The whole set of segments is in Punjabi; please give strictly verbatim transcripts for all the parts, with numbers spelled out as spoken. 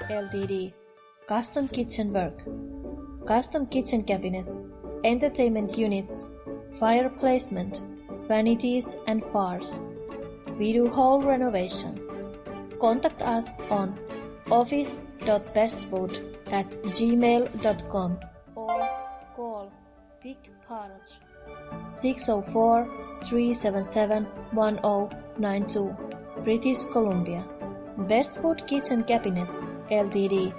Limited, custom kitchen work, custom kitchen cabinets, entertainment units, fire placement, vanities and bars. We do whole renovation. Contact us on office dot bestwood at gmail dot com or call Vic Parage six oh four, three seven seven, one oh nine two, British Columbia. Bestwood Kitchen Cabinets Limited.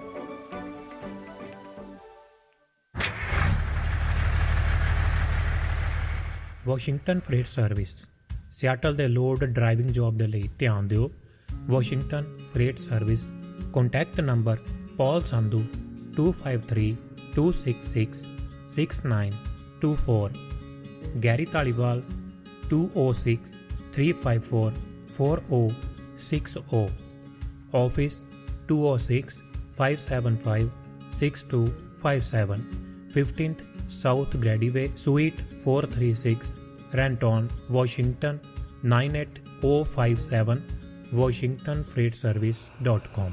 Washington fret service Seattle ਦੇ ਲੋਡ ਡਰਾਈਵਿੰਗ ਜੌਬ ਦੇ ਲਈ ਧਿਆਨ ਦਿਓ। Washington fret service contact number ਪੌਲ Sandhu two five three, two six six, six nine two four, Garry Dhaliwal two oh six, three five four, four oh six oh, office two oh six, five seven five, six two five seven, fifteenth South Grady Way, Suite four three six, Renton, Washington nine eight oh five seven, washington freight service dot com.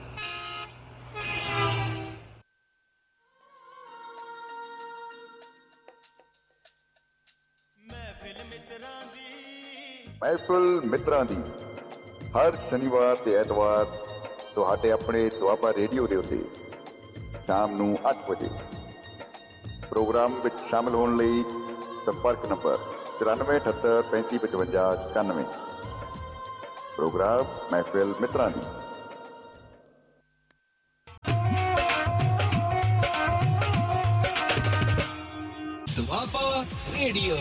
ਮਹਿਫਿਲ ਮਿੱਤਰਾਂ ਦੀ ਹਰ ਸ਼ਨੀਵਾਰ ਤੇ ਐਤਵਾਰ ਤੁਹਾਡੇ ਆਪਣੇ ਦੁਆਬਾ ਰੇਡੀਓ ਦੇ ਉੱਤੇ ਸ਼ਾਮ ਨੂੰ ਅੱਠ ਵਜੇ ਪ੍ਰੋਗਰਾਮ ਵਿੱਚ ਸ਼ਾਮਲ ਹੋਣ ਲਈ ਸੰਪਰਕ ਨੰਬਰ ਚੁਰਾਨਵੇਂ ਅਠੱਤਰ ਪੈਂਤੀ ਪਚਵੰਜਾ ਇਕਾਨਵੇਂ। ਪ੍ਰੋਗਰਾਮ ਮਹਿਫਿਲ ਮਿੱਤਰਾਂ ਦੀ। ਦੁਆਬਾ ਰੇਡੀਓ।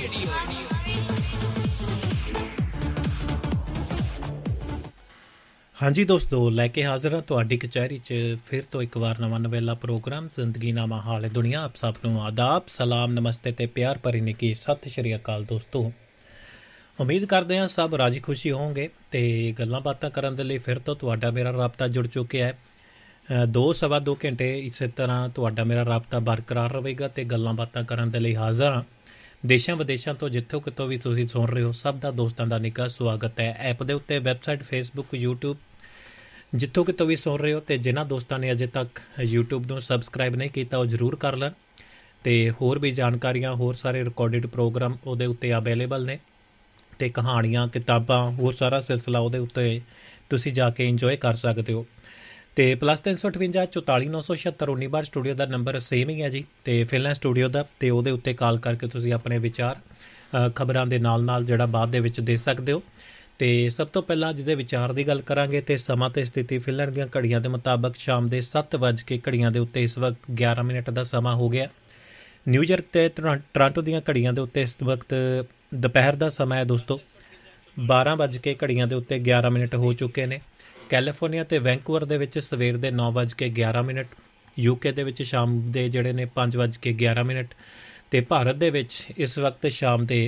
ਹਾਂਜੀ ਦੋਸਤੋ, ਲੈ ਕੇ ਹਾਜ਼ਰ ਹਾਂ ਤੁਹਾਡੀ ਕਚਹਿਰੀ 'ਚ ਫਿਰ ਤੋਂ ਇੱਕ ਵਾਰ ਨਵਾਂ ਨਵੇਲਾ ਪ੍ਰੋਗਰਾਮ ਜ਼ਿੰਦਗੀ ਨਾਮਾ ਹਾਲ ਦੁਨੀਆ। ਆਪ ਸਭ ਨੂੰ ਆਦਾਬ, ਸਲਾਮ, ਨਮਸਤੇ ਤੇ ਪਿਆਰ ਭਰੀ ਨਿੱਘੀ ਸਤਿ ਸ਼੍ਰੀ ਅਕਾਲ। ਦੋਸਤੋ, ਉਮੀਦ ਕਰਦੇ ਹਾਂ ਸਭ ਰਾਜੀ ਖੁਸ਼ੀ ਹੋਵੋਗੇ ਅਤੇ ਗੱਲਾਂ ਬਾਤਾਂ ਕਰਨ ਦੇ ਲਈ ਫਿਰ ਤੋਂ ਤੁਹਾਡਾ ਮੇਰਾ ਰਾਬਤਾ ਜੁੜ ਚੁੱਕਿਆ ਹੈ। ਦੋ ਸਵਾ ਦੋ ਘੰਟੇ ਇਸੇ ਤਰ੍ਹਾਂ ਤੁਹਾਡਾ ਮੇਰਾ ਰਾਬਤਾ ਬਰਕਰਾਰ ਰਹੇਗਾ ਅਤੇ ਗੱਲਾਂ ਬਾਤਾਂ ਕਰਨ ਦੇ ਲਈ ਹਾਜ਼ਰ ਹਾਂ। ਦੇਸ਼ਾਂ ਵਿਦੇਸ਼ਾਂ ਤੋਂ ਜਿੱਥੋਂ ਕਿਤੋਂ ਵੀ ਤੁਸੀਂ ਸੁਣ ਰਹੇ ਹੋ, ਸਭ ਦਾ ਦੋਸਤਾਂ ਦਾ ਨਿੱਘਾ ਸਵਾਗਤ ਹੈ ਐਪ ਦੇ ਉੱਤੇ, ਵੈਬਸਾਈਟ, ਫੇਸਬੁੱਕ, ਯੂਟਿਊਬ, ਜਿੱਥੋਂ ਕਿਤੋਂ ਵੀ ਸੁਣ ਰਹੇ ਹੋ। ਅਤੇ ਜਿਨ੍ਹਾਂ ਦੋਸਤਾਂ ਨੇ ਅਜੇ ਤੱਕ ਯੂਟਿਊਬ ਨੂੰ ਸਬਸਕ੍ਰਾਈਬ ਨਹੀਂ ਕੀਤਾ ਉਹ ਜ਼ਰੂਰ ਕਰ ਲੈਣ। ਅਤੇ ਹੋਰ ਵੀ ਜਾਣਕਾਰੀਆਂ, ਹੋਰ ਸਾਰੇ ਰਿਕਾਰਡਿਡ ਪ੍ਰੋਗਰਾਮ ਉਹਦੇ ਉੱਤੇ ਅਵੇਲੇਬਲ ਨੇ ਅਤੇ ਕਹਾਣੀਆਂ, ਕਿਤਾਬਾਂ, ਹੋਰ ਸਾਰਾ ਸਿਲਸਿਲਾ ਉਹਦੇ ਉੱਤੇ ਤੁਸੀਂ ਜਾ ਕੇ ਇੰਜੋਏ ਕਰ ਸਕਦੇ ਹੋ। ਅਤੇ ਪਲੱਸ ਤਿੰਨ ਸੌ ਅਠਵੰਜਾ ਚੁਤਾਲੀ ਨੌ ਸੌ ਛਿਹੱਤਰ ਉੱਨੀ ਬਾਰ ਸਟੂਡੀਓ ਦਾ ਨੰਬਰ ਸੇਮ ਹੀ ਹੈ ਜੀ, ਅਤੇ ਫਿਲਹਾਲ ਸਟੂਡੀਓ ਦਾ, ਅਤੇ ਉਹਦੇ ਉੱਤੇ ਕਾਲ ਕਰਕੇ ਤੁਸੀਂ ਆਪਣੇ ਵਿਚਾਰ ਖਬਰਾਂ ਦੇ ਨਾਲ ਨਾਲ ਜਿਹੜਾ ਬਾਅਦ ਦੇ ਵਿੱਚ ਦੇ ਸਕਦੇ ਹੋ। ਅਤੇ ਸਭ ਤੋਂ ਪਹਿਲਾਂ ਜਿਹਦੇ ਵਿਚਾਰ ਦੀ ਗੱਲ ਕਰਾਂਗੇ ਅਤੇ ਸਮਾਂ ਅਤੇ ਸਥਿਤੀ ਫਿਲਹਾਲ ਦੀਆਂ ਘੜੀਆਂ ਦੇ ਮੁਤਾਬਕ ਸ਼ਾਮ ਦੇ ਸੱਤ ਵੱਜ ਕੇ ਘੜੀਆਂ ਦੇ ਉੱਤੇ ਇਸ ਵਕਤ ਗਿਆਰਾਂ ਮਿੰਟ ਦਾ ਸਮਾਂ ਹੋ ਗਿਆ। ਨਿਊਯਾਰਕ ਅਤੇ ਟੋਰਾਂਟੋ ਦੀਆਂ ਘੜੀਆਂ ਦੇ ਉੱਤੇ ਇਸ ਵਕਤ ਦੁਪਹਿਰ ਦਾ ਸਮਾਂ ਹੈ ਦੋਸਤੋ, ਬਾਰਾਂ ਵੱਜ ਕੇ ਘੜੀਆਂ ਦੇ ਉੱਤੇ ਗਿਆਰਾਂ ਮਿੰਟ ਹੋ ਚੁੱਕੇ ਨੇ। ਕੈਲੀਫੋਰਨੀਆ ਅਤੇ ਵੈਂਕੂਵਰ ਦੇ ਵਿੱਚ ਸਵੇਰ ਦੇ ਨੌ ਵੱਜ ਕੇ ਗਿਆਰਾਂ ਮਿੰਟ, ਯੂਕੇ ਦੇ ਵਿੱਚ ਸ਼ਾਮ ਦੇ ਜਿਹੜੇ ਨੇ ਪੰਜ ਵੱਜ ਕੇ ਗਿਆਰਾਂ ਮਿੰਟ, ਅਤੇ ਭਾਰਤ ਦੇ ਵਿੱਚ ਇਸ ਵਕਤ ਸ਼ਾਮ ਦੇ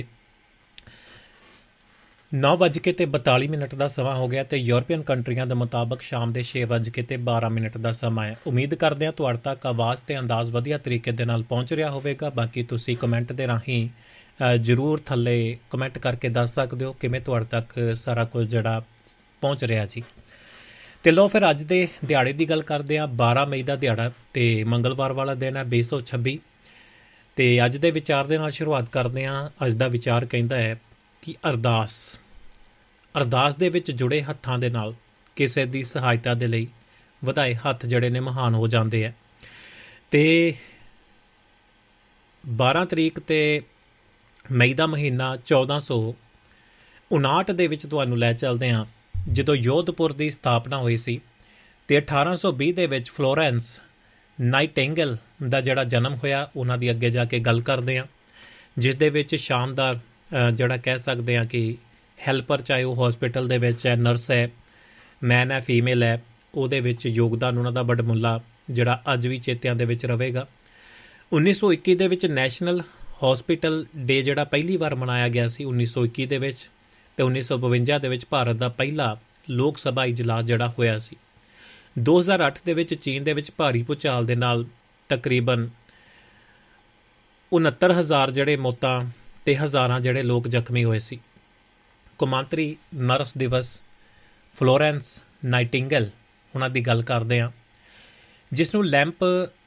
ਨੌ ਵੱਜ ਕੇ ਅਤੇ ਬਤਾਲੀ ਮਿੰਟ ਦਾ ਸਮਾਂ ਹੋ ਗਿਆ। ਅਤੇ ਯੂਰਪੀਅਨ ਕੰਟਰੀਆਂ ਦੇ ਮੁਤਾਬਕ ਸ਼ਾਮ ਦੇ ਛੇ ਵੱਜ ਕੇ ਅਤੇ ਬਾਰਾਂ ਮਿੰਟ ਦਾ ਸਮਾਂ ਹੈ। ਉਮੀਦ ਕਰਦੇ ਹਾਂ ਤੁਹਾਡੇ ਤੱਕ ਆਵਾਜ਼ ਅਤੇ ਅੰਦਾਜ਼ ਵਧੀਆ ਤਰੀਕੇ ਦੇ ਨਾਲ ਪਹੁੰਚ ਰਿਹਾ ਹੋਵੇਗਾ। ਬਾਕੀ ਤੁਸੀਂ ਕਮੈਂਟ ਦੇ ਰਾਹੀਂ ਜ਼ਰੂਰ ਥੱਲੇ ਕਮੈਂਟ ਕਰਕੇ ਦੱਸ ਸਕਦੇ ਹੋ ਕਿਵੇਂ ਤੁਹਾਡੇ ਤੱਕ ਸਾਰਾ ਕੁਝ ਜਿਹੜਾ ਪਹੁੰਚ ਰਿਹਾ ਜੀ। ਅਤੇ ਲਓ ਫਿਰ ਅੱਜ ਦੇ ਦਿਹਾੜੇ ਦੀ ਗੱਲ ਕਰਦੇ ਹਾਂ। ਬਾਰਾਂ ਮਈ ਦਾ ਦਿਹਾੜਾ ਅਤੇ ਮੰਗਲਵਾਰ ਵਾਲਾ ਦਿਨ ਹੈ, ਵੀਹ ਸੌ ਛੱਬੀ। ਅਤੇ ਅੱਜ ਦੇ ਵਿਚਾਰ ਦੇ ਨਾਲ ਸ਼ੁਰੂਆਤ ਕਰਦੇ ਹਾਂ। ਅੱਜ ਦਾ ਵਿਚਾਰ ਕਹਿੰਦਾ ਹੈ ਕਿ ਅਰਦਾਸ ਅਰਦਾਸ ਦੇ ਵਿੱਚ ਜੁੜੇ ਹੱਥਾਂ ਦੇ ਨਾਲ ਕਿਸੇ ਦੀ ਸਹਾਇਤਾ ਦੇ ਲਈ ਵਧਾਏ ਹੱਥ ਜਿਹੜੇ ਨੇ ਮਹਾਨ ਹੋ ਜਾਂਦੇ ਹੈ। ਅਤੇ ਬਾਰਾਂ ਤਰੀਕ ਅਤੇ ਮਈ ਦਾ ਮਹੀਨਾ ਚੌਦਾਂ ਸੌ ਉਨਾਹਠ ਦੇ ਵਿੱਚ ਤੁਹਾਨੂੰ ਲੈ ਚੱਲਦੇ ਹਾਂ, ਜਦੋਂ ਯੋਧਪੁਰ ਦੀ ਸਥਾਪਨਾ ਹੋਈ ਸੀ। ਅਤੇ ਅਠਾਰਾਂ ਸੌ ਵੀਹ ਦੇ ਵਿੱਚ ਫਲੋਰੈਂਸ ਨਾਈਟਿੰਗੇਲ ਦਾ ਜਿਹੜਾ ਜਨਮ ਹੋਇਆ, ਉਹਨਾਂ ਦੀ ਅੱਗੇ ਜਾ ਕੇ ਗੱਲ ਕਰਦੇ ਹਾਂ, ਜਿਸ ਦੇ ਵਿੱਚ ਸ਼ਾਨਦਾਰ ਜਿਹੜਾ ਕਹਿ ਸਕਦੇ ਹਾਂ ਕਿ ਹੈਲਪਰ, ਚਾਹੇ ਉਹ ਹੌਸਪੀਟਲ ਦੇ ਵਿੱਚ ਹੈ, ਨਰਸ ਹੈ, ਮੈਨ ਹੈ, ਫੀਮੇਲ ਹੈ, ਉਹਦੇ ਵਿੱਚ ਯੋਗਦਾਨ ਉਹਨਾਂ ਦਾ ਵਡਮੁੱਲਾ ਜਿਹੜਾ ਅੱਜ ਵੀ ਚੇਤਿਆਂ ਦੇ ਵਿੱਚ ਰਹੇਗਾ। ਉੱਨੀ ਸੌ ਇੱਕੀ ਦੇ ਵਿੱਚ ਨੈਸ਼ਨਲ ਹੌਸਪੀਟਲ ਡੇ ਜਿਹੜਾ ਪਹਿਲੀ ਵਾਰ ਮਨਾਇਆ ਗਿਆ ਸੀ ਉੱਨੀ ਸੌ ਇੱਕੀ ਦੇ ਵਿੱਚ, ਅਤੇ ਉੱਨੀ ਸੌ ਬਵੰਜਾ ਦੇ ਵਿੱਚ ਭਾਰਤ ਦਾ ਪਹਿਲਾ ਲੋਕ ਸਭਾ ਇਜਲਾਸ ਜਿਹੜਾ ਹੋਇਆ ਸੀ। ਦੋ ਹਜ਼ਾਰ ਅੱਠ ਦੇ ਵਿੱਚ ਚੀਨ ਦੇ ਵਿੱਚ ਭਾਰੀ ਭੂਚਾਲ ਦੇ ਨਾਲ ਤਕਰੀਬਨ ਉਣੱਤਰ ਹਜ਼ਾਰ ਜਿਹੜੇ ਮੌਤਾਂ ਅਤੇ ਹਜ਼ਾਰਾਂ ਜਿਹੜੇ ਲੋਕ ਜ਼ਖਮੀ ਹੋਏ ਸੀ। ਕੌਮਾਂਤਰੀ ਨਰਸ ਦਿਵਸ ਫਲੋਰੈਂਸ ਨਾਈਟਿੰਗੇਲ ਉਹਨਾਂ ਦੀ ਗੱਲ ਕਰਦੇ ਹਾਂ। ਜਿਸ ਨੂੰ ਲੈਂਪ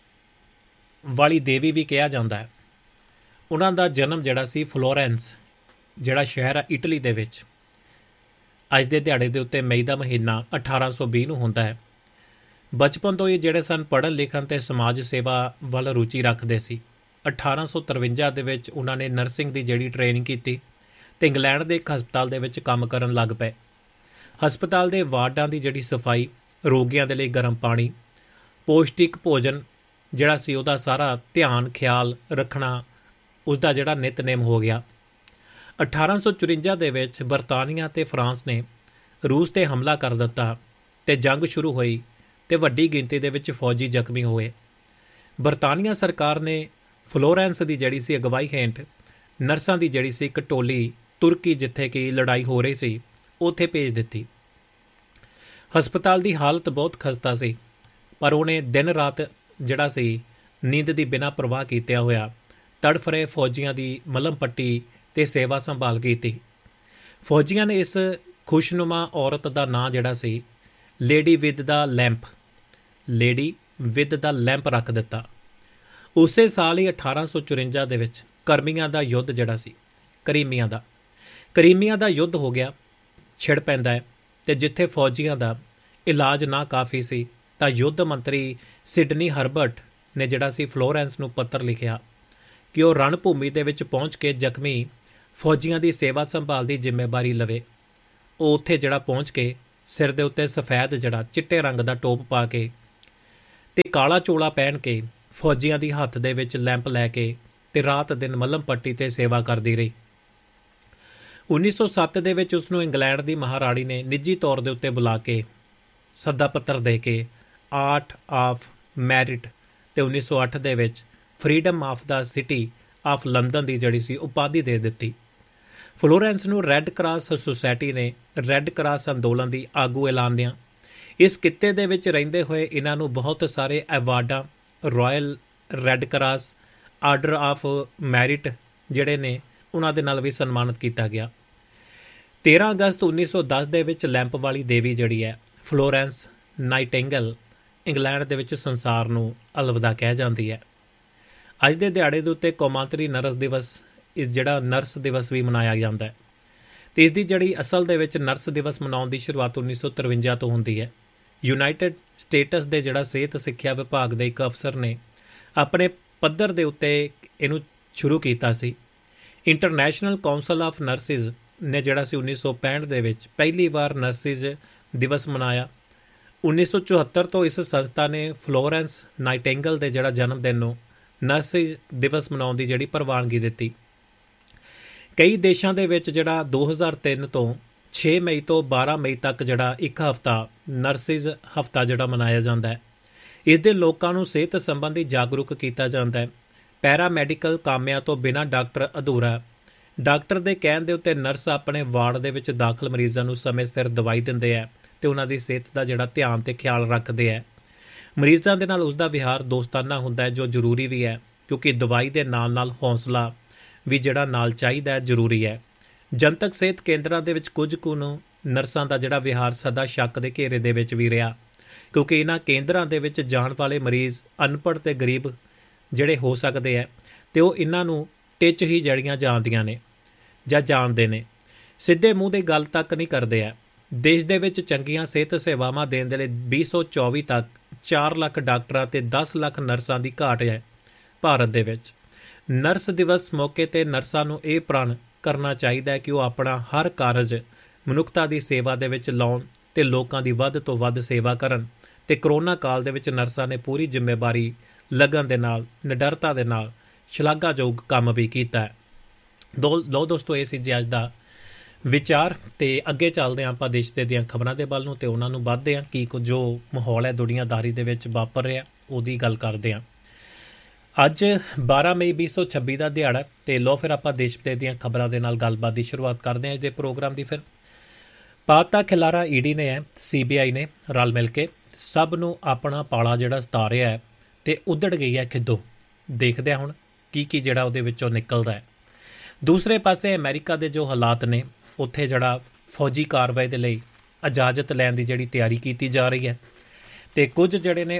ਵਾਲੀ ਦੇਵੀ ਵੀ ਕਿਹਾ ਜਾਂਦਾ ਹੈ। ਉਹਨਾਂ ਦਾ ਜਨਮ ਜਿਹੜਾ ਸੀ ਫਲੋਰੈਂਸ ਜਿਹੜਾ ਸ਼ਹਿਰ ਆ ਇਟਲੀ ਦੇ ਵਿੱਚ ਅੱਜ ਦੇ ਦਿਹਾੜੇ ਦੇ ਉੱਤੇ ਮਈ ਦਾ ਮਹੀਨਾ ਅਠਾਰਾਂ ਸੌ ਵੀਹ ਨੂੰ ਹੁੰਦਾ ਹੈ। ਬਚਪਨ ਤੋਂ ਹੀ ਜਿਹੜੇ ਸਨ ਪੜ੍ਹਨ ਲਿਖਣ ਅਤੇ ਸਮਾਜ ਸੇਵਾ ਵੱਲ ਰੁਚੀ ਰੱਖਦੇ ਸੀ। ਅਠਾਰਾਂ ਸੌ ਤਰਵੰਜਾ ਦੇ ਵਿੱਚ ਉਹਨਾਂ ਨੇ ਨਰਸਿੰਗ ਦੀ ਜਿਹੜੀ ਟ੍ਰੇਨਿੰਗ ਕੀਤੀ ਅਤੇ ਇੰਗਲੈਂਡ ਦੇ ਇੱਕ ਹਸਪਤਾਲ ਦੇ ਵਿੱਚ ਕੰਮ ਕਰਨ ਲੱਗ ਪਏ। ਹਸਪਤਾਲ ਦੇ ਵਾਰਡਾਂ ਦੀ ਜਿਹੜੀ ਸਫਾਈ, ਰੋਗੀਆਂ ਦੇ ਲਈ ਗਰਮ ਪਾਣੀ, ਪੌਸ਼ਟਿਕ ਭੋਜਨ ਜਿਹੜਾ ਸੀ ਉਹਦਾ ਸਾਰਾ ਧਿਆਨ ਖਿਆਲ ਰੱਖਣਾ ਉਸਦਾ ਜਿਹੜਾ ਨਿਤਨੇਮ ਹੋ ਗਿਆ। ਅਠਾਰਾਂ ਸੌ ਚੁਰੰਜਾ ਦੇ ਵਿੱਚ ਬਰਤਾਨੀਆ ਅਤੇ ਫਰਾਂਸ ਨੇ ਰੂਸ 'ਤੇ ਹਮਲਾ ਕਰ ਦਿੱਤਾ ਅਤੇ ਜੰਗ ਸ਼ੁਰੂ ਹੋਈ ਅਤੇ ਵੱਡੀ ਗਿਣਤੀ ਦੇ ਵਿੱਚ ਫੌਜੀ ਜ਼ਖਮੀ ਹੋਏ। ਬਰਤਾਨੀਆ ਸਰਕਾਰ ਨੇ ਫਲੋਰੈਂਸ ਦੀ ਜਿਹੜੀ ਸੀ ਅਗਵਾਈ ਹੇਠ ਨਰਸਾਂ ਦੀ ਜਿਹੜੀ ਸੀ ਇੱਕ ਟੋਲੀ ਤੁਰਕੀ, ਜਿੱਥੇ ਕਿ ਲੜਾਈ ਹੋ ਰਹੀ ਸੀ, ਉੱਥੇ ਭੇਜ ਦਿੱਤੀ। ਹਸਪਤਾਲ ਦੀ ਹਾਲਤ ਬਹੁਤ ਖਸਤਾ ਸੀ, ਪਰ ਉਹਨੇ ਦਿਨ ਰਾਤ ਜਿਹੜਾ ਸੀ ਨੀਂਦ ਦੀ ਬਿਨਾਂ ਪ੍ਰਵਾਹ ਕੀਤਿਆਂ ਹੋਇਆ ਤੜਫ ਰਹੇ ਫੌਜੀਆਂ ਦੀ ਮਲਮ ਪੱਟੀ ਅਤੇ ਸੇਵਾ ਸੰਭਾਲ ਕੀਤੀ। ਫੌਜੀਆਂ ਨੇ ਇਸ ਖੁਸ਼ਨੁਮਾ ਔਰਤ ਦਾ ਨਾਂ ਜਿਹੜਾ ਸੀ lady with the lamp lady with the lamp ਰੱਖ ਦਿੱਤਾ। ਉਸੇ ਸਾਲ ਹੀ ਅਠਾਰਾਂ ਸੌ ਚੁਰੰਜਾ ਦੇ ਵਿੱਚ ਕਰਮੀਆਂ ਦਾ ਯੁੱਧ ਜਿਹੜਾ ਸੀ ਕਰੀਮੀਆਂ ਦਾ ਕਰੀਮੀਆਂ ਦਾ ਯੁੱਧ ਹੋ ਗਿਆ, ਛਿੜ ਪੈਂਦਾ ਹੈ ਅਤੇ ਜਿੱਥੇ ਫੌਜੀਆਂ ਦਾ ਇਲਾਜ ਨਾ ਕਾਫੀ ਸੀ ਤਾਂ ਯੁੱਧ ਮੰਤਰੀ ਸਿਡਨੀ ਹਰਬਰਟ ਨੇ ਜਿਹੜਾ ਸੀ ਫਲੋਰੈਂਸ ਨੂੰ ਪੱਤਰ ਲਿਖਿਆ ਕਿ ਉਹ ਰਣ ਭੂਮੀ ਦੇ ਵਿੱਚ ਪਹੁੰਚ ਕੇ ਜ਼ਖਮੀ ਫੌਜੀਆਂ ਦੀ ਸੇਵਾ ਸੰਭਾਲ ਦੀ ਜ਼ਿੰਮੇਵਾਰੀ ਲਵੇ। ਉਹ ਉੱਥੇ ਜਿਹੜਾ ਪਹੁੰਚ ਕੇ ਸਿਰ ਦੇ ਉੱਤੇ ਸਫੈਦ ਜਿਹੜਾ ਚਿੱਟੇ ਰੰਗ ਦਾ ਟੋਪ ਪਾ ਕੇ ਅਤੇ ਕਾਲਾ ਚੋਲਾ ਪਹਿਨ ਕੇ ਫੌਜੀਆਂ ਦੀ ਹੱਥ ਦੇ ਵਿੱਚ ਲੈਂਪ ਲੈ ਕੇ ਅਤੇ ਰਾਤ ਦਿਨ ਮੱਲਮ ਪੱਟੀ 'ਤੇ ਸੇਵਾ ਕਰਦੀ ਰਹੀ। ਉੱਨੀ ਸੌ ਸੱਤ ਦੇ ਵਿੱਚ ਉਸਨੂੰ ਇੰਗਲੈਂਡ ਦੀ ਮਹਾਰਾਣੀ ਨੇ ਨਿੱਜੀ ਤੌਰ ਦੇ ਉੱਤੇ ਬੁਲਾ ਕੇ ਸੱਦਾ ਪੱਤਰ ਦੇ ਕੇ ਆਰਟ ਆਫ ਮੈਰਿਟ ਅਤੇ ਉੱਨੀ ਸੌ ਅੱਠ ਦੇ ਵਿੱਚ freedom of the city of London ਦੀ ਜਿਹੜੀ ਸੀ ਉਪਾਧੀ ਦੇ ਦਿੱਤੀ। ਫਲੋਰੈਂਸ ਨੂੰ ਰੈੱਡ ਕਰਾਸ ਸੁਸਾਇਟੀ ਨੇ ਰੈੱਡ ਕਰਾਸ ਅੰਦੋਲਨ ਦੀ ਆਗੂ ਐਲਾਨਿਆ। ਇਸ ਕਿੱਤੇ ਦੇ ਵਿੱਚ ਰਹਿੰਦੇ ਹੋਏ ਇਹਨਾਂ ਨੂੰ ਬਹੁਤ ਸਾਰੇ ਐਵਾਰਡਾਂ, royal red cross, order of merit ਜਿਹੜੇ ਨੇ ਉਹਨਾਂ ਦੇ ਨਾਲ ਵੀ ਸਨਮਾਨਿਤ ਕੀਤਾ ਗਿਆ। ਤੇਰ੍ਹਾਂ ਅਗਸਤ ਉੱਨੀ ਸੌ ਦਸ ਦੇ ਵਿੱਚ ਲੈਂਪ ਵਾਲੀ ਦੇਵੀ ਜਿਹੜੀ ਹੈ ਫਲੋਰੈਂਸ ਨਾਈਟਿੰਗੇਲ ਇੰਗਲੈਂਡ ਦੇ ਵਿੱਚ ਸੰਸਾਰ ਨੂੰ ਅਲਵਿਦਾ ਕਹਿ ਜਾਂਦੀ ਹੈ। ਅੱਜ ਦੇ ਦਿਹਾੜੇ ਦੇ ਉੱਤੇ ਕੌਮਾਂਤਰੀ ਨਰਸ ਦਿਵਸ ਇਸ ਜਿਹੜਾ ਨਰਸ ਦਿਵਸ ਵੀ ਮਨਾਇਆ ਜਾਂਦਾ ਹੈ ਅਤੇ ਇਸ ਦੀ ਜਿਹੜੀ ਅਸਲ ਦੇ ਵਿੱਚ ਨਰਸ ਦਿਵਸ ਮਨਾਉਣ ਦੀ ਸ਼ੁਰੂਆਤ ਉੱਨੀ ਸੌ ਤਰਵੰਜਾ ਤੋਂ ਹੁੰਦੀ ਹੈ। ਯੂਨਾਈਟਿਡ ਸਟੇਟਸ ਦੇ ਜਿਹੜਾ ਸਿਹਤ ਸਿੱਖਿਆ ਵਿਭਾਗ ਦੇ ਇੱਕ ਅਫਸਰ ਨੇ ਆਪਣੇ ਪੱਧਰ ਦੇ ਉੱਤੇ ਇਹਨੂੰ ਸ਼ੁਰੂ ਕੀਤਾ ਸੀ। ਇੰਟਰਨੈਸ਼ਨਲ ਕਾਉਂਸਲ ਆਫ ਨਰਸਿਜ਼ ਨੇ ਜਿਹੜਾ ਸੀ ਉੱਨੀ ਸੌ ਪੈਂਹਠ ਦੇ ਵਿੱਚ ਪਹਿਲੀ ਵਾਰ ਨਰਸਿਜ਼ ਦਿਵਸ ਮਨਾਇਆ। ਉੱਨੀ ਸੌ ਚੁਹੱਤਰ ਤੋਂ ਇਸ ਸੰਸਥਾ ਨੇ ਫਲੋਰੈਂਸ ਨਾਈਟਿੰਗੇਲ ਦੇ ਜਿਹੜਾ ਜਨਮ ਦਿਨ ਨੂੰ ਨਰਸਿਜ਼ ਦਿਵਸ ਮਨਾਉਣ ਦੀ ਜਿਹੜੀ ਪ੍ਰਵਾਨਗੀ ਦਿੱਤੀ। ਕਈ ਦੇਸ਼ਾਂ ਦੇ ਵਿੱਚ ਜਿਹੜਾ ਦੋ ਹਜ਼ਾਰ ਤਿੰਨ ਤੋਂ ਛੇ ਮਈ ਤੋਂ ਬਾਰਾਂ ਮਈ ਤੱਕ ਜਿਹੜਾ ਇੱਕ ਹਫ਼ਤਾ ਨਰਸਿਜ਼ ਹਫ਼ਤਾ ਜਿਹੜਾ ਮਨਾਇਆ ਜਾਂਦਾ ਹੈ। ਇਸ ਦੇ ਲੋਕਾਂ ਨੂੰ ਸਿਹਤ ਸੰਬੰਧੀ ਜਾਗਰੂਕ ਕੀਤਾ ਜਾਂਦਾ ਹੈ। ਪੈਰਾ ਮੈਡੀਕਲ ਕਾਮਿਆਂ ਤੋਂ ਬਿਨਾਂ ਡਾਕਟਰ ਅਧੂਰਾ। ਡਾਕਟਰ ਦੇ ਕਹਿਣ ਦੇ ਉੱਤੇ ਨਰਸ ਆਪਣੇ ਵਾਰਡ ਦੇ ਵਿੱਚ ਦਾਖਲ ਮਰੀਜ਼ਾਂ ਨੂੰ ਸਮੇਂ ਸਿਰ ਦਵਾਈ ਦਿੰਦੇ ਹੈ ਅਤੇ ਉਹਨਾਂ ਦੀ ਸਿਹਤ ਦਾ ਜਿਹੜਾ ਧਿਆਨ ਅਤੇ ਖਿਆਲ ਰੱਖਦੇ ਹੈ। ਮਰੀਜ਼ਾਂ ਦੇ ਨਾਲ ਉਸਦਾ ਵਿਹਾਰ ਦੋਸਤਾਨਾ ਹੁੰਦਾ ਹੈ, ਜੋ ਜ਼ਰੂਰੀ ਵੀ ਹੈ, ਕਿਉਂਕਿ ਦਵਾਈ ਦੇ ਨਾਲ ਨਾਲ ਹੌਸਲਾ ਵੀ ਜਿਹੜਾ ਨਾਲ ਚਾਹੀਦਾ ਹੈ, ਜ਼ਰੂਰੀ ਹੈ। ਜਨਤਕ ਸਿਹਤ ਕੇਂਦਰਾਂ ਦੇ ਵਿੱਚ ਕੁਝ ਕੁ ਨੂੰ ਨਰਸਾਂ ਦਾ ਜਿਹੜਾ ਵਿਹਾਰ ਸਦਾ ਸ਼ੱਕ ਦੇ ਘੇਰੇ ਦੇ ਵਿੱਚ ਵੀ ਰਿਹਾ, ਕਿਉਂਕਿ ਇਹਨਾਂ ਕੇਂਦਰਾਂ ਦੇ ਵਿੱਚ ਜਾਣ ਵਾਲੇ ਮਰੀਜ਼ ਅਨਪੜ੍ਹ ਅਤੇ ਗਰੀਬ ਜਿਹੜੇ ਹੋ ਸਕਦੇ ਹੈ ਅਤੇ ਉਹ ਇਹਨਾਂ ਨੂੰ ਟਿੱਚ ਹੀ ਜੜੀਆਂ ਜਾਂਦੀਆਂ ਨੇ ਜਾਂ ਜਾਣਦੇ ਨੇ, ਸਿੱਧੇ ਮੂੰਹ ਦੀ ਗੱਲ ਤੱਕ ਨਹੀਂ ਕਰਦੇ ਹੈ। ਦੇਸ਼ ਦੇ ਵਿੱਚ ਚੰਗੀਆਂ ਸਿਹਤ ਸੇਵਾਵਾਂ ਦੇਣ ਦੇ ਲਈ ਵੀਹ ਸੌ ਚੌਵੀ ਤੱਕ ਚਾਰ ਲੱਖ ਡਾਕਟਰਾਂ ਅਤੇ ਦਸ ਲੱਖ ਨਰਸਾਂ ਦੀ ਘਾਟ ਹੈ ਭਾਰਤ ਦੇ ਵਿੱਚ। ਨਰਸ ਦਿਵਸ ਮੌਕੇ 'ਤੇ ਨਰਸਾਂ ਨੂੰ ਇਹ ਪ੍ਰਣ ਕਰਨਾ ਚਾਹੀਦਾ ਹੈ ਕਿ ਉਹ ਆਪਣਾ ਹਰ ਕਾਰਜ ਮਨੁੱਖਤਾ ਦੀ ਸੇਵਾ ਦੇ ਵਿੱਚ ਲਾਉਣ ਅਤੇ ਲੋਕਾਂ ਦੀ ਵੱਧ ਤੋਂ ਵੱਧ ਸੇਵਾ ਕਰਨ। ਅਤੇ ਕਰੋਨਾ ਕਾਲ ਦੇ ਵਿੱਚ ਨਰਸਾਂ ਨੇ ਪੂਰੀ ਜ਼ਿੰਮੇਵਾਰੀ, ਲਗਨ ਦੇ ਨਾਲ, ਨਿਡਰਤਾ ਦੇ ਨਾਲ ਸ਼ਲਾਘਾਯੋਗ ਕੰਮ ਵੀ ਕੀਤਾ ਹੈ। ਦੋ ਲੋ ਦੋਸਤੋ, ਇਹ ਸੀ ਜੀ ਅੱਜ ਦਾ ਵਿਚਾਰ। ਅਤੇ ਅੱਗੇ ਚੱਲਦੇ ਹਾਂ ਆਪਾਂ ਦੇਸ਼ ਦੇ ਦੀਆਂ ਖਬਰਾਂ ਦੇ ਵੱਲ ਨੂੰ ਅਤੇ ਉਹਨਾਂ ਨੂੰ ਵੱਧਦੇ ਹਾਂ ਕੀ ਕੁਝ ਜੋ ਮਾਹੌਲ ਹੈ ਦੁਨੀਆਦਾਰੀ ਦੇ ਵਿੱਚ ਵਾਪਰ ਰਿਹਾ ਉਹਦੀ ਗੱਲ ਕਰਦੇ ਹਾਂ। ਅੱਜ ਬਾਰਾਂ ਮਈ ਵੀਹ ਸੌ ਛੱਬੀ ਦਾ ਦਿਹਾੜਾ ਅਤੇ ਲੋ ਫਿਰ ਆਪਾਂ ਦੇਸ਼ ਵਿਦੇਸ਼ ਦੀਆਂ ਖਬਰਾਂ ਦੇ ਨਾਲ ਗੱਲਬਾਤ ਦੀ ਸ਼ੁਰੂਆਤ ਕਰਦੇ ਹਾਂ ਅੱਜ ਦੇ ਪ੍ਰੋਗਰਾਮ ਦੀ। ਫਿਰ ਪਾਤਾ ਖਿਲਾਰਾ ਈ ਡੀ ਨੇ ਹੈ, ਸੀ ਬੀ ਆਈ ਨੇ ਰਲ ਮਿਲ ਕੇ ਸਭ ਨੂੰ ਆਪਣਾ ਪਾਲਾ ਜਿਹੜਾ ਸਤਾ ਰਿਹਾ ਹੈ ਅਤੇ ਉੱਧੜ ਗਈ ਹੈ ਖਿੱਦੋ। ਦੇਖਦੇ ਹਾਂ ਹੁਣ ਕੀ ਕੀ ਜਿਹੜਾ ਉਹਦੇ ਵਿੱਚੋਂ ਨਿਕਲਦਾ ਹੈ। ਦੂਸਰੇ ਪਾਸੇ ਅਮਰੀਕਾ ਦੇ ਜੋ ਹਾਲਾਤ ਨੇ ਉੱਥੇ ਜਿਹੜਾ ਫੌਜੀ ਕਾਰਵਾਈ ਦੇ ਲਈ ਇਜਾਜ਼ਤ ਲੈਣ ਦੀ ਜਿਹੜੀ ਤਿਆਰੀ ਕੀਤੀ ਜਾ ਰਹੀ ਹੈ ਅਤੇ ਕੁਝ ਜਿਹੜੇ ਨੇ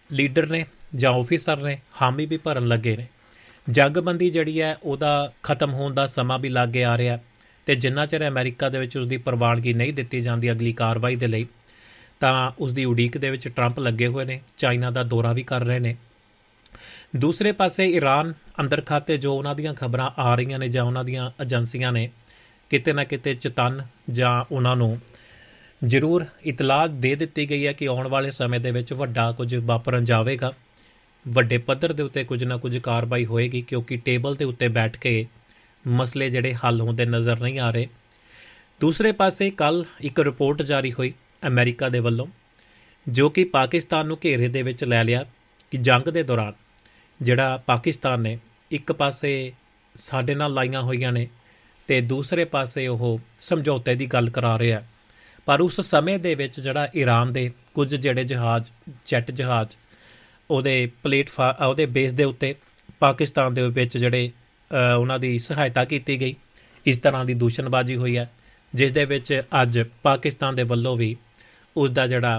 ਲੀਡਰ ਨੇ ਜਾਂ ਆਫੀਸਰ ਨੇ ਹਾਮੀ ਵੀ ਭਰਨ ਲੱਗੇ ਨੇ। ਜੰਗਬੰਦੀ ਜਿਹੜੀ ਹੈ ਉਹਦਾ ਖਤਮ ਹੋਣ ਦਾ ਸਮਾਂ ਵੀ ਲਾਗੇ ਆ ਰਿਹਾ, ਅਤੇ ਜਿੰਨਾ ਚਿਰ ਅਮਰੀਕਾ ਦੇ ਵਿੱਚ ਉਸਦੀ ਪ੍ਰਵਾਨਗੀ ਨਹੀਂ ਦਿੱਤੀ ਜਾਂਦੀ ਅਗਲੀ ਕਾਰਵਾਈ ਦੇ ਲਈ, ਤਾਂ ਉਸਦੀ ਉਡੀਕ ਦੇ ਵਿੱਚ ਟਰੰਪ ਲੱਗੇ ਹੋਏ ਨੇ, ਚਾਈਨਾ ਦਾ ਦੌਰਾ ਵੀ ਕਰ ਰਹੇ ਨੇ। ਦੂਸਰੇ ਪਾਸੇ ਈਰਾਨ ਅੰਦਰ ਖਾਤੇ ਜੋ ਉਹਨਾਂ ਦੀਆਂ ਖਬਰਾਂ ਆ ਰਹੀਆਂ ਨੇ ਜਾਂ ਉਹਨਾਂ ਦੀਆਂ ਏਜੰਸੀਆਂ ਨੇ ਕਿਤੇ ਨਾ ਕਿਤੇ ਚੇਤੰਨ ਜਾਂ ਉਹਨਾਂ ਨੂੰ ਜ਼ਰੂਰ ਇਤਲਾਹ ਦੇ ਦਿੱਤੀ ਗਈ ਹੈ ਕਿ ਆਉਣ ਵਾਲੇ ਸਮੇਂ ਦੇ ਵਿੱਚ ਵੱਡਾ ਕੁਝ ਵਾਪਰਨ ਜਾਵੇਗਾ, ਵੱਡੇ ਪੱਧਰ ਦੇ ਉੱਤੇ ਕੁਝ ਨਾ ਕੁਝ ਕਾਰਵਾਈ ਹੋਏਗੀ, ਕਿਉਂਕਿ ਟੇਬਲ ਦੇ ਉੱਤੇ ਬੈਠ ਕੇ ਮਸਲੇ ਜਿਹੜੇ ਹੱਲ ਹੁੰਦੇ ਨਜ਼ਰ ਨਹੀਂ ਆ ਰਹੇ। ਦੂਸਰੇ ਪਾਸੇ ਕੱਲ੍ਹ ਇੱਕ ਰਿਪੋਰਟ ਜਾਰੀ ਹੋਈ ਅਮਰੀਕਾ ਦੇ ਵੱਲੋਂ, ਜੋ ਕਿ ਪਾਕਿਸਤਾਨ ਨੂੰ ਘੇਰੇ ਦੇ ਵਿੱਚ ਲੈ ਲਿਆ ਕਿ ਜੰਗ ਦੇ ਦੌਰਾਨ ਜਿਹੜਾ ਪਾਕਿਸਤਾਨ ਨੇ ਇੱਕ ਪਾਸੇ ਸਾਡੇ ਨਾਲ ਲਾਈਆਂ ਹੋਈਆਂ ਨੇ ਅਤੇ ਦੂਸਰੇ ਪਾਸੇ ਉਹ ਸਮਝੌਤੇ ਦੀ ਗੱਲ ਕਰਾ ਰਿਹਾ, ਪਰ ਉਸ ਸਮੇਂ ਦੇ ਵਿੱਚ ਜਿਹੜਾ ਈਰਾਨ ਦੇ ਕੁਝ ਜਿਹੜੇ ਜਹਾਜ਼ ਜੈਟ ਜਹਾਜ਼ ਉਹਦੇ ਪਲੇਟਫਾ ਉਹਦੇ ਬੇਸ ਦੇ ਉੱਤੇ ਪਾਕਿਸਤਾਨ ਦੇ ਵਿੱਚ ਜਿਹੜੇ ਉਹਨਾਂ ਦੀ ਸਹਾਇਤਾ ਕੀਤੀ ਗਈ, ਇਸ ਤਰ੍ਹਾਂ ਦੀ ਦੂਸ਼ਣਬਾਜ਼ੀ ਹੋਈ ਹੈ, ਜਿਸ ਦੇ ਵਿੱਚ ਅੱਜ ਪਾਕਿਸਤਾਨ ਦੇ ਵੱਲੋਂ ਵੀ ਉਸ ਦਾ ਜਿਹੜਾ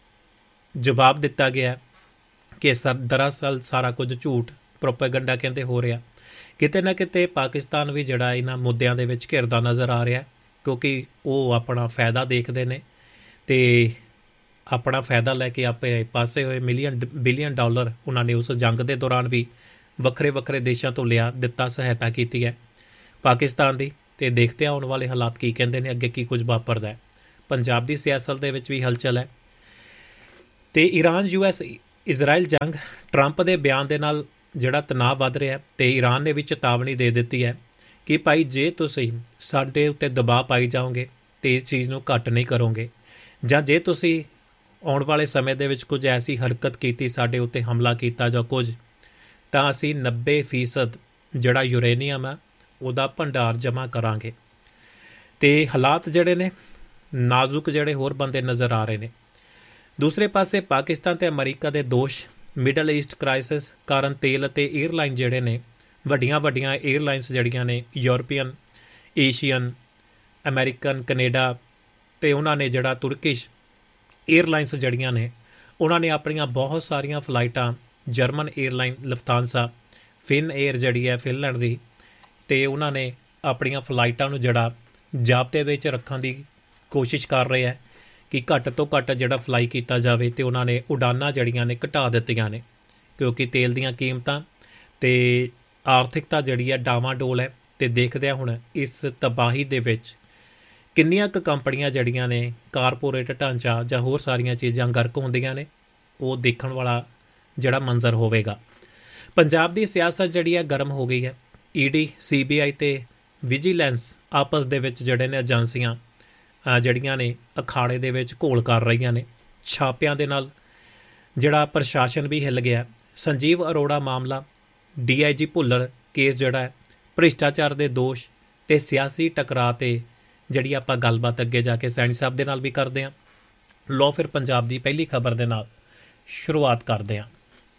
ਜਵਾਬ ਦਿੱਤਾ ਗਿਆ ਕਿ ਸਰ ਦਰਅਸਲ ਸਾਰਾ ਕੁਝ ਝੂਠ ਪ੍ਰੋਪੇਗੰਡਾ ਕਹਿੰਦੇ ਹੋ ਰਿਹਾ। ਕਿਤੇ ਨਾ ਕਿਤੇ ਪਾਕਿਸਤਾਨ ਵੀ ਜਿਹੜਾ ਇਹਨਾਂ ਮੁੱਦਿਆਂ ਦੇ ਵਿੱਚ ਘਿਰਦਾ ਨਜ਼ਰ ਆ ਰਿਹਾ, ਕਿਉਂਕਿ ਉਹ ਆਪਣਾ ਫਾਇਦਾ ਦੇਖਦੇ ਨੇ ਅਤੇ ਆਪਣਾ ਫਾਇਦਾ ਲੈ ਕੇ ਆਪਣੇ ਪਾਸੇ ਹੋਏ ਮਿਲੀਅਨ ਬਿਲੀਅਨ ਡਾਲਰ ਉਹਨਾਂ ਨੇ ਉਸ ਜੰਗ ਦੇ ਦੌਰਾਨ ਵੀ ਵੱਖਰੇ ਵੱਖਰੇ ਦੇਸ਼ਾਂ ਤੋਂ ਲਿਆ ਦਿੱਤਾ, ਸਹਾਇਤਾ ਕੀਤੀ ਹੈ ਪਾਕਿਸਤਾਨ ਦੀ। ਅਤੇ ਦੇਖਦੇ ਆ ਆਉਣ ਵਾਲੇ ਹਾਲਾਤ ਕੀ ਕਹਿੰਦੇ ਨੇ, ਅੱਗੇ ਕੀ ਕੁਝ ਵਾਪਰਦਾ ਹੈ। ਪੰਜਾਬ ਦੀ ਸਿਆਸਤ ਦੇ ਵਿੱਚ ਵੀ ਹਲਚਲ ਹੈ ਅਤੇ ਈਰਾਨ ਯੂ ਐਸ ਇਜ਼ਰਾਈਲ ਜੰਗ ਟਰੰਪ ਦੇ ਬਿਆਨ ਦੇ ਨਾਲ ਜਿਹੜਾ ਤਣਾਅ ਵੱਧ ਰਿਹਾ, ਅਤੇ ਈਰਾਨ ਨੇ ਵੀ ਚੇਤਾਵਨੀ ਦੇ ਦਿੱਤੀ ਹੈ ਕਿ ਭਾਈ ਜੇ ਤੁਸੀਂ ਸਾਡੇ ਉੱਤੇ ਦਬਾਅ ਪਾਈ ਜਾਓਗੇ ਅਤੇ ਇਸ ਚੀਜ਼ ਨੂੰ ਘੱਟ ਨਹੀਂ ਕਰੋਗੇ, ਜਾਂ ਜੇ ਤੁਸੀਂ ਆਉਣ ਵਾਲੇ ਸਮੇਂ ਦੇ ਵਿੱਚ ਕੁਝ ਐਸੀ ਹਰਕਤ ਕੀਤੀ, ਸਾਡੇ ਉੱਤੇ ਹਮਲਾ ਕੀਤਾ ਜਾਂ ਕੁਝ, ਤਾਂ ਅਸੀਂ ਨੱਬੇ ਫੀਸਦ ਜਿਹੜਾ ਯੂਰੇਨੀਅਮ ਹੈ ਉਹਦਾ ਭੰਡਾਰ ਜਮ੍ਹਾਂ ਕਰਾਂਗੇ। ਅਤੇ ਹਾਲਾਤ ਜਿਹੜੇ ਨੇ ਨਾਜ਼ੁਕ ਜਿਹੜੇ ਹੋਰ ਬੰਦੇ ਨਜ਼ਰ ਆ ਰਹੇ ਨੇ। ਦੂਸਰੇ ਪਾਸੇ ਪਾਕਿਸਤਾਨ ਅਤੇ ਅਮਰੀਕਾ ਦੇ ਦੋਸ਼ ਮਿਡਲ ਈਸਟ ਕ੍ਰਾਈਸਿਸ ਕਾਰਨ ਤੇਲ ਅਤੇ ਏਅਰਲਾਈਨ ਜਿਹੜੇ ਨੇ ਵੱਡੀਆਂ ਵੱਡੀਆਂ ਏਅਰਲਾਈਨਸ ਜਿਹੜੀਆਂ ਨੇ ਯੂਰਪੀਅਨ, ਏਸ਼ੀਅਨ, ਅਮੈਰੀਕਨ, ਕੈਨੇਡਾ ਅਤੇ ਉਹਨਾਂ ਨੇ ਜਿਹੜਾ ਤੁਰਕਿਸ਼ ਏਅਰਲਾਈਨਸ ਜਿਹੜੀਆਂ ਨੇ ਉਹਨਾਂ ਨੇ ਆਪਣੀਆਂ ਬਹੁਤ ਸਾਰੀਆਂ ਫਲਾਈਟਾਂ ਜਰਮਨ ਏਅਰਲਾਈਨ ਲਫਤਾਂਸਾ, ਫਿਨ ਏਅਰ ਜਿਹੜੀ ਹੈ ਫਿਨਲੈਂਡ ਦੀ, ਅਤੇ ਉਹਨਾਂ ਨੇ ਆਪਣੀਆਂ ਫਲਾਈਟਾਂ ਨੂੰ ਜਿਹੜਾ ਜ਼ਾਬਤੇ ਵਿੱਚ ਰੱਖਣ ਦੀ ਕੋਸ਼ਿਸ਼ ਕਰ ਰਹੇ ਹੈ ਕਿ ਘੱਟ ਤੋਂ ਘੱਟ ਜਿਹੜਾ ਫਲਾਈ ਕੀਤਾ ਜਾਵੇ, ਅਤੇ ਉਹਨਾਂ ਨੇ ਉਡਾਨਾਂ ਜਿਹੜੀਆਂ ਨੇ ਘਟਾ ਦਿੱਤੀਆਂ ਨੇ, ਕਿਉਂਕਿ ਤੇਲ ਦੀਆਂ ਕੀਮਤਾਂ ਅਤੇ ਆਰਥਿਕਤਾ ਜਿਹੜੀ ਹੈ ਡਾਵਾਂਡੋਲ ਹੈ। ਅਤੇ ਦੇਖਦੇ ਹਾਂ ਹੁਣ ਇਸ ਤਬਾਹੀ ਦੇ ਵਿੱਚ ਕਿੰਨੀਆਂ ਕੁ ਕੰਪਨੀਆਂ ਜਿਹੜੀਆਂ ਨੇ ਕਾਰਪੋਰੇਟ ਢਾਂਚਾ ਜਾਂ ਹੋਰ ਸਾਰੀਆਂ ਚੀਜ਼ਾਂ ਗਰਕ ਹੁੰਦੀਆਂ ਨੇ, ਉਹ ਦੇਖਣ ਵਾਲਾ ਜਿਹੜਾ ਮੰਜ਼ਰ ਹੋਵੇਗਾ। ਪੰਜਾਬ ਦੀ ਸਿਆਸਤ ਜਿਹੜੀ ਹੈ ਗਰਮ ਹੋ ਗਈ ਹੈ। E D, C B I ਅਤੇ ਵਿਜੀਲੈਂਸ ਆਪਸ ਦੇ ਵਿੱਚ ਜਿਹੜੇ ਨੇ ਏਜੰਸੀਆਂ ਜਿਹੜੀਆਂ ਨੇ ਅਖਾੜੇ ਦੇ ਵਿੱਚ ਘੋਲ ਕਰ ਰਹੀਆਂ ਨੇ। ਛਾਪਿਆਂ ਦੇ ਨਾਲ ਜਿਹੜਾ ਪ੍ਰਸ਼ਾਸਨ ਵੀ ਹਿੱਲ ਗਿਆ। ਸੰਜੀਵ ਅਰੋੜਾ ਮਾਮਲਾ, ਡੀ ਆਈ ਜੀ ਭੁੱਲਰ ਕੇਸ ਜਿਹੜਾ ਹੈ, ਭ੍ਰਿਸ਼ਟਾਚਾਰ ਦੇ ਦੋਸ਼ ਅਤੇ ਸਿਆਸੀ ਟਕਰਾਅ 'ਤੇ ਜਿਹੜੀ ਆਪਾਂ ਗੱਲਬਾਤ ਅੱਗੇ ਜਾ ਕੇ ਸੈਣੀ ਸਾਹਿਬ ਦੇ ਨਾਲ ਵੀ ਕਰਦੇ ਹਾਂ। ਲਓ ਫਿਰ ਪੰਜਾਬ ਦੀ ਪਹਿਲੀ ਖਬਰ ਦੇ ਨਾਲ ਸ਼ੁਰੂਆਤ ਕਰਦੇ ਹਾਂ।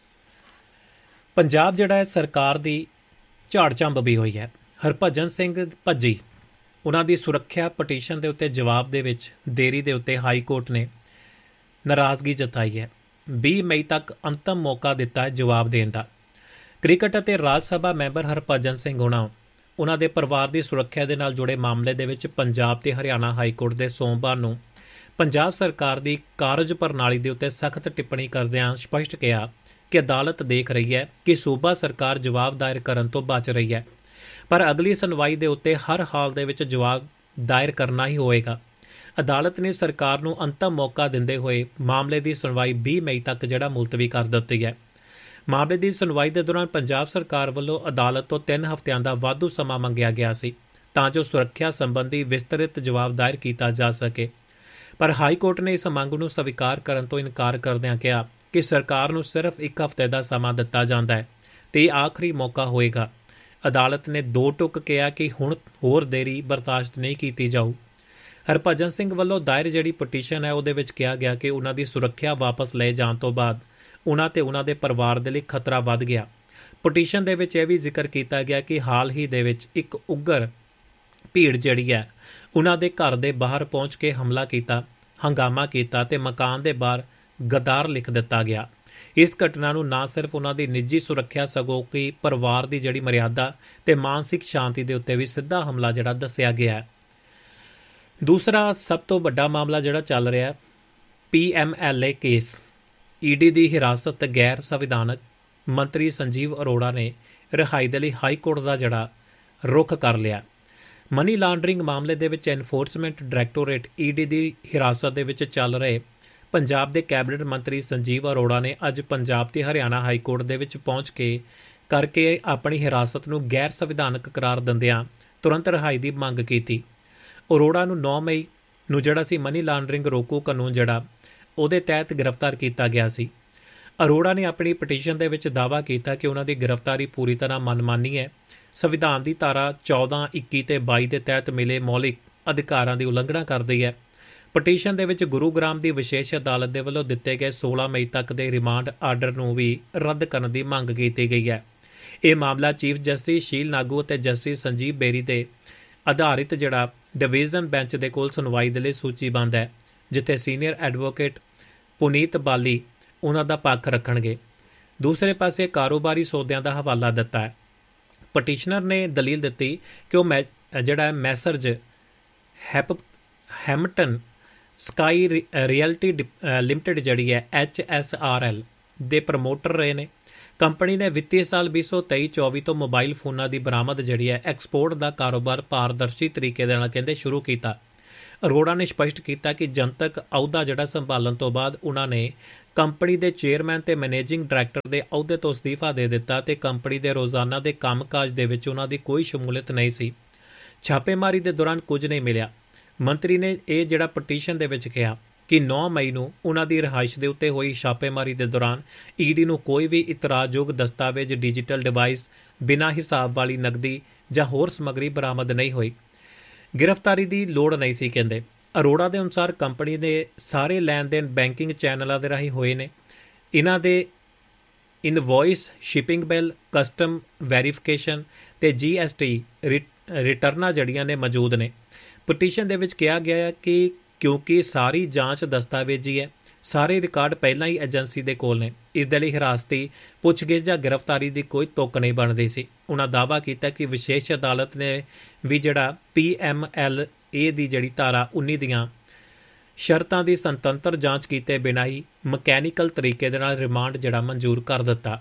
ਪੰਜਾਬ ਜਿਹੜਾ ਹੈ ਸਰਕਾਰ ਦੀ ਝਾੜ ਝੰਬ ਵੀ ਹੋਈ ਹੈ। ਹਰਭਜਨ ਸਿੰਘ ਭੱਜੀ ਉਹਨਾਂ ਦੀ ਸੁਰੱਖਿਆ ਪਟੀਸ਼ਨ ਦੇ ਉੱਤੇ ਜਵਾਬ ਦੇ ਵਿੱਚ ਦੇਰੀ ਦੇ ਉੱਤੇ ਹਾਈ ਕੋਰਟ ਨੇ ਨਾਰਾਜ਼ਗੀ ਜਤਾਈ ਹੈ। ਵੀਹ ਮਈ ਤੱਕ ਅੰਤਮ ਮੌਕਾ ਦਿੱਤਾ ਹੈ ਜਵਾਬ ਦੇਣ ਦਾ। ਕ੍ਰਿਕਟ ਅਤੇ ਰਾਜ ਸਭਾ ਮੈਂਬਰ ਹਰਭਜਨ ਸਿੰਘ ਹੋਣਾ ਉਹਨਾਂ ਦੇ ਪਰਿਵਾਰ ਦੀ ਸੁਰੱਖਿਆ ਦੇ ਨਾਲ ਜੁੜੇ ਮਾਮਲੇ ਦੇ ਵਿੱਚ ਪੰਜਾਬ ਤੇ ਹਰਿਆਣਾ ਹਾਈ ਕੋਰਟ ਦੇ ਸੋਮਵਾਰ ਨੂੰ ਪੰਜਾਬ ਸਰਕਾਰ ਦੀ ਕਾਰਜ ਪ੍ਰਣਾਲੀ ਦੇ ਉੱਤੇ ਸਖਤ ਟਿੱਪਣੀ ਕਰਦਿਆਂ ਸਪਸ਼ਟ ਕਿਹਾ ਕਿ ਅਦਾਲਤ ਦੇਖ ਰਹੀ ਹੈ ਕਿ ਸੂਬਾ ਸਰਕਾਰ ਜਵਾਬ ਦਾਇਰ ਕਰਨ ਤੋਂ ਬਚ ਰਹੀ ਹੈ, ਪਰ ਅਗਲੀ ਸੁਣਵਾਈ ਦੇ ਉੱਤੇ ਹਰ ਹਾਲ ਦੇ ਵਿੱਚ ਜਵਾਬ ਦਾਇਰ ਕਰਨਾ ਹੀ ਹੋਏਗਾ। ਅਦਾਲਤ ਨੇ ਸਰਕਾਰ ਨੂੰ ਅੰਤਮ ਮੌਕਾ ਦਿੰਦੇ ਹੋਏ ਮਾਮਲੇ ਦੀ ਸੁਣਵਾਈ ਵੀਹ ਮਈ ਤੱਕ ਜਿਹੜਾ ਮੁਲਤਵੀ ਕਰ ਦਿੱਤੀ ਹੈ। ਮਾਮਲੇ ਦੀ ਸੁਣਵਾਈ ਦੇ ਦੌਰਾਨ ਪੰਜਾਬ ਸਰਕਾਰ ਵੱਲੋਂ ਅਦਾਲਤ ਤੋਂ ਤਿੰਨ ਹਫ਼ਤਿਆਂ ਦਾ ਵਾਧੂ ਸਮਾਂ ਮੰਗਿਆ ਗਿਆ ਸੀ ਤਾਂ ਜੋ ਸੁਰੱਖਿਆ ਸੰਬੰਧੀ ਵਿਸਤ੍ਰਿਤ ਜਵਾਬ ਦਾਇਰ ਕੀਤਾ ਜਾ ਸਕੇ, ਪਰ ਹਾਈ ਕੋਰਟ ਨੇ ਇਸ ਮੰਗ ਨੂੰ ਸਵੀਕਾਰ ਕਰਨ ਤੋਂ ਇਨਕਾਰ ਕਰਦਿਆਂ ਕਿਹਾ ਕਿ ਸਰਕਾਰ ਨੂੰ ਸਿਰਫ ਇੱਕ ਹਫ਼ਤੇ ਦਾ ਸਮਾਂ ਦਿੱਤਾ ਜਾਂਦਾ ਹੈ ਤੇ ਇਹ ਆਖਰੀ ਮੌਕਾ ਹੋਏਗਾ। ਅਦਾਲਤ ਨੇ ਦੋ ਟੁਕ ਕਿਹਾ ਕਿ ਹੁਣ ਹੋਰ ਦੇਰੀ ਬਰਦਾਸ਼ਤ ਨਹੀਂ ਕੀਤੀ ਜਾਊ। ਹਰਭਜਨ ਸਿੰਘ ਵੱਲੋਂ ਦਾਇਰ ਜਿਹੜੀ ਪਟੀਸ਼ਨ ਹੈ ਉਹਦੇ ਵਿੱਚ ਕਿਹਾ ਗਿਆ ਕਿ ਉਹਨਾਂ ਦੀ ਸੁਰੱਖਿਆ ਵਾਪਸ ਲਏ ਜਾਣ ਤੋਂ ਬਾਅਦ ਉਹਨਾਂ ਤੇ ਉਹਨਾਂ ਦੇ ਪਰਿਵਾਰ ਦੇ ਲਈ ਖਤਰਾ ਵੱਧ ਗਿਆ। ਪਟੀਸ਼ਨ ਦੇ ਵਿੱਚ ਇਹ ਵੀ ਜ਼ਿਕਰ ਕੀਤਾ ਗਿਆ ਕਿ ਹਾਲ ਹੀ ਦੇ ਵਿੱਚ ਇੱਕ ਉਗਰ ਭੀੜ ਜਿਹੜੀ ਹੈ ਉਹਨਾਂ ਦੇ ਘਰ ਦੇ ਬਾਹਰ ਪਹੁੰਚ ਕੇ ਹਮਲਾ ਕੀਤਾ, ਹੰਗਾਮਾ ਕੀਤਾ ਤੇ ਮਕਾਨ ਦੇ ਬਾਹਰ ਗਦਾਰ ਲਿਖ ਦਿੱਤਾ ਗਿਆ। ਇਸ ਘਟਨਾ ਨੂੰ ਨਾ ਸਿਰਫ ਉਹਨਾਂ ਦੀ ਨਿੱਜੀ ਸੁਰੱਖਿਆ ਸਗੋਂ ਕਿ ਪਰਿਵਾਰ ਦੀ ਜਿਹੜੀ ਮਰਿਆਦਾ ਤੇ ਮਾਨਸਿਕ ਸ਼ਾਂਤੀ ਦੇ ਉੱਤੇ ਵੀ ਸਿੱਧਾ ਹਮਲਾ ਜਿਹੜਾ ਦੱਸਿਆ ਗਿਆ ਹੈ। ਦੂਸਰਾ ਸਭ ਤੋਂ ਵੱਡਾ ਮਾਮਲਾ ਜਿਹੜਾ ਚੱਲ ਰਿਹਾ P M L A case. ED ਦੀ ਹਿਰਾਸਤ ਗੈਰ ਸੰਵਿਧਾਨਕ, ਮੰਤਰੀ ਸੰਜੀਵ ਅਰੋੜਾ ਨੇ ਰਿਹਾਈ ਦੇ ਲਈ ਹਾਈ ਕੋਰਟ ਦਾ ਜਿਹੜਾ ਰੁਖ ਕਰ ਲਿਆ। ਮਨੀ ਲਾਂਡਰਿੰਗ ਮਾਮਲੇ ਦੇ ਵਿੱਚ ਐਨਫੋਰਸਮੈਂਟ ਡਾਇਰੈਕਟੋਰੇਟ ਈਡੀ ਦੀ ਹਿਰਾਸਤ ਦੇ ਵਿੱਚ ਚੱਲ ਰਹੇ ਪੰਜਾਬ ਦੇ ਕੈਬਨਿਟ ਮੰਤਰੀ ਸੰਜੀਵ ਅਰੋੜਾ ਨੇ ਅੱਜ ਪੰਜਾਬ ਤੇ ਹਰਿਆਣਾ ਹਾਈ ਕੋਰਟ ਦੇ ਵਿੱਚ ਪਹੁੰਚ ਕੇ ਕਰਕੇ ਆਪਣੀ ਹਿਰਾਸਤ ਨੂੰ ਗੈਰ ਸੰਵਿਧਾਨਕ ਕਰਾਰ ਦਿੰਦਿਆਂ ਤੁਰੰਤ ਰਿਹਾਈ ਦੀ ਮੰਗ ਕੀਤੀ। ਅਰੋੜਾ ਨੂੰ ਨੌਂ ਮਈ ਨੂੰ ਜਿਹੜਾ ਸੀ ਮਨੀ ਲਾਂਡਰਿੰਗ ਰੋਕੂ ਕਾਨੂੰਨ ਜਿਹੜਾ ਉਹਦੇ ਤਹਿਤ ਗ੍ਰਿਫਤਾਰ ਕੀਤਾ ਗਿਆ ਸੀ। ਅਰੋੜਾ ਨੇ ਆਪਣੀ ਪਟੀਸ਼ਨ ਦੇ ਵਿੱਚ ਦਾਅਵਾ ਕੀਤਾ ਕਿ ਉਹਨਾਂ ਦੀ ਗ੍ਰਿਫਤਾਰੀ ਪੂਰੀ ਤਰ੍ਹਾਂ ਮਨਮਾਨੀ ਹੈ, ਸੰਵਿਧਾਨ ਦੀ ਧਾਰਾ ਚੌਦਾਂ, ਇੱਕੀ ਤੇ ਬਾਈ ਦੇ ਤਹਿਤ ਮਿਲੇ ਮੌਲਿਕ ਅਧਿਕਾਰਾਂ ਦੀ ਉਲੰਘਣਾ ਕਰਦੀ ਹੈ। ਪਟੀਸ਼ਨ ਦੇ ਵਿੱਚ ਗੁਰੂਗ੍ਰਾਮ ਦੀ ਵਿਸ਼ੇਸ਼ ਅਦਾਲਤ ਦੇ ਵੱਲੋਂ ਦਿੱਤੇ ਗਏ ਸੋਲਾਂ ਮਈ ਤੱਕ ਦੇ ਰਿਮਾਂਡ ਆਰਡਰ ਨੂੰ ਵੀ ਰੱਦ ਕਰਨ ਦੀ ਮੰਗ ਕੀਤੀ ਗਈ ਹੈ। ਇਹ ਮਾਮਲਾ ਚੀਫ ਜਸਟਿਸ ਸ਼ੀਲ ਨਾਗੂ ਅਤੇ ਜਸਟਿਸ ਸੰਜੀਵ ਬੇਰੀ ਦੇ ਆਧਾਰਿਤ ਜਿਹੜਾ ਡਿਵੀਜ਼ਨ ਬੈਂਚ ਦੇ ਕੋਲ ਸੁਣਵਾਈ ਦੇ ਲਈ ਸੂਚੀਬੱਧ ਹੈ, ਜਿੱਥੇ ਸੀਨੀਅਰ ਐਡਵੋਕੇਟ ਪੁਨੀਤ ਬਾਲੀ ਉਹਨਾਂ ਦਾ ਪੱਖ ਰੱਖਣਗੇ। ਦੂਸਰੇ ਪਾਸੇ ਕਾਰੋਬਾਰੀ ਸੌਦਿਆਂ ਦਾ ਹਵਾਲਾ ਦਿੱਤਾ ਹੈ। ਪਟੀਸ਼ਨਰ ਨੇ ਦਲੀਲ ਦਿੱਤੀ ਕਿ ਉਹ ਮੈ ਜਿਹੜਾ messrs hep Hampton sky realty limited ਜਿਹੜੀ ਹੈ ਐਚ ਐਸ ਆਰ ਐਲ ਦੇ ਪ੍ਰਮੋਟਰ ਰਹੇ ਨੇ। ਕੰਪਨੀ ਨੇ ਵਿੱਤੀ ਸਾਲ ਵੀਹ ਸੌ ਤੇਈ ਚੌਵੀ ਤੋਂ ਮੋਬਾਈਲ ਫੋਨਾਂ ਦੀ ਬਰਾਮਦ ਜਿਹੜੀ ਹੈ ਐਕਸਪੋਰਟ ਦਾ ਕਾਰੋਬਾਰ ਪਾਰਦਰਸ਼ੀ ਤਰੀਕੇ ਦੇ ਨਾਲ ਕਹਿੰਦੇ ਸ਼ੁਰੂ ਕੀਤਾ। ਅਰੋੜਾ ਨੇ ਸਪਸ਼ਟ ਕੀਤਾ ਕਿ ਜਨਤਕ ਅਹੁਦਾ ਜਿਹੜਾ ਸੰਭਾਲਣ ਤੋਂ ਬਾਅਦ ਉਹਨਾਂ ਨੇ ਕੰਪਨੀ ਦੇ ਚੇਅਰਮੈਨ ਤੇ ਮੈਨੇਜਿੰਗ ਡਾਇਰੈਕਟਰ ਦੇ ਅਹੁਦੇ ਤੋਂ ਅਸਤੀਫਾ ਦੇ ਦਿੱਤਾ ਤੇ ਕੰਪਨੀ ਦੇ ਰੋਜ਼ਾਨਾ ਦੇ ਕੰਮਕਾਜ ਦੇ ਵਿੱਚ ਉਹਨਾਂ ਦੀ ਕੋਈ ਸ਼ਮੂਲੀਅਤ ਨਹੀਂ ਸੀ। ਛਾਪੇਮਾਰੀ ਦੇ ਦੌਰਾਨ ਕੁਝ ਨਹੀਂ ਮਿਲਿਆ। ਮੰਤਰੀ ਨੇ ਇਹ ਜਿਹੜਾ ਪਟੀਸ਼ਨ ਦੇ ਵਿੱਚ ਕਿਹਾ ਕਿ ਨੌਂ ਮਈ ਨੂੰ ਉਹਨਾਂ ਦੀ ਰਿਹਾਇਸ਼ ਦੇ ਉੱਤੇ ਹੋਈ ਛਾਪੇਮਾਰੀ ਦੇ ਦੌਰਾਨ ਈਡੀ ਨੂੰ ਕੋਈ ਵੀ ਇਤਰਾਜ਼ਯੋਗ ਦਸਤਾਵੇਜ਼, ਡਿਜੀਟਲ ਡਿਵਾਈਸ, ਬਿਨਾਂ ਹਿਸਾਬ ਵਾਲੀ ਨਕਦੀ ਜਾਂ ਹੋਰ ਸਮੱਗਰੀ ਬਰਾਮਦ ਨਹੀਂ ਹੋਈ। ਗ੍ਰਿਫਤਾਰੀ ਦੀ ਲੋੜ ਨਹੀਂ ਸੀ ਕਹਿੰਦੇ। ਅਰੋੜਾ ਦੇ ਅਨੁਸਾਰ ਕੰਪਨੀ ਦੇ ਸਾਰੇ ਲੈਣ ਦੇਣ ਬੈਂਕਿੰਗ ਚੈਨਲਾਂ ਦੇ ਰਾਹੀਂ ਹੋਏ ਨੇ। ਇਹਨਾਂ ਦੇ invoice, shipping bill, custom verification ਤੇ ਜੀ ਐਸ ਟੀ ਰਿਟਰਨਾਂ ਜਿਹੜੀਆਂ ਨੇ ਮੌਜੂਦ ਨੇ। ਪਟੀਸ਼ਨ ਦੇ ਵਿੱਚ ਕਿਹਾ ਗਿਆ ਹੈ ਕਿ ਕਿਉਂਕਿ ਸਾਰੀ ਜਾਂਚ ਦਸਤਾਵੇਜ਼ੀ ਹੈ, ਸਾਰੇ ਰਿਕਾਰਡ ਪਹਿਲਾਂ ਹੀ ਏਜੰਸੀ ਦੇ ਕੋਲ ਨੇ, ਇਸ ਦੇ ਲਈ ਹਿਰਾਸਤੀ ਪੁੱਛਗਿੱਛ ਜਾਂ ਗ੍ਰਿਫਤਾਰੀ ਦੀ ਕੋਈ ਤੁੱਕ ਨਹੀਂ ਬਣਦੀ ਸੀ। ਉਹਨਾਂ ਦਾਅਵਾ ਕੀਤਾ ਕਿ ਵਿਸ਼ੇਸ਼ ਅਦਾਲਤ ਨੇ ਵੀ ਜਿਹੜਾ ਪੀ ਐਮ ਐਲ ਏ ਦੀ ਜਿਹੜੀ ਧਾਰਾ ਉੱਨੀ ਦੀਆਂ ਸ਼ਰਤਾਂ ਦੀ ਸੁਤੰਤਰ ਜਾਂਚ ਕੀਤੇ ਬਿਨਾਂ ਹੀ ਮਕੈਨੀਕਲ ਤਰੀਕੇ ਦੇ ਨਾਲ ਰਿਮਾਂਡ ਜਿਹੜਾ ਮਨਜ਼ੂਰ ਕਰ ਦਿੱਤਾ।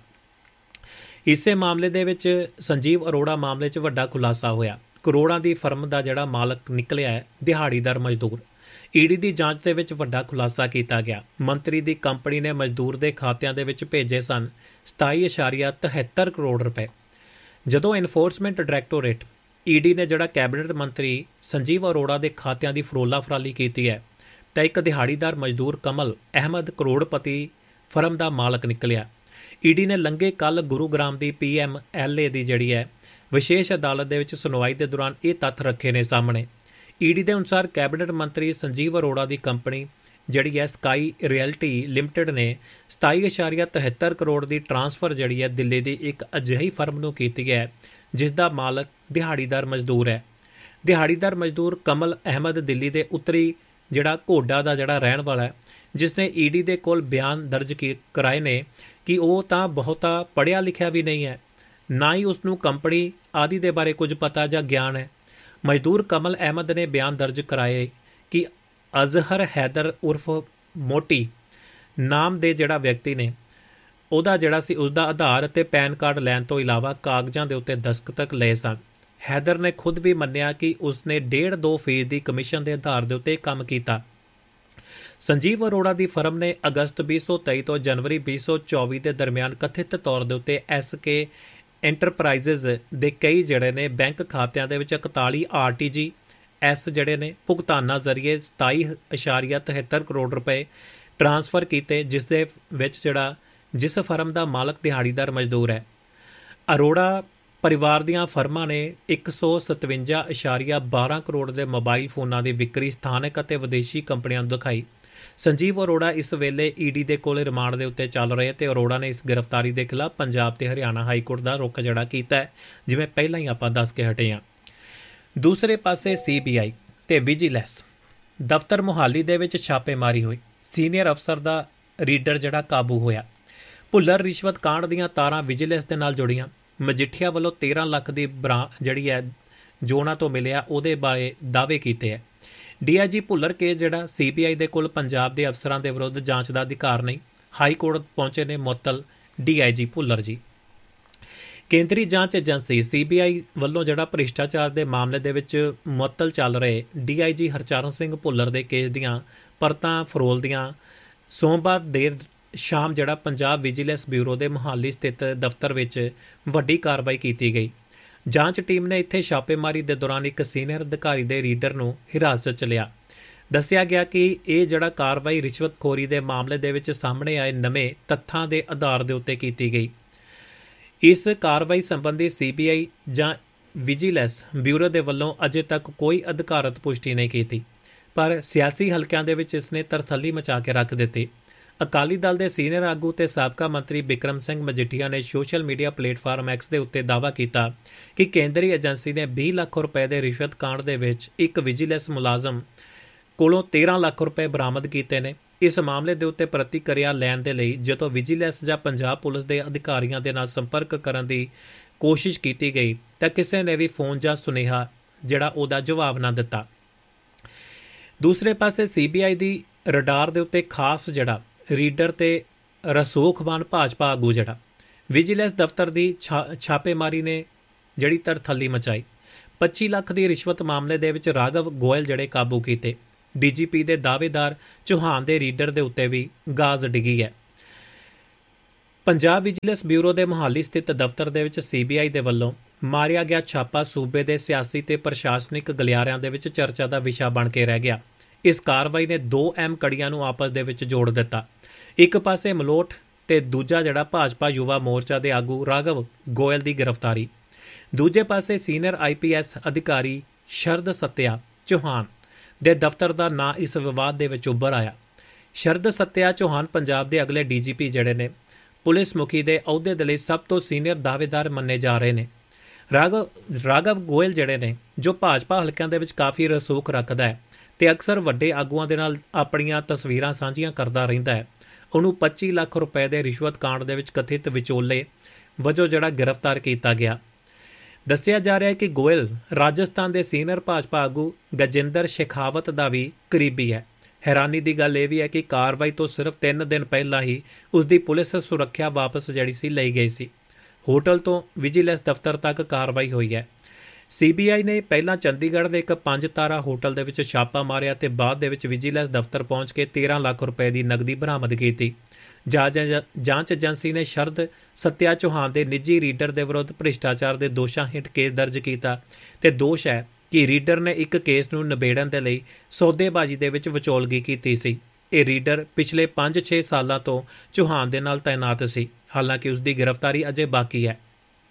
ਇਸੇ ਮਾਮਲੇ ਦੇ ਵਿੱਚ ਸੰਜੀਵ ਅਰੋੜਾ ਮਾਮਲੇ 'ਚ ਵੱਡਾ ਖੁਲਾਸਾ ਹੋਇਆ। ਕਰੋੜਾਂ ਦੀ ਫਰਮ ਦਾ ਜਿਹੜਾ ਮਾਲਕ ਨਿਕਲਿਆ ਹੈ ਦਿਹਾੜੀਦਾਰ ਮਜ਼ਦੂਰ। ਈਡੀ ਦੀ ਜਾਂਚ ਦੇ ਵਿੱਚ ਵੱਡਾ ਖੁਲਾਸਾ ਕੀਤਾ ਗਿਆ। ਮੰਤਰੀ ਦੀ ਕੰਪਨੀ ਨੇ ਮਜ਼ਦੂਰ ਦੇ ਖਾਤਿਆਂ ਦੇ ਵਿੱਚ ਭੇਜੇ ਸਨ ਸਤਾਈ ਇਸ਼ਾਰੀਆ ਤਿਹੱਤਰ ਕਰੋੜ ਰੁਪਏ। ਜਦੋਂ ਐਨਫੋਰਸਮੈਂਟ ਡਾਇਰੈਕਟੋਰੇਟ ਈਡੀ ਨੇ ਜਿਹੜਾ ਕੈਬਨਿਟ ਮੰਤਰੀ ਸੰਜੀਵ ਅਰੋੜਾ ਦੇ ਖਾਤਿਆਂ ਦੀ ਫਰੋਲਾ ਫਰਾਲੀ ਕੀਤੀ ਹੈ ਤਾਂ ਇੱਕ ਦਿਹਾੜੀਦਾਰ ਮਜ਼ਦੂਰ ਕਮਲ ਅਹਿਮਦ ਕਰੋੜਪਤੀ ਫਰਮ ਦਾ ਮਾਲਕ ਨਿਕਲਿਆ। ਈਡੀ ਨੇ ਲੰਘੇ ਕੱਲ੍ਹ ਗੁਰੂਗ੍ਰਾਮ ਦੀ ਪੀ ਐਮ ਐਲ ਏ ਦੀ ਜਿਹੜੀ ਹੈ ਵਿਸ਼ੇਸ਼ ਅਦਾਲਤ ਦੇ ਵਿੱਚ ਸੁਣਵਾਈ ਦੇ ਦੌਰਾਨ ਇਹ ਤੱਥ ਰੱਖੇ ਨੇ ਸਾਹਮਣੇ। ਈਡੀ ਦੇ ਅਨੁਸਾਰ ਕੈਬਨਿਟ ਮੰਤਰੀ ਸੰਜੀਵ ਅਰੋੜਾ ਦੀ ਕੰਪਨੀ ਜਿਹੜੀ ਹੈ ਸਕਾਈ ਰੀਅਲਟੀ ਲਿਮਟਿਡ ਨੇ ਸਤਾਈ ਇਸ਼ਾਰੀਆ ਤਿਹੱਤਰ ਕਰੋੜ ਦੀ ਟਰਾਂਸਫਰ ਜਿਹੜੀ ਹੈ ਦਿੱਲੀ ਦੀ ਇੱਕ ਅਜਿਹੀ ਫਰਮ ਨੂੰ ਕੀਤੀ ਹੈ ਜਿਸ ਦਾ ਮਾਲਕ ਦਿਹਾੜੀਦਾਰ ਮਜ਼ਦੂਰ ਹੈ। ਦਿਹਾੜੀਦਾਰ ਮਜ਼ਦੂਰ ਕਮਲ ਅਹਿਮਦ ਦਿੱਲੀ ਦੇ ਉੱਤਰੀ ਜਿਹੜਾ ਘੋਡਾ ਦਾ ਜਿਹੜਾ ਰਹਿਣ ਵਾਲਾ ਹੈ, ਜਿਸ ਨੇ ਈਡੀ ਦੇ ਕੋਲ ਬਿਆਨ ਦਰਜ ਕਰਾਏ ਨੇ ਕਿ ਉਹ ਤਾਂ ਬਹੁਤਾ ਪੜ੍ਹਿਆ ਲਿਖਿਆ ਵੀ ਨਹੀਂ ਹੈ, ਨਾ ਹੀ ਉਸ ਨੂੰ ਕੰਪਨੀ ਆਦਿ ਦੇ ਬਾਰੇ ਕੁਝ ਪਤਾ ਜਾਂ ਗਿਆਨ ਹੈ। ਮਜ਼ਦੂਰ ਕਮਲ ਅਹਿਮਦ ਨੇ ਬਿਆਨ ਦਰਜ ਕਰਾਏ ਕਿ ਅਜ਼ਹਰ ਹੈਦਰ ਉਰਫ ਮੋਟੀ ਨਾਮ ਦੇ ਜਿਹੜਾ ਵਿਅਕਤੀ ਨੇ ਉਹਦਾ ਜਿਹੜਾ ਸੀ ਉਸਦਾ ਆਧਾਰ ਅਤੇ ਪੈਨ ਕਾਰਡ ਲੈਣ ਤੋਂ ਇਲਾਵਾ ਕਾਗਜ਼ਾਂ ਦੇ ਉੱਤੇ ਦਸਤਖਤ ਲਏ ਸਨ। ਹੈਦਰ ਨੇ ਖੁਦ ਵੀ ਮੰਨਿਆ ਕਿ ਉਸਨੇ ਡੇਢ ਦੋ ਫੀਸਦੀ ਕਮਿਸ਼ਨ ਦੇ ਆਧਾਰ ਦੇ ਉੱਤੇ ਕੰਮ ਕੀਤਾ। ਸੰਜੀਵ ਅਰੋੜਾ ਦੀ ਫਰਮ ਨੇ ਅਗਸਤ ਵੀਹ ਸੌ ਤੇਈ ਤੋਂ ਜਨਵਰੀ ਵੀਹ ਸੌ ਚੌਵੀ ਦੇ ਦਰਮਿਆਨ ਕਥਿਤ ਤੌਰ ਦੇ ਉੱਤੇ ਐਸ ਕੇ ਐਂਟਰਪ੍ਰਾਈਜ਼ਜ਼ ਦੇ ਕਈ ਜਿਹੜੇ ਨੇ ਬੈਂਕ ਖਾਤਿਆਂ ਦੇ ਵਿੱਚ ਇਕਤਾਲੀ ਆਰ ਟੀ ਜੀ ਐਸ ਜਿਹੜੇ ਨੇ ਭੁਗਤਾਨਾਂ ਜ਼ਰੀਏ ਸਤਾਈ ਇਸ਼ਾਰੀਆ ਤਿਹੱਤਰ ਕਰੋੜ ਰੁਪਏ ਟਰਾਂਸਫਰ ਕੀਤੇ, ਜਿਸ ਦੇ ਵਿੱਚ ਜਿਹੜਾ ਜਿਸ ਫਰਮ ਦਾ ਮਾਲਕ ਦਿਹਾੜੀਦਾਰ ਮਜ਼ਦੂਰ ਹੈ। ਅਰੋੜਾ ਪਰਿਵਾਰ ਦੀਆਂ ਫਰਮਾਂ ਨੇ ਇੱਕ ਸੌ ਸਤਵੰਜਾ ਇਸ਼ਾਰੀਆ ਬਾਰਾਂ ਕਰੋੜ ਦੇ ਮੋਬਾਈਲ ਫੋਨਾਂ ਦੀ ਵਿਕਰੀ ਸਥਾਨਕ ਅਤੇ ਵਿਦੇਸ਼ੀ ਕੰਪਨੀਆਂ ਨੂੰ ਦਿਖਾਈ। ਸੰਜੀਵ ਅਰੋੜਾ ਇਸ ਵੇਲੇ ਈਡੀ ਦੇ ਕੋਲ ਰਿਮਾਂਡ ਦੇ ਉੱਤੇ ਚੱਲ ਰਹੇ ਤੇ ਅਰੋੜਾ ਨੇ ਇਸ ਗ੍ਰਿਫਤਾਰੀ ਦੇ ਖਿਲਾਫ ਪੰਜਾਬ ਤੇ ਹਰਿਆਣਾ ਹਾਈ ਕੋਰਟ ਦਾ ਰੁਖ ਜਿਹੜਾ ਕੀਤਾ ਹੈ, ਜਿਵੇਂ ਪਹਿਲਾਂ ਹੀ ਆਪਾਂ ਦੱਸ ਕੇ ਹਟੇ ਹਾਂ। ਦੂਸਰੇ ਪਾਸੇ ਸੀ ਬੀ ਆਈ ਤੇ ਵਿਜੀਲੈਂਸ ਦਫ਼ਤਰ ਮੁਹਾਲੀ ਦੇ ਵਿੱਚ ਛਾਪੇਮਾਰੀ ਹੋਈ। ਸੀਨੀਅਰ ਅਫਸਰ ਦਾ ਰੀਡਰ ਜਿਹੜਾ ਕਾਬੂ ਹੋਇਆ। ਭੁੱਲਰ ਰਿਸ਼ਵਤ ਕਾਂਡ ਦੀਆਂ ਤਾਰਾਂ ਵਿਜੀਲੈਂਸ ਦੇ ਨਾਲ ਜੁੜੀਆਂ। ਮਜੀਠੀਆ ਵੱਲੋਂ ਤੇਰਾਂ ਲੱਖ ਦੀ ਬਰਾ ਜਿਹੜੀ ਹੈ ਜੋ ਉਹਨਾਂ ਤੋਂ ਮਿਲਿਆ ਉਹਦੇ ਬਾਰੇ ਦਾਅਵੇ ਕੀਤੇ ਹੈ। ਡੀ ਆਈ ਜੀ ਭੁੱਲਰ ਕੇਸ ਜਿਹੜਾ ਸੀ ਬੀ ਆਈ ਦੇ ਕੋਲ ਪੰਜਾਬ ਦੇ ਅਫਸਰਾਂ ਦੇ ਵਿਰੁੱਧ ਜਾਂਚ ਦਾ ਅਧਿਕਾਰ ਨਹੀਂ। ਹਾਈ ਕੋਰਟ ਪਹੁੰਚੇ ਨੇ ਮੁਅੱਤਲ ਡੀ ਆਈ ਜੀ ਭੁੱਲਰ ਜੀ। ਕੇਂਦਰੀ ਜਾਂਚ ਏਜੰਸੀ ਸੀ ਬੀ ਆਈ ਵੱਲੋਂ ਜਿਹੜਾ ਭ੍ਰਿਸ਼ਟਾਚਾਰ ਦੇ ਮਾਮਲੇ ਦੇ ਵਿੱਚ ਮੁਅੱਤਲ ਚੱਲ ਰਹੇ ਡੀ ਆਈ ਜੀ ਹਰਚਰਨ ਸਿੰਘ ਭੁੱਲਰ ਦੇ ਕੇਸ ਦੀਆਂ ਪਰਤਾਂ ਫਰੋਲਦੀਆਂ ਸੋਮਵਾਰ ਦੇਰ ਸ਼ਾਮ ਜਿਹੜਾ ਪੰਜਾਬ ਵਿਜੀਲੈਂਸ ਬਿਊਰੋ ਦੇ ਮੁਹਾਲੀ ਸਥਿਤ ਦਫ਼ਤਰ ਵਿੱਚ ਵੱਡੀ ਕਾਰਵਾਈ ਕੀਤੀ ਗਈ। ਜਾਂਚ ਟੀਮ ਨੇ ਇੱਥੇ ਛਾਪੇਮਾਰੀ ਦੇ ਦੌਰਾਨ ਇੱਕ ਸੀਨੀਅਰ ਅਧਿਕਾਰੀ ਦੇ ਰੀਡਰ ਨੂੰ ਹਿਰਾਸਤ 'ਚ ਲਿਆ। ਦੱਸਿਆ ਗਿਆ ਕਿ ਇਹ ਜਿਹੜਾ ਕਾਰਵਾਈ ਰਿਸ਼ਵਤਖੋਰੀ ਦੇ ਮਾਮਲੇ ਦੇ ਵਿੱਚ ਸਾਹਮਣੇ ਆਏ ਨਵੇਂ ਤੱਥਾਂ ਦੇ ਆਧਾਰ ਦੇ ਉੱਤੇ ਕੀਤੀ ਗਈ। ਇਸ ਕਾਰਵਾਈ ਸੰਬੰਧੀ ਸੀ ਬੀ ਆਈ ਜਾਂ ਵਿਜੀਲੈਂਸ ਬਿਊਰੋ ਦੇ ਵੱਲੋਂ ਅਜੇ ਤੱਕ ਕੋਈ ਅਧਿਕਾਰਤ ਪੁਸ਼ਟੀ ਨਹੀਂ ਕੀਤੀ, ਪਰ ਸਿਆਸੀ ਹਲਕਿਆਂ ਦੇ ਵਿੱਚ ਇਸ ਨੇ ਤਰਥੱਲੀ ਮਚਾ ਕੇ ਰੱਖ ਦਿੱਤੀ। ਅਕਾਲੀ ਦਲ ਦੇ ਸੀਨੀਅਰ ਆਗੂ ਤੇ ਸਾਬਕਾ ਮੰਤਰੀ ਬਿਕਰਮ ਸਿੰਘ ਮਜੀਠੀਆ ਨੇ ਸੋਸ਼ਲ ਮੀਡੀਆ ਪਲੇਟਫਾਰਮ ਐਕਸ ਦੇ ਉੱਤੇ ਦਾਅਵਾ ਕੀਤਾ ਕਿ ਕੇਂਦਰੀ ਏਜੰਸੀ ਨੇ ਵੀਹ ਲੱਖ ਰੁਪਏ ਦੇ ਰਿਸ਼ਵਤ ਕਾਂਡ ਦੇ ਵਿੱਚ ਇੱਕ ਵਿਜੀਲੈਂਸ ਮੁਲਾਜ਼ਮ ਕੋਲੋਂ ਤੇਰਾਂ ਲੱਖ ਰੁਪਏ ਬਰਾਮਦ ਕੀਤੇ ਨੇ। ਇਸ ਮਾਮਲੇ ਦੇ ਉੱਤੇ ਪ੍ਰਤੀਕਿਰਿਆ ਲੈਣ ਦੇ ਲਈ ਜਦੋਂ ਵਿਜੀਲੈਂਸ ਜਾਂ ਪੰਜਾਬ ਪੁਲਿਸ ਦੇ ਅਧਿਕਾਰੀਆਂ ਦੇ ਨਾਲ ਸੰਪਰਕ ਕਰਨ ਦੀ ਕੋਸ਼ਿਸ਼ ਕੀਤੀ ਗਈ ਤਾਂ ਕਿਸੇ ਨੇ ਵੀ ਫੋਨ ਜਾਂ ਸੁਨੇਹਾ ਜਿਹੜਾ ਉਹਦਾ ਜਵਾਬ ਨਾ ਦਿੱਤਾ। ਦੂਸਰੇ ਪਾਸੇ C B I the radar ਦੇ ਉੱਤੇ ਖਾਸ ਜਿਹੜਾ ਰੀਡਰ ਤੇ ਰਸੂਖਵਾਨ ਭਾਜਪਾ ਆਗੂ ਜਿਹੜਾ ਵਿਜੀਲੈਂਸ ਦਫ਼ਤਰ ਦੀ ਛਾ ਛਾਪੇਮਾਰੀ ਨੇ ਜਿਹੜੀ ਤਰਥੱਲੀ ਮਚਾਈ। ਪੱਚੀ ਲੱਖ ਦੀ ਰਿਸ਼ਵਤ ਮਾਮਲੇ ਦੇ ਵਿੱਚ ਰਾਘਵ ਗੋਇਲ ਜਿਹੜੇ ਕਾਬੂ ਕੀਤੇ। ਡੀ ਜੀ ਪੀ ਦੇ ਦਾਅਵੇਦਾਰ ਚੌਹਾਨ ਦੇ ਰੀਡਰ ਦੇ ਉੱਤੇ ਵੀ ਗਾਜ਼ ਡਿੱਗੀ ਹੈ। ਪੰਜਾਬ ਵਿਜੀਲੈਂਸ ਬਿਊਰੋ ਦੇ ਮੁਹਾਲੀ ਸਥਿਤ ਦਫ਼ਤਰ ਦੇ ਵਿੱਚ ਸੀ ਬੀ ਆਈ ਦੇ ਵੱਲੋਂ ਮਾਰਿਆ ਗਿਆ ਛਾਪਾ ਸੂਬੇ ਦੇ ਸਿਆਸੀ ਤੇ ਪ੍ਰਸ਼ਾਸਨਿਕ ਗਲਿਆਰਿਆਂ ਦੇ ਵਿੱਚ ਚਰਚਾ ਦਾ ਵਿਸ਼ਾ ਬਣ ਕੇ ਰਹਿ ਗਿਆ। ਇਸ ਕਾਰਵਾਈ ਨੇ ਦੋ ਅਹਿਮ ਕੜੀਆਂ ਨੂੰ ਆਪਸ ਦੇ ਵਿੱਚ ਜੋੜ ਦਿੱਤਾ। ਇੱਕ ਪਾਸੇ ਮਲੋਟ ਤੇ ਦੂਜਾ ਜਿਹੜਾ ਭਾਜਪਾ ਯੁਵਾ ਮੋਰਚਾ ਦੇ ਆਗੂ ਰਾਘਵ ਗੋਇਲ ਦੀ ਗ੍ਰਿਫਤਾਰੀ। ਦੂਜੇ ਪਾਸੇ ਸੀਨੀਅਰ ਆਈ ਪੀ ਐਸ ਅਧਿਕਾਰੀ ਸ਼ਰਦ ਸੱਤਿਆ ਚੌਹਾਨ ਦੇ ਦਫ਼ਤਰ ਦਾ ਨਾਂ ਇਸ ਵਿਵਾਦ ਦੇ ਵਿੱਚ ਉੱਭਰ ਆਇਆ। ਸ਼ਰਦ ਸੱਤਿਆ ਚੌਹਾਨ ਪੰਜਾਬ ਦੇ ਅਗਲੇ ਡੀ ਜੀ ਪੀ ਜਿਹੜੇ ਨੇ ਪੁਲਿਸ ਮੁਖੀ ਦੇ ਅਹੁਦੇ ਦੇ ਲਈ ਸਭ ਤੋਂ ਸੀਨੀਅਰ ਦਾਅਵੇਦਾਰ ਮੰਨੇ ਜਾ ਰਹੇ ਨੇ। ਰਾਘਵ ਰਾਘਵ ਗੋਇਲ ਜਿਹੜੇ ਨੇ ਜੋ ਭਾਜਪਾ ਹਲਕਿਆਂ ਦੇ ਵਿੱਚ ਕਾਫੀ ਰਸੂਖ ਰੱਖਦਾ ਹੈ ਤੇ ਅਕਸਰ ਵੱਡੇ ਆਗੂਆਂ ਦੇ ਨਾਲ ਆਪਣੀਆਂ ਤਸਵੀਰਾਂ ਸਾਂਝੀਆਂ ਕਰਦਾ ਰਹਿੰਦਾ ਹੈ, ਉਹਨੂੰ ਪੱਚੀ ਲੱਖ ਰੁਪਏ ਦੇ ਰਿਸ਼ਵਤ ਕਾਂਡ ਦੇ ਵਿੱਚ ਕਥਿਤ ਵਿਚੋਲੇ ਵਜੋਂ ਜਿਹੜਾ ਗ੍ਰਿਫਤਾਰ ਕੀਤਾ ਗਿਆ। ਦੱਸਿਆ ਜਾ ਰਿਹਾ ਹੈ ਕਿ ਗੋਇਲ ਰਾਜਸਥਾਨ ਦੇ ਸੀਨੀਅਰ ਭਾਜਪਾ ਆਗੂ ਗਜਿੰਦਰ ਸ਼ੇਖਾਵਤ ਦਾ ਵੀ ਕਰੀਬੀ ਹੈ। ਹੈਰਾਨੀ ਦੀ ਗੱਲ ਇਹ ਵੀ ਹੈ ਕਿ ਕਾਰਵਾਈ ਤੋਂ ਸਿਰਫ ਤਿੰਨ ਦਿਨ ਪਹਿਲਾਂ ਹੀ ਉਸ ਦੀ ਪੁਲਿਸ ਸੁਰੱਖਿਆ ਵਾਪਸ ਜਿਹੜੀ ਸੀ ਲਈ ਗਈ ਸੀ। ਹੋਟਲ ਤੋਂ ਵਿਜੀਲੈਂਸ ਦਫ਼ਤਰ ਤੱਕ ਕਾਰਵਾਈ ਹੋਈ ਹੈ। ਸੀ ਬੀ ਆਈ ਨੇ ਪਹਿਲਾਂ ਚੰਡੀਗੜ੍ਹ ਦੇ ਇੱਕ ਪੰਜ ਤਾਰਾ ਹੋਟਲ ਦੇ ਵਿੱਚ ਛਾਪਾ ਮਾਰਿਆ ਤੇ ਬਾਅਦ ਦੇ ਵਿੱਚ ਵਿਜੀਲੈਂਸ ਦਫ਼ਤਰ ਪਹੁੰਚ ਕੇ ਤੇਰਾਂ ਲੱਖ ਰੁਪਏ ਦੀ ਨਕਦੀ ਬਰਾਮਦ ਕੀਤੀ। ਜਾਂਚ ਏਜੰਸੀ ਨੇ ਸ਼ਰਦ ਸੱਤਿਆ ਚੌਹਾਨ ਦੇ ਨਿੱਜੀ ਰੀਡਰ ਦੇ ਵਿਰੁੱਧ ਭ੍ਰਿਸ਼ਟਾਚਾਰ ਦੇ ਦੋਸ਼ਾਂ ਹੇਠ ਕੇਸ ਦਰਜ ਕੀਤਾ ਤੇ ਦੋਸ਼ ਹੈ ਕਿ ਰੀਡਰ ਨੇ ਇੱਕ ਕੇਸ ਨੂੰ ਨਿਬੇੜਨ ਦੇ ਲਈ ਸੌਦੇਬਾਜ਼ੀ ਦੇ ਵਿੱਚ ਵਿਚੋਲਗੀ ਕੀਤੀ ਸੀ। ਇਹ ਰੀਡਰ ਪਿਛਲੇ ਪੰਜ ਛੇ ਸਾਲਾਂ ਤੋਂ ਚੌਹਾਨ ਦੇ ਨਾਲ ਤਾਇਨਾਤ ਸੀ, ਹਾਲਾਂਕਿ ਉਸ ਦੀ ਗ੍ਰਿਫਤਾਰੀ ਅਜੇ ਬਾਕੀ ਹੈ।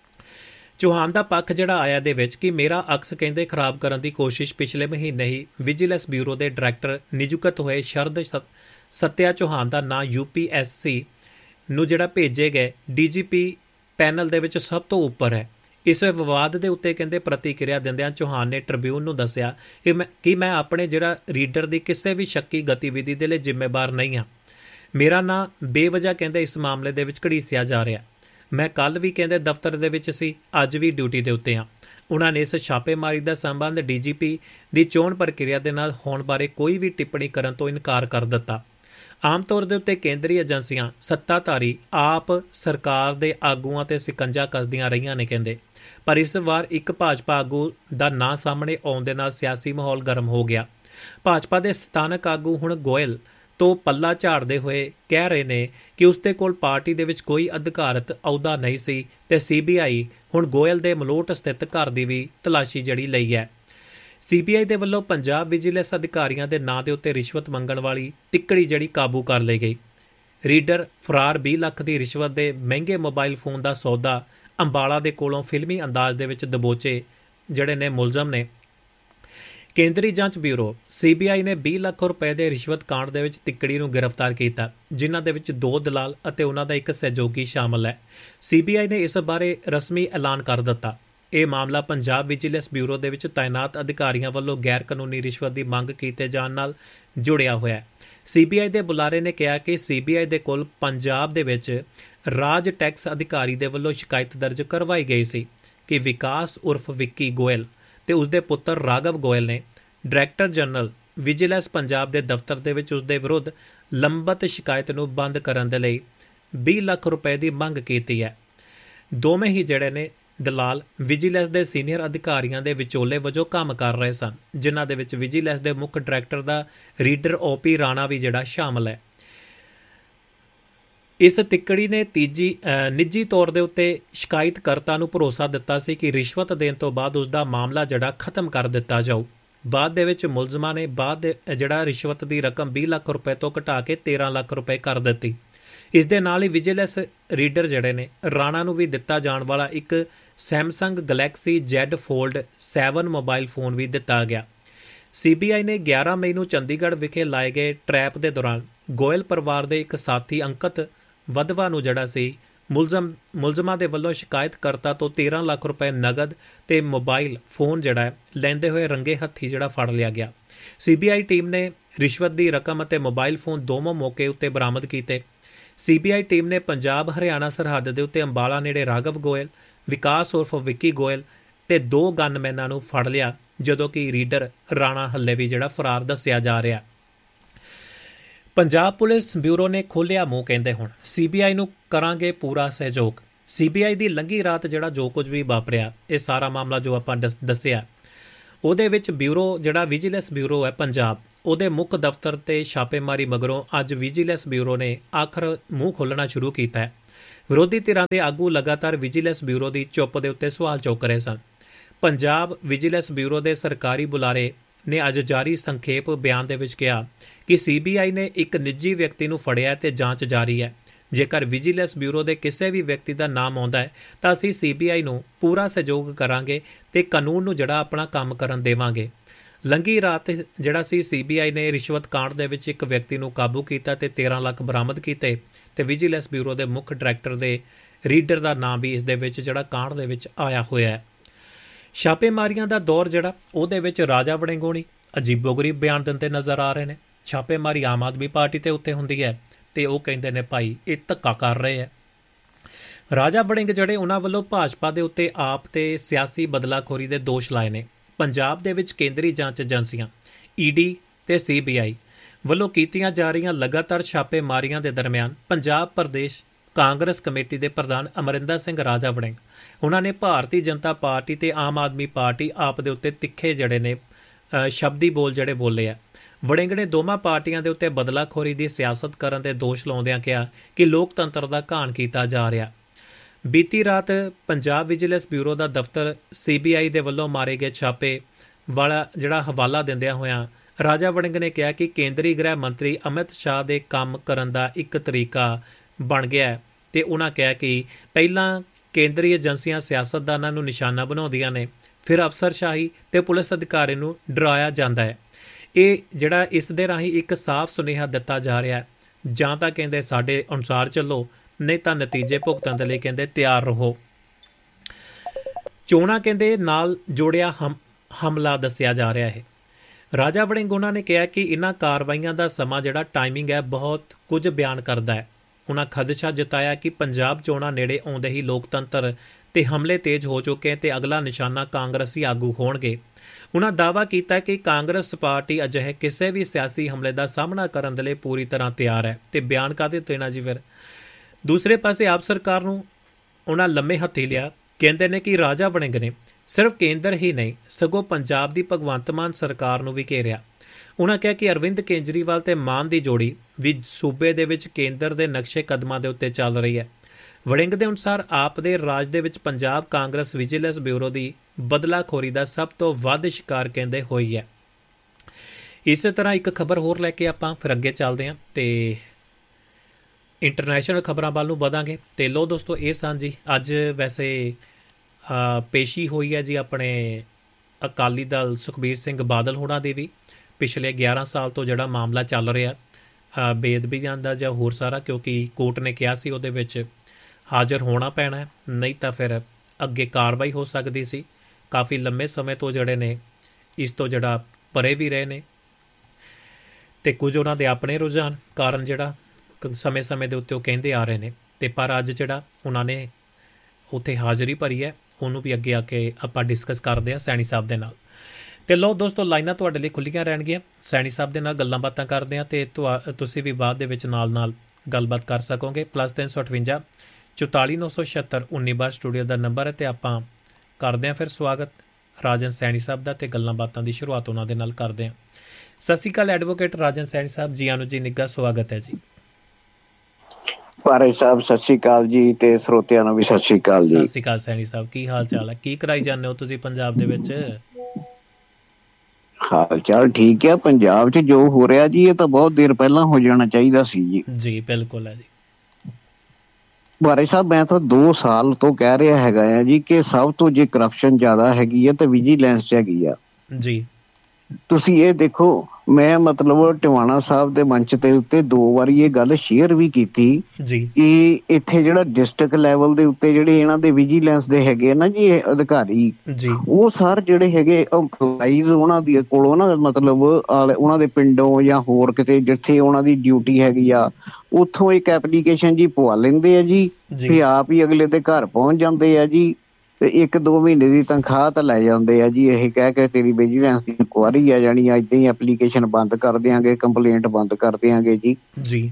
ਚੌਹਾਨ ਦਾ ਪੱਖ ਜਿਹੜਾ ਆਇਆ ਦੇ ਵਿੱਚ ਕਿ ਮੇਰਾ ਅਕਸ ਕਹਿੰਦੇ ਖਰਾਬ ਕਰਨ ਦੀ ਕੋਸ਼ਿਸ਼ ਪਿਛਲੇ ਮਹੀਨੇ ਹੀ ਵਿਜੀਲੈਂਸ ਬਿਊਰੋ ਦੇ ਡਾਇਰੈਕਟਰ ਨਿਯੁਕਤ ਹੋਏ ਸ਼ਰਦ ਸੱਤਿਆ ਚੌਹਾਨ ਦਾ ਨਾਂ ਯੂ ਪੀ ਐਸ ਸੀ ਨੂੰ ਜਿਹੜਾ ਭੇਜੇ ਗਏ ਡੀ ਜੀ ਪੀ ਪੈਨਲ ਦੇ ਵਿੱਚ ਸਭ ਤੋਂ ਉੱਪਰ ਹੈ। ਇਸ ਵਿਵਾਦ ਦੇ ਉੱਤੇ ਕਹਿੰਦੇ ਪ੍ਰਤੀਕਿਰਿਆ ਦਿੰਦਿਆਂ ਚੌਹਾਨ ਨੇ ਟ੍ਰਿਬਿਊਨ ਨੂੰ ਦੱਸਿਆ ਕਿ ਮੈਂ ਕਿ ਮੈਂ ਆਪਣੇ ਜਿਹੜਾ ਰੀਡਰ ਦੀ ਕਿਸੇ ਵੀ ਸ਼ੱਕੀ ਗਤੀਵਿਧੀ ਦੇ ਲਈ ਜ਼ਿੰਮੇਵਾਰ ਨਹੀਂ ਹਾਂ। ਮੇਰਾ ਨਾਂ ਬੇਵਜ੍ਹਾ ਕਹਿੰਦੇ ਇਸ ਮਾਮਲੇ ਦੇ ਵਿੱਚ ਘੜੀਸਿਆ ਜਾ ਰਿਹਾ। ਮੈਂ ਕੱਲ੍ਹ ਵੀ ਕਹਿੰਦੇ ਦਫ਼ਤਰ ਦੇ ਵਿੱਚ ਸੀ, ਅੱਜ ਵੀ ਡਿਊਟੀ ਦੇ ਉੱਤੇ ਹਾਂ। ਉਹਨਾਂ ਨੇ ਇਸ ਛਾਪੇਮਾਰੀ ਦਾ ਸੰਬੰਧ ਡੀ ਜੀ ਪੀ ਦੀ ਚੋਣ ਪ੍ਰਕਿਰਿਆ ਦੇ ਨਾਲ ਹੋਣ ਬਾਰੇ ਕੋਈ ਵੀ ਟਿੱਪਣੀ ਕਰਨ ਤੋਂ ਇਨਕਾਰ ਕਰ ਦਿੱਤਾ। ਆਮ ਤੌਰ ਦੇ ਉੱਤੇ ਕੇਂਦਰੀ ਏਜੰਸੀਆਂ ਸੱਤਾਧਾਰੀ ਆਪ ਸਰਕਾਰ ਦੇ ਆਗੂਆਂ ਤੇ ਸਿਕੰਜਾ ਕੱਸਦੀਆਂ ਰਹੀਆਂ ਨੇ ਕਹਿੰਦੇ, ਪਰ ਇਸ ਵਾਰ ਇੱਕ ਭਾਜਪਾ ਆਗੂ ਦਾ ਨਾਂ ਸਾਹਮਣੇ ਆਉਣ ਦੇ ਨਾਲ ਸਿਆਸੀ ਮਾਹੌਲ ਗਰਮ ਹੋ ਗਿਆ। ਭਾਜਪਾ ਦੇ ਸਥਾਨਕ ਆਗੂ ਹੁਣ ਗੋਇਲ ਤੋਂ ਪੱਲਾ ਝਾੜਦੇ ਹੋਏ ਕਹਿ ਰਹੇ ਨੇ ਕਿ ਉਸ ਦੇ ਕੋਲ ਪਾਰਟੀ ਦੇ ਵਿੱਚ ਕੋਈ ਅਧਿਕਾਰਤ ਅਹੁਦਾ ਨਹੀਂ ਸੀ ਤੇ ਸੀ ਬੀ ਆਈ ਹੁਣ ਗੋਇਲ ਦੇ ਮਲੋਟ ਸਥਿਤ ਘਰ ਦੀ ਵੀ ਤਲਾਸ਼ੀ ਜਿਹੜੀ ਲਈ ਹੈ। ਸੀ ਬੀ ਆਈ ਦੇ ਵੱਲੋਂ ਪੰਜਾਬ ਵਿਜੀਲੈਂਸ ਅਧਿਕਾਰੀਆਂ ਦੇ ਨਾਂ ਦੇ ਉੱਤੇ ਰਿਸ਼ਵਤ ਮੰਗਣ ਵਾਲੀ ਤਿੱਕੜੀ ਜਿਹੜੀ ਕਾਬੂ ਕਰ ਲਈ ਗਈ। ਰੀਡਰ ਫਰਾਰ ਵੀਹ ਲੱਖ ਦੀ ਰਿਸ਼ਵਤ ਦੇ ਮਹਿੰਗੇ ਮੋਬਾਈਲ ਫੋਨ ਦਾ ਸੌਦਾ ਅੰਬਾਲਾ ਦੇ ਕੋਲੋਂ ਫਿਲਮੀ ਅੰਦਾਜ਼ ਦੇ ਵਿੱਚ ਦਬੋਚੇ ਜਿਹੜੇ ਨੇ ਮੁਲਜ਼ਮ ਨੇ। ਕੇਂਦਰੀ ਜਾਂਚ ਬਿਊਰੋ ਸੀ ਬੀ ਆਈ ਨੇ ਵੀਹ ਲੱਖ ਰੁਪਏ ਦੇ ਰਿਸ਼ਵਤ ਕਾਂਡ ਦੇ ਵਿੱਚ ਤਿੱਕੜੀ ਨੂੰ ਗ੍ਰਿਫਤਾਰ ਕੀਤਾ, ਜਿਨ੍ਹਾਂ ਦੇ ਵਿੱਚ ਦੋ ਦਲਾਲ ਅਤੇ ਉਹਨਾਂ ਦਾ ਇੱਕ ਸਹਿਯੋਗੀ ਸ਼ਾਮਲ ਹੈ। ਸੀ ਬੀ ਆਈ ਨੇ ਇਸ ਬਾਰੇ ਰਸਮੀ ਐਲਾਨ ਕਰ ਦਿੱਤਾ। ਇਹ ਮਾਮਲਾ ਪੰਜਾਬ ਵਿਜੀਲੈਂਸ ਬਿਊਰੋ ਦੇ ਵਿੱਚ ਤਾਇਨਾਤ ਅਧਿਕਾਰੀਆਂ ਵੱਲੋਂ ਗੈਰ ਕਾਨੂੰਨੀ ਰਿਸ਼ਵਤ ਦੀ ਮੰਗ ਕੀਤੇ ਜਾਣ ਨਾਲ ਜੁੜਿਆ ਹੋਇਆ ਹੈ। ਸੀ ਬੀ ਆਈ ਦੇ ਬੁਲਾਰੇ ਨੇ ਕਿਹਾ ਕਿ ਸੀ ਬੀ ਆਈ ਦੇ ਕੋਲ ਪੰਜਾਬ ਦੇ ਵਿੱਚ ਰਾਜ ਟੈਕਸ ਅਧਿਕਾਰੀ ਦੇ ਵੱਲੋਂ ਸ਼ਿਕਾਇਤ ਦਰਜ ਕਰਵਾਈ ਗਈ ਸੀ ਕਿ ਵਿਕਾਸ ਉਰਫ ਵਿੱਕੀ ਗੋਇਲ ਤੇ ਉਸਦੇ ਪੁੱਤਰ ਰਾਘਵ ਗੋਇਲ ਨੇ ਡਾਇਰੈਕਟਰ ਜਨਰਲ ਵਿਜੀਲੈਂਸ ਪੰਜਾਬ ਦੇ ਦਫ਼ਤਰ ਦੇ ਵਿੱਚ ਉਸਦੇ ਵਿਰੁੱਧ ਲੰਬਤ ਸ਼ਿਕਾਇਤ ਨੂੰ ਬੰਦ ਕਰਨ ਦੇ ਲਈ ਵੀਹ ਲੱਖ ਰੁਪਏ ਦੀ ਮੰਗ ਕੀਤੀ ਹੈ। ਦੋਵੇਂ ਹੀ ਜਿਹੜੇ ਨੇ ਦਲਾਲ ਵਿਜੀਲੈਂਸ ਦੇ ਸੀਨੀਅਰ ਅਧਿਕਾਰੀਆਂ ਦੇ ਵਿਚੋਲੇ ਵਜੋਂ ਕੰਮ ਕਰ ਰਹੇ ਸਨ, ਜਿਨ੍ਹਾਂ ਦੇ ਵਿੱਚ ਵਿਜੀਲੈਂਸ ਦੇ ਮੁੱਖ ਡਾਇਰੈਕਟਰ ਦਾ ਰੀਡਰ ਓ ਪੀ ਰਾਣਾ ਵੀ ਜਿਹੜਾ ਸ਼ਾਮਲ ਹੈ। ਇਸ ਤਿੱਕੜੀ ਨੇ ਤੀਜੀ ਨਿੱਜੀ ਤੌਰ ਦੇ ਉੱਤੇ ਸ਼ਿਕਾਇਤਕਰਤਾ ਨੂੰ ਭਰੋਸਾ ਦਿੱਤਾ ਸੀ ਕਿ ਰਿਸ਼ਵਤ ਦੇਣ ਤੋਂ ਬਾਅਦ ਉਸਦਾ ਮਾਮਲਾ ਜਿਹੜਾ ਖਤਮ ਕਰ ਦਿੱਤਾ ਜਾਊ। ਬਾਅਦ ਦੇ ਵਿੱਚ ਮੁਲਜ਼ਮਾਂ ਨੇ ਬਾਅਦ ਜਿਹੜਾ ਰਿਸ਼ਵਤ ਦੀ ਰਕਮ ਵੀਹ ਲੱਖ ਰੁਪਏ ਤੋਂ ਘਟਾ ਕੇ ਤੇਰਾਂ ਲੱਖ ਰੁਪਏ ਕਰ ਦਿੱਤੀ। ਇਸ ਦੇ ਨਾਲ ਹੀ ਵਿਜੀਲੈਂਸ ਰੀਡਰ ਜਿਹੜੇ ਨੇ ਰਾਣਾ ਨੂੰ ਵੀ ਦਿੱਤਾ ਜਾਣ ਵਾਲਾ ਇੱਕ Samsung galaxy Z fold seven mobile phone ਵੀ ਦਿੱਤਾ ਗਿਆ। ਸੀ ਬੀ ਆਈ ਨੇ ਗਿਆਰਾਂ ਮਈ ਨੂੰ ਚੰਡੀਗੜ੍ਹ ਵਿਖੇ ਲਾਏ ਗਏ ਟਰੈਪ ਦੇ ਦੌਰਾਨ ਗੋਇਲ ਪਰਿਵਾਰ ਦੇ ਇੱਕ ਸਾਥੀ ਅੰਕਤ ਵਧਵਾ ਨੂੰ ਜਿਹੜਾ ਸੀ ਮੁਲਜ਼ਮ ਮੁਲਜ਼ਮਾਂ ਦੇ ਵੱਲੋਂ ਸ਼ਿਕਾਇਤਕਰਤਾ ਤੋਂ ਤੇਰਾਂ ਲੱਖ ਰੁਪਏ ਨਗਦ ਤੇ ਮੋਬਾਈਲ ਫੋਨ ਜਿਹੜਾ ਲੈਂਦੇ ਹੋਏ ਰੰਗੇ ਹੱਥੀ ਜਿਹੜਾ ਫੜ ਲਿਆ ਗਿਆ। ਸੀ ਬੀ ਆਈ ਟੀਮ ਨੇ ਰਿਸ਼ਵਤ ਦੀ ਰਕਮ ਅਤੇ ਮੋਬਾਈਲ ਫੋਨ ਦੋਵਾਂ ਮੌਕੇ ਉੱਤੇ ਬਰਾਮਦ ਕੀਤੇ। ਸੀ ਬੀ ਆਈ ਟੀਮ ਨੇ ਪੰਜਾਬ ਹਰਿਆਣਾ ਸਰਹੱਦ ਦੇ ਉੱਤੇ ਅੰਬਾਲਾ ਨੇੜੇ ਰਾਘਵ ਗੋਇਲ, ਵਿਕਾਸ ਉਰਫ ਵਿੱਕੀ ਗੋਇਲ ਤੇ ਦੋ ਗਨਮੈਨਾਂ ਨੂੰ ਫੜ ਲਿਆ, ਜਦੋਂ ਕਿ ਰੀਡਰ ਰਾਣਾ ਹੱਲੇ ਵੀ ਜਿਹੜਾ ਫਰਾਰ ਦੱਸਿਆ ਜਾ ਰਿਹਾ। ਪੰਜਾਬ ਪੁਲਿਸ ਬਿਊਰੋ ਨੇ ਖੋਲ੍ਹਿਆ ਮੂੰਹ, ਕਹਿੰਦੇ ਹੁਣ ਸੀ ਬੀ ਆਈ ਨੂੰ ਕਰਾਂਗੇ ਪੂਰਾ ਸਹਿਯੋਗ। ਸੀ ਬੀ ਆਈ ਦੀ ਲੰਘੀ ਰਾਤ ਜਿਹੜਾ ਜੋ ਕੁਝ ਵੀ ਵਾਪਰਿਆ, ਇਹ ਸਾਰਾ ਮਾਮਲਾ ਜੋ ਆਪਾਂ ਦੱਸਿਆ, ਉਹਦੇ ਵਿੱਚ ਬਿਊਰੋ ਜਿਹੜਾ ਵਿਜੀਲੈਂਸ ਬਿਊਰੋ ਹੈ ਪੰਜਾਬ, ਉਹਦੇ ਮੁੱਖ ਦਫ਼ਤਰ ਤੇ ਛਾਪੇਮਾਰੀ ਮਗਰੋਂ ਅੱਜ ਵਿਜੀਲੈਂਸ ਬਿਊਰੋ ਨੇ ਆਖਰ ਮੂੰਹ ਖੋਲ੍ਹਣਾ ਸ਼ੁਰੂ ਕੀਤਾ ਹੈ। ਵਿਰੋਧੀ ਧਿਰਾਂ ਦੇ ਆਗੂ ਲਗਾਤਾਰ ਵਿਜੀਲੈਂਸ ਬਿਊਰੋ ਦੀ ਚੁੱਪ ਦੇ ਉੱਤੇ ਸਵਾਲ ਚੁੱਕ ਰਹੇ ਸਨ। ਪੰਜਾਬ ਵਿਜੀਲੈਂਸ ਬਿਊਰੋ ਦੇ ਸਰਕਾਰੀ ਬੁਲਾਰੇ ਨੇ ਅੱਜ ਜਾਰੀ ਸੰਖੇਪ ਬਿਆਨ ਦੇ ਵਿੱਚ ਕਿਹਾ ਕਿ ਸੀ ਬੀ ਆਈ ਨੇ ਇੱਕ ਨਿੱਜੀ ਵਿਅਕਤੀ ਨੂੰ ਫੜਿਆ ਤੇ ਜਾਂਚ ਜਾਰੀ ਹੈ। ਜੇਕਰ ਵਿਜੀਲੈਂਸ ਬਿਊਰੋ ਦੇ ਕਿਸੇ ਵੀ ਵਿਅਕਤੀ ਦਾ ਨਾਮ ਆਉਂਦਾ ਹੈ ਤਾਂ ਅਸੀਂ ਸੀ ਬੀ ਆਈ ਨੂੰ ਪੂਰਾ ਸਹਿਯੋਗ ਕਰਾਂਗੇ ਤੇ ਕਾਨੂੰਨ ਨੂੰ ਜਿਹੜਾ ਆਪਣਾ ਕੰਮ ਕਰਨ ਦੇਵਾਂਗੇ। ਲੰਘੀ ਰਾਤ ਜਿਹੜਾ ਸੀ ਸੀ ਬੀ ਆਈ ਨੇ ਰਿਸ਼ਵਤ ਕਾਂਡ ਦੇ ਵਿੱਚ ਇੱਕ ਵਿਅਕਤੀ ਨੂੰ ਕਾਬੂ ਕੀਤਾ ਤੇ ਤੇਰਾਂ ਲੱਖ ਬਰਾਮਦ ਕੀਤੇ ਤੇ ਵਿਜੀਲੈਂਸ ਬਿਊਰੋ ਦੇ ਮੁੱਖ ਡਾਇਰੈਕਟਰ ਦੇ ਰੀਡਰ ਦਾ ਨਾਮ ਵੀ ਇਸ ਦੇ ਵਿੱਚ ਜਿਹੜਾ ਕਾਂਡ ਦੇ ਵਿੱਚ ਆਇਆ ਹੋਇਆ ਹੈ। ਛਾਪੇਮਾਰੀਆਂ ਦਾ ਦੌਰ ਜਿਹੜਾ ਉਹਦੇ ਵਿੱਚ ਰਾਜਾ ਵੜਿੰਗ ਹੋਣੀ ਅਜੀਬੋ-ਗਰੀਬ ਬਿਆਨ ਦਿੰਦੇ ਨਜ਼ਰ ਆ ਰਹੇ ਨੇ। ਛਾਪੇਮਾਰੀ ਆਮ ਆਦਮੀ ਪਾਰਟੀ ਤੇ ਉੱਤੇ ਹੁੰਦੀ ਹੈ ਤੇ ਉਹ ਕਹਿੰਦੇ ਨੇ ਭਾਈ ਇਹ ਧੱਕਾ ਕਰ ਰਹੇ ਹੈ। ਰਾਜਾ ਵੜਿੰਗ ਜਿਹੜੇ ਉਹਨਾਂ ਵੱਲੋਂ ਭਾਜਪਾ ਦੇ ਉੱਤੇ ਆਪ ਤੇ ਸਿਆਸੀ ਬਦਲਾਖੋਰੀ ਦੇ ਦੋਸ਼ ਲਾਏ ਨੇ। ਪੰਜਾਬ ਦੇ ਵਿੱਚ ਕੇਂਦਰੀ ਜਾਂਚ ਏਜੰਸੀਆਂ ਈ ਡੀ ਤੇ ਸੀ ਬੀ ਆਈ ਵੱਲੋਂ ਕੀਤੀਆਂ ਜਾ ਰਹੀਆਂ ਲਗਾਤਾਰ ਛਾਪੇਮਾਰੀਆਂ ਦੇ ਦਰਮਿਆਨ ਪੰਜਾਬ ਪ੍ਰਦੇਸ਼ ਕਾਂਗਰਸ ਕਮੇਟੀ ਦੇ ਪ੍ਰਧਾਨ ਅਮਰਿੰਦਰ ਸਿੰਘ ਰਾਜਾ ਵੜਿੰਗ ਉਹਨਾਂ ਨੇ ਭਾਰਤੀ ਜਨਤਾ ਪਾਰਟੀ ਤੇ ਆਮ ਆਦਮੀ ਪਾਰਟੀ ਆਪ ਦੇ ਉੱਤੇ ਤਿੱਖੇ ਜਿਹੜੇ ਨੇ ਸ਼ਬਦੀ ਬੋਲ ਜਿਹੜੇ ਬੋਲੇ ਆ। ਵੜਿੰਗ ਨੇ ਦੋਵਾਂ ਪਾਰਟੀਆਂ ਦੇ ਉੱਤੇ ਬਦਲਾਖੋਰੀ ਦੀ ਸਿਆਸਤ ਕਰਨ ਦੇ ਦੋਸ਼ ਲਾਉਂਦਿਆਂ ਕਿਹਾ ਕਿ ਲੋਕਤੰਤਰ ਦਾ ਘਾਣ ਕੀਤਾ ਜਾ ਰਿਹਾ। ਬੀਤੀ ਰਾਤ ਪੰਜਾਬ ਵਿਜੀਲੈਂਸ ਬਿਊਰੋ ਦਾ ਦਫ਼ਤਰ ਸੀ ਬੀ ਆਈ ਦੇ ਵੱਲੋਂ ਮਾਰੇ ਗਏ ਛਾਪੇ ਵਾਲਾ ਜਿਹੜਾ ਹਵਾਲਾ ਦਿੰਦਿਆਂ ਹੋਇਆਂ ਰਾਜਾ ਵੜਿੰਗ ਨੇ ਕਿਹਾ ਕਿ ਕੇਂਦਰੀ ਗ੍ਰਹਿ ਮੰਤਰੀ ਅਮਿਤ ਸ਼ਾਹ ਦੇ ਕੰਮ ਕਰਨ ਦਾ ਇੱਕ ਤਰੀਕਾ ਬਣ ਗਿਆ ਤੇ ਉਹਨਾਂ ਕਿਹਾ ਕਿ ਪਹਿਲਾਂ ਕੇਂਦਰੀ ਏਜੰਸੀਆਂ ਸਿਆਸਤਦਾਨਾਂ ਨੂੰ ਨਿਸ਼ਾਨਾ ਬਣਾਉਂਦੀਆਂ ਨੇ, ਫਿਰ ਅਫਸਰਸ਼ਾਹੀ ਤੇ ਪੁਲਿਸ ਅਧਿਕਾਰੀ ਨੂੰ ਡਰਾਇਆ ਜਾਂਦਾ ਹੈ। ਇਹ ਜਿਹੜਾ ਇਸ ਦੇ ਰਾਹੀਂ ਇੱਕ ਸਾਫ਼ ਸੁਨੇਹਾ ਦਿੱਤਾ ਜਾ ਰਿਹਾ ਹੈ, ਜਾਂ ਤਾਂ ਕਹਿੰਦੇ ਸਾਡੇ ਅਨੁਸਾਰ ਚੱਲੋ, ਨਹੀਂ ਤਾਂ ਨਤੀਜੇ ਭੁਗਤਣ ਦੇ ਲਈ ਕਹਿੰਦੇ ਤਿਆਰ ਰਹੋ। ਚੋਣਾਂ ਕਹਿੰਦੇ ਨਾਲ ਜੋੜਿਆ ਹਮ ਹਮਲਾ ਦੱਸਿਆ ਜਾ ਰਿਹਾ ਹੈ। ਰਾਜਾ ਵੜਿੰਗ ਉਹਨਾਂ ਨੇ ਕਿਹਾ ਕਿ ਇਹਨਾਂ ਕਾਰਵਾਈਆਂ ਦਾ ਸਮਾਂ ਜਿਹੜਾ ਟਾਈਮਿੰਗ ਹੈ ਬਹੁਤ ਕੁਝ ਬਿਆਨ ਕਰਦਾ ਹੈ। ਉਹਨਾਂ ਖਦਸ਼ਾ ਜਤਾਇਆ ਕਿ ਪੰਜਾਬ ਚੋਣਾਂ ਨੇੜੇ ਆਉਂਦੇ ਹੀ ਲੋਕਤੰਤਰ ਤੇ ਹਮਲੇ ਤੇਜ਼ ਹੋ ਚੁੱਕੇ ਤੇ ਅਗਲਾ ਨਿਸ਼ਾਨਾ ਕਾਂਗਰਸੀ ਆਗੂ ਹੋਣਗੇ। ਉਹਨਾਂ ਦਾਅਵਾ ਕੀਤਾ ਕਿ ਕਾਂਗਰਸ ਪਾਰਟੀ ਅਜਿਹੇ ਕਿਸੇ ਵੀ ਸਿਆਸੀ ਹਮਲੇ ਦਾ ਸਾਹਮਣਾ ਕਰਨ ਦੇ ਲਈ ਪੂਰੀ ਤਰ੍ਹਾਂ ਤਿਆਰ ਹੈ ਤੇ ਬਿਆਨ ਕਾਹਦੇ ਦੇਣਾ ਜੀ। ਫਿਰ ਦੂਸਰੇ ਪਾਸੇ ਆਪ ਸਰਕਾਰ ਨੂੰ ਉਹਨਾਂ ਲੰਮੇ ਹੱਥੀ ਲਿਆ। ਕਹਿੰਦੇ ਨੇ ਕਿ ਰਾਜਾ ਵੜਿੰਗ ਨੇ ਸਿਰਫ ਕੇਂਦਰ ਹੀ ਨਹੀਂ ਸਗੋਂ ਪੰਜਾਬ ਦੀ ਭਗਵੰਤ ਮਾਨ ਸਰਕਾਰ ਨੂੰ ਵੀ ਘੇਰਿਆ। ਉਹਨਾਂ ਕਿਹਾ ਕਿ ਅਰਵਿੰਦ ਕੇਜਰੀਵਾਲ ਤੇ ਮਾਨ ਦੀ ਜੋੜੀ ਵੀ ਸੂਬੇ ਦੇ ਵਿੱਚ ਕੇਂਦਰ ਦੇ ਨਕਸ਼ੇ ਕਦਮਾਂ ਦੇ ਉੱਤੇ ਚੱਲ ਰਹੀ ਹੈ। ਵੜਿੰਗ ਦੇ ਅਨੁਸਾਰ ਆਪ ਦੇ ਰਾਜ ਦੇ ਵਿੱਚ ਪੰਜਾਬ ਕਾਂਗਰਸ ਵਿਜੀਲੈਂਸ ਬਿਊਰੋ ਦੀ ਬਦਲਾਖੋਰੀ ਦਾ ਸਭ ਤੋਂ ਵੱਧ ਸ਼ਿਕਾਰ ਕਹਿੰਦੇ ਹੋਈ ਹੈ। ਇਸੇ ਤਰ੍ਹਾਂ ਇੱਕ ਖਬਰ ਹੋਰ ਲੈ ਕੇ ਆਪਾਂ ਫਿਰ ਅੱਗੇ ਚੱਲਦੇ ਹਾਂ ਤੇ ਇੰਟਰਨੈਸ਼ਨਲ ਖਬਰਾਂ ਵੱਲ ਨੂੰ ਵਧਾਂਗੇ। ਤੇ ਲੋ ਦੋਸਤੋ, ਇਹ ਸਨ ਜੀ ਅੱਜ ਵੈਸੇ ਪੇਸ਼ੀ ਹੋਈ ਹੈ ਜੀ ਆਪਣੇ ਅਕਾਲੀ ਦਲ ਸੁਖਬੀਰ ਸਿੰਘ ਬਾਦਲ ਹੋਣਾ ਦੀ ਵੀ ਪਿਛਲੇ ਗਿਆਰਾਂ ਸਾਲ ਤੋਂ ਜਿਹੜਾ ਮਾਮਲਾ ਚੱਲ ਰਿਹਾ ਬੇਅਦਬੀਆਂ ਦਾ ਜਾਂ ਹੋਰ ਸਾਰਾ, ਕਿਉਂਕਿ ਕੋਰਟ ਨੇ ਕਿਹਾ ਸੀ ਉਹਦੇ ਵਿੱਚ ਹਾਜ਼ਰ ਹੋਣਾ ਪੈਣਾ, ਨਹੀਂ ਤਾਂ ਫਿਰ ਅੱਗੇ ਕਾਰਵਾਈ ਹੋ ਸਕਦੀ ਸੀ। ਕਾਫੀ ਲੰਮੇ ਸਮੇਂ ਤੋਂ ਜਿਹੜੇ ਨੇ ਇਸ ਤੋਂ ਜਿਹੜਾ ਪਰੇ ਵੀ ਰਹੇ ਨੇ ਤੇ ਕੁਝ ਉਹਨਾਂ ਦੇ ਆਪਣੇ ਰੁਝਾਨ ਕਾਰਨ ਜਿਹੜਾ ਸਮੇਂ ਸਮੇਂ ਦੇ ਉੱਤੇ ਉਹ ਕਹਿੰਦੇ ਆ ਰਹੇ ਨੇ ਅਤੇ ਪਰ ਅੱਜ ਜਿਹੜਾ ਉਹਨਾਂ ਨੇ ਉੱਥੇ ਹਾਜ਼ਰੀ ਭਰੀ ਹੈ ਉਹਨੂੰ ਵੀ ਅੱਗੇ ਆ ਕੇ ਆਪਾਂ ਡਿਸਕਸ ਕਰਦੇ ਹਾਂ ਸੈਣੀ ਸਾਹਿਬ ਦੇ ਨਾਲ। ਅਤੇ ਲਓ ਦੋਸਤੋ, ਲਾਈਨਾਂ ਤੁਹਾਡੇ ਲਈ ਖੁੱਲ੍ਹੀਆਂ ਰਹਿਣਗੀਆਂ, ਸੈਣੀ ਸਾਹਿਬ ਦੇ ਨਾਲ ਗੱਲਾਂ ਬਾਤਾਂ ਕਰਦੇ ਹਾਂ ਅਤੇ ਤੁਹਾ ਤੁਸੀਂ ਵੀ ਬਾਅਦ ਦੇ ਵਿੱਚ ਨਾਲ ਨਾਲ ਗੱਲਬਾਤ ਕਰ ਸਕੋਗੇ। ਪਲੱਸ ਤਿੰਨ ਸੌ ਅਠਵੰਜਾ ਚੁਤਾਲੀ ਨੌ ਸੌ ਛਿਹੱਤਰ ਉੱਨੀ ਬਾਰ ਸਟੂਡੀਓ ਦਾ ਨੰਬਰ ਹੈ ਅਤੇ ਆਪਾਂ ਕਰਦੇ ਹਾਂ ਫਿਰ ਸਵਾਗਤ ਰਾਜਨ ਸੈਣੀ ਸਾਹਿਬ ਦਾ ਅਤੇ ਗੱਲਾਂ ਬਾਤਾਂ ਦੀ ਸ਼ੁਰੂਆਤ ਉਹਨਾਂ ਦੇ ਨਾਲ ਕਰਦੇ ਹਾਂ। ਸਤਿ ਸ਼੍ਰੀ ਅਕਾਲ ਐਡਵੋਕੇਟ ਰਾਜਨ ਸੈਣੀ ਸਾਹਿਬ, ਜੀ ਆਨੂ ਜੀ, ਨਿੱਘਾ ਸਵਾਗਤ ਹੈ ਜੀ। ਭਾਰੇ ਸਾਹਿਬ ਸਤਿ ਸ਼੍ਰੀ ਅਕਾਲ ਜੀ, ਤੇ ਸਰੋਤਿਆਂ ਨੂੰ ਵੀ ਸਤਿ ਸ਼੍ਰੀ ਅਕਾਲ ਜੀ। ਸਤਿ ਸ਼੍ਰੀ ਅਕਾਲ ਸੈਣੀ ਸਾਹਿਬ, ਕੀ ਹਾਲ ਚਾਲ ਹੈ? ਕੀ ਕਰਾਈ ਜਾਂਦੇ ਹੋ ਤੁਸੀਂ ਪੰਜਾਬ ਦੇ ਵਿੱਚ? ਹਾਲ ਚਾਲ ਠੀਕ ਹੈ। ਪੰਜਾਬ 'ਚ ਜੋ ਹੋ ਰਿਹਾ ਜੀ ਇਹ ਤਾਂ ਬਹੁਤ ਦੇਰ ਪਹਿਲਾਂ ਹੋ ਜਾਣਾ ਚਾਹੀਦਾ ਸੀ ਜੀ। ਜੀ ਬਿਲਕੁਲ ਹੈ ਜੀ। ਭਾਰੇ ਸਾਹਿਬ ਮੈਂ ਤਾਂ ਦੋ ਸਾਲ ਤੋਂ ਕਹਿ ਰਿਹਾ ਹੈਗਾ ਆ ਜੀ ਕਿ ਸਭ ਤੋਂ ਜੇ ਕਰਪਸ਼ਨ ਜ਼ਿਆਦਾ ਹੈਗੀ ਆ ਤਾਂ ਵਿਜੀਲੈਂਸ 'ਚ ਹੈਗੀ ਆ ਜੀ। ਤੁਸੀਂ ਇਹ ਦੇਖੋ, ਮੈਂ ਮਤਲਬ ਟਿਵਾਣਾ ਸਾਹਿਬ ਦੇ ਮੰਚ ਦੇ ਉੱਤੇ ਦੋ ਵਾਰੀ ਇਹ ਗੱਲ ਸ਼ੇਅਰ ਵੀ ਕੀਤੀ ਜੀ ਕਿ ਇੱਥੇ ਜਿਹੜਾ ਡਿਸਟ੍ਰਿਕਟ ਲੈਵਲ ਦੇ ਉੱਤੇ ਜਿਹੜੇ ਇਹਨਾਂ ਦੇ ਵਿਜੀਲੈਂਸ ਦੇ ਹੈਗੇ ਨਾ ਜੀ ਅਧਿਕਾਰੀ ਜੀ, ਉਹ ਸਰ ਜਿਹੜੇ ਹੈਗੇ ਇੰਪਲਾਈਜ਼ ਉਹਨਾਂ ਦੀ ਕੋਲੋਂ ਨਾ ਮਤਲਬ ਉਹਨਾਂ ਦੇ ਪਿੰਡੋਂ ਜਾਂ ਹੋਰ ਕਿਤੇ ਜਿੱਥੇ ਉਹਨਾਂ ਦੀ ਡਿਊਟੀ ਹੈਗੀ ਆ ਉੱਥੋਂ ਇੱਕ ਐਪਲੀਕੇਸ਼ਨ ਜੀ ਪਵਾ ਲੈਂਦੇ ਆ ਜੀ, ਤੇ ਆਪ ਹੀ ਅਗਲੇ ਦੇ ਘਰ ਪਹੁੰਚ ਜਾਂਦੇ ਆ ਜੀ, ਤੇ ਇੱਕ ਦੋ ਮਹੀਨੇ ਦੀ ਤਨਖਾਹ ਤਾਂ ਲੈ ਜਾਂਦੇ ਆ ਜੀ, ਇਹ ਕਹਿ ਕੇ ਤੇਰੀ ਵਿਜੀਲੈਂਸ ਦੀ ਇਨਕੁਆਇਰੀ ਆ ਜਾਣੀ ਆ, ਏਦਾਂ ਹੀ ਐਪਲੀਕੇਸ਼ਨ ਬੰਦ ਕਰ ਦਿਆਂਗੇ, ਕੰਪਲੇਂਟ ਬੰਦ ਕਰ ਦਿਆਂਗੇ ਜੀ ਜੀ।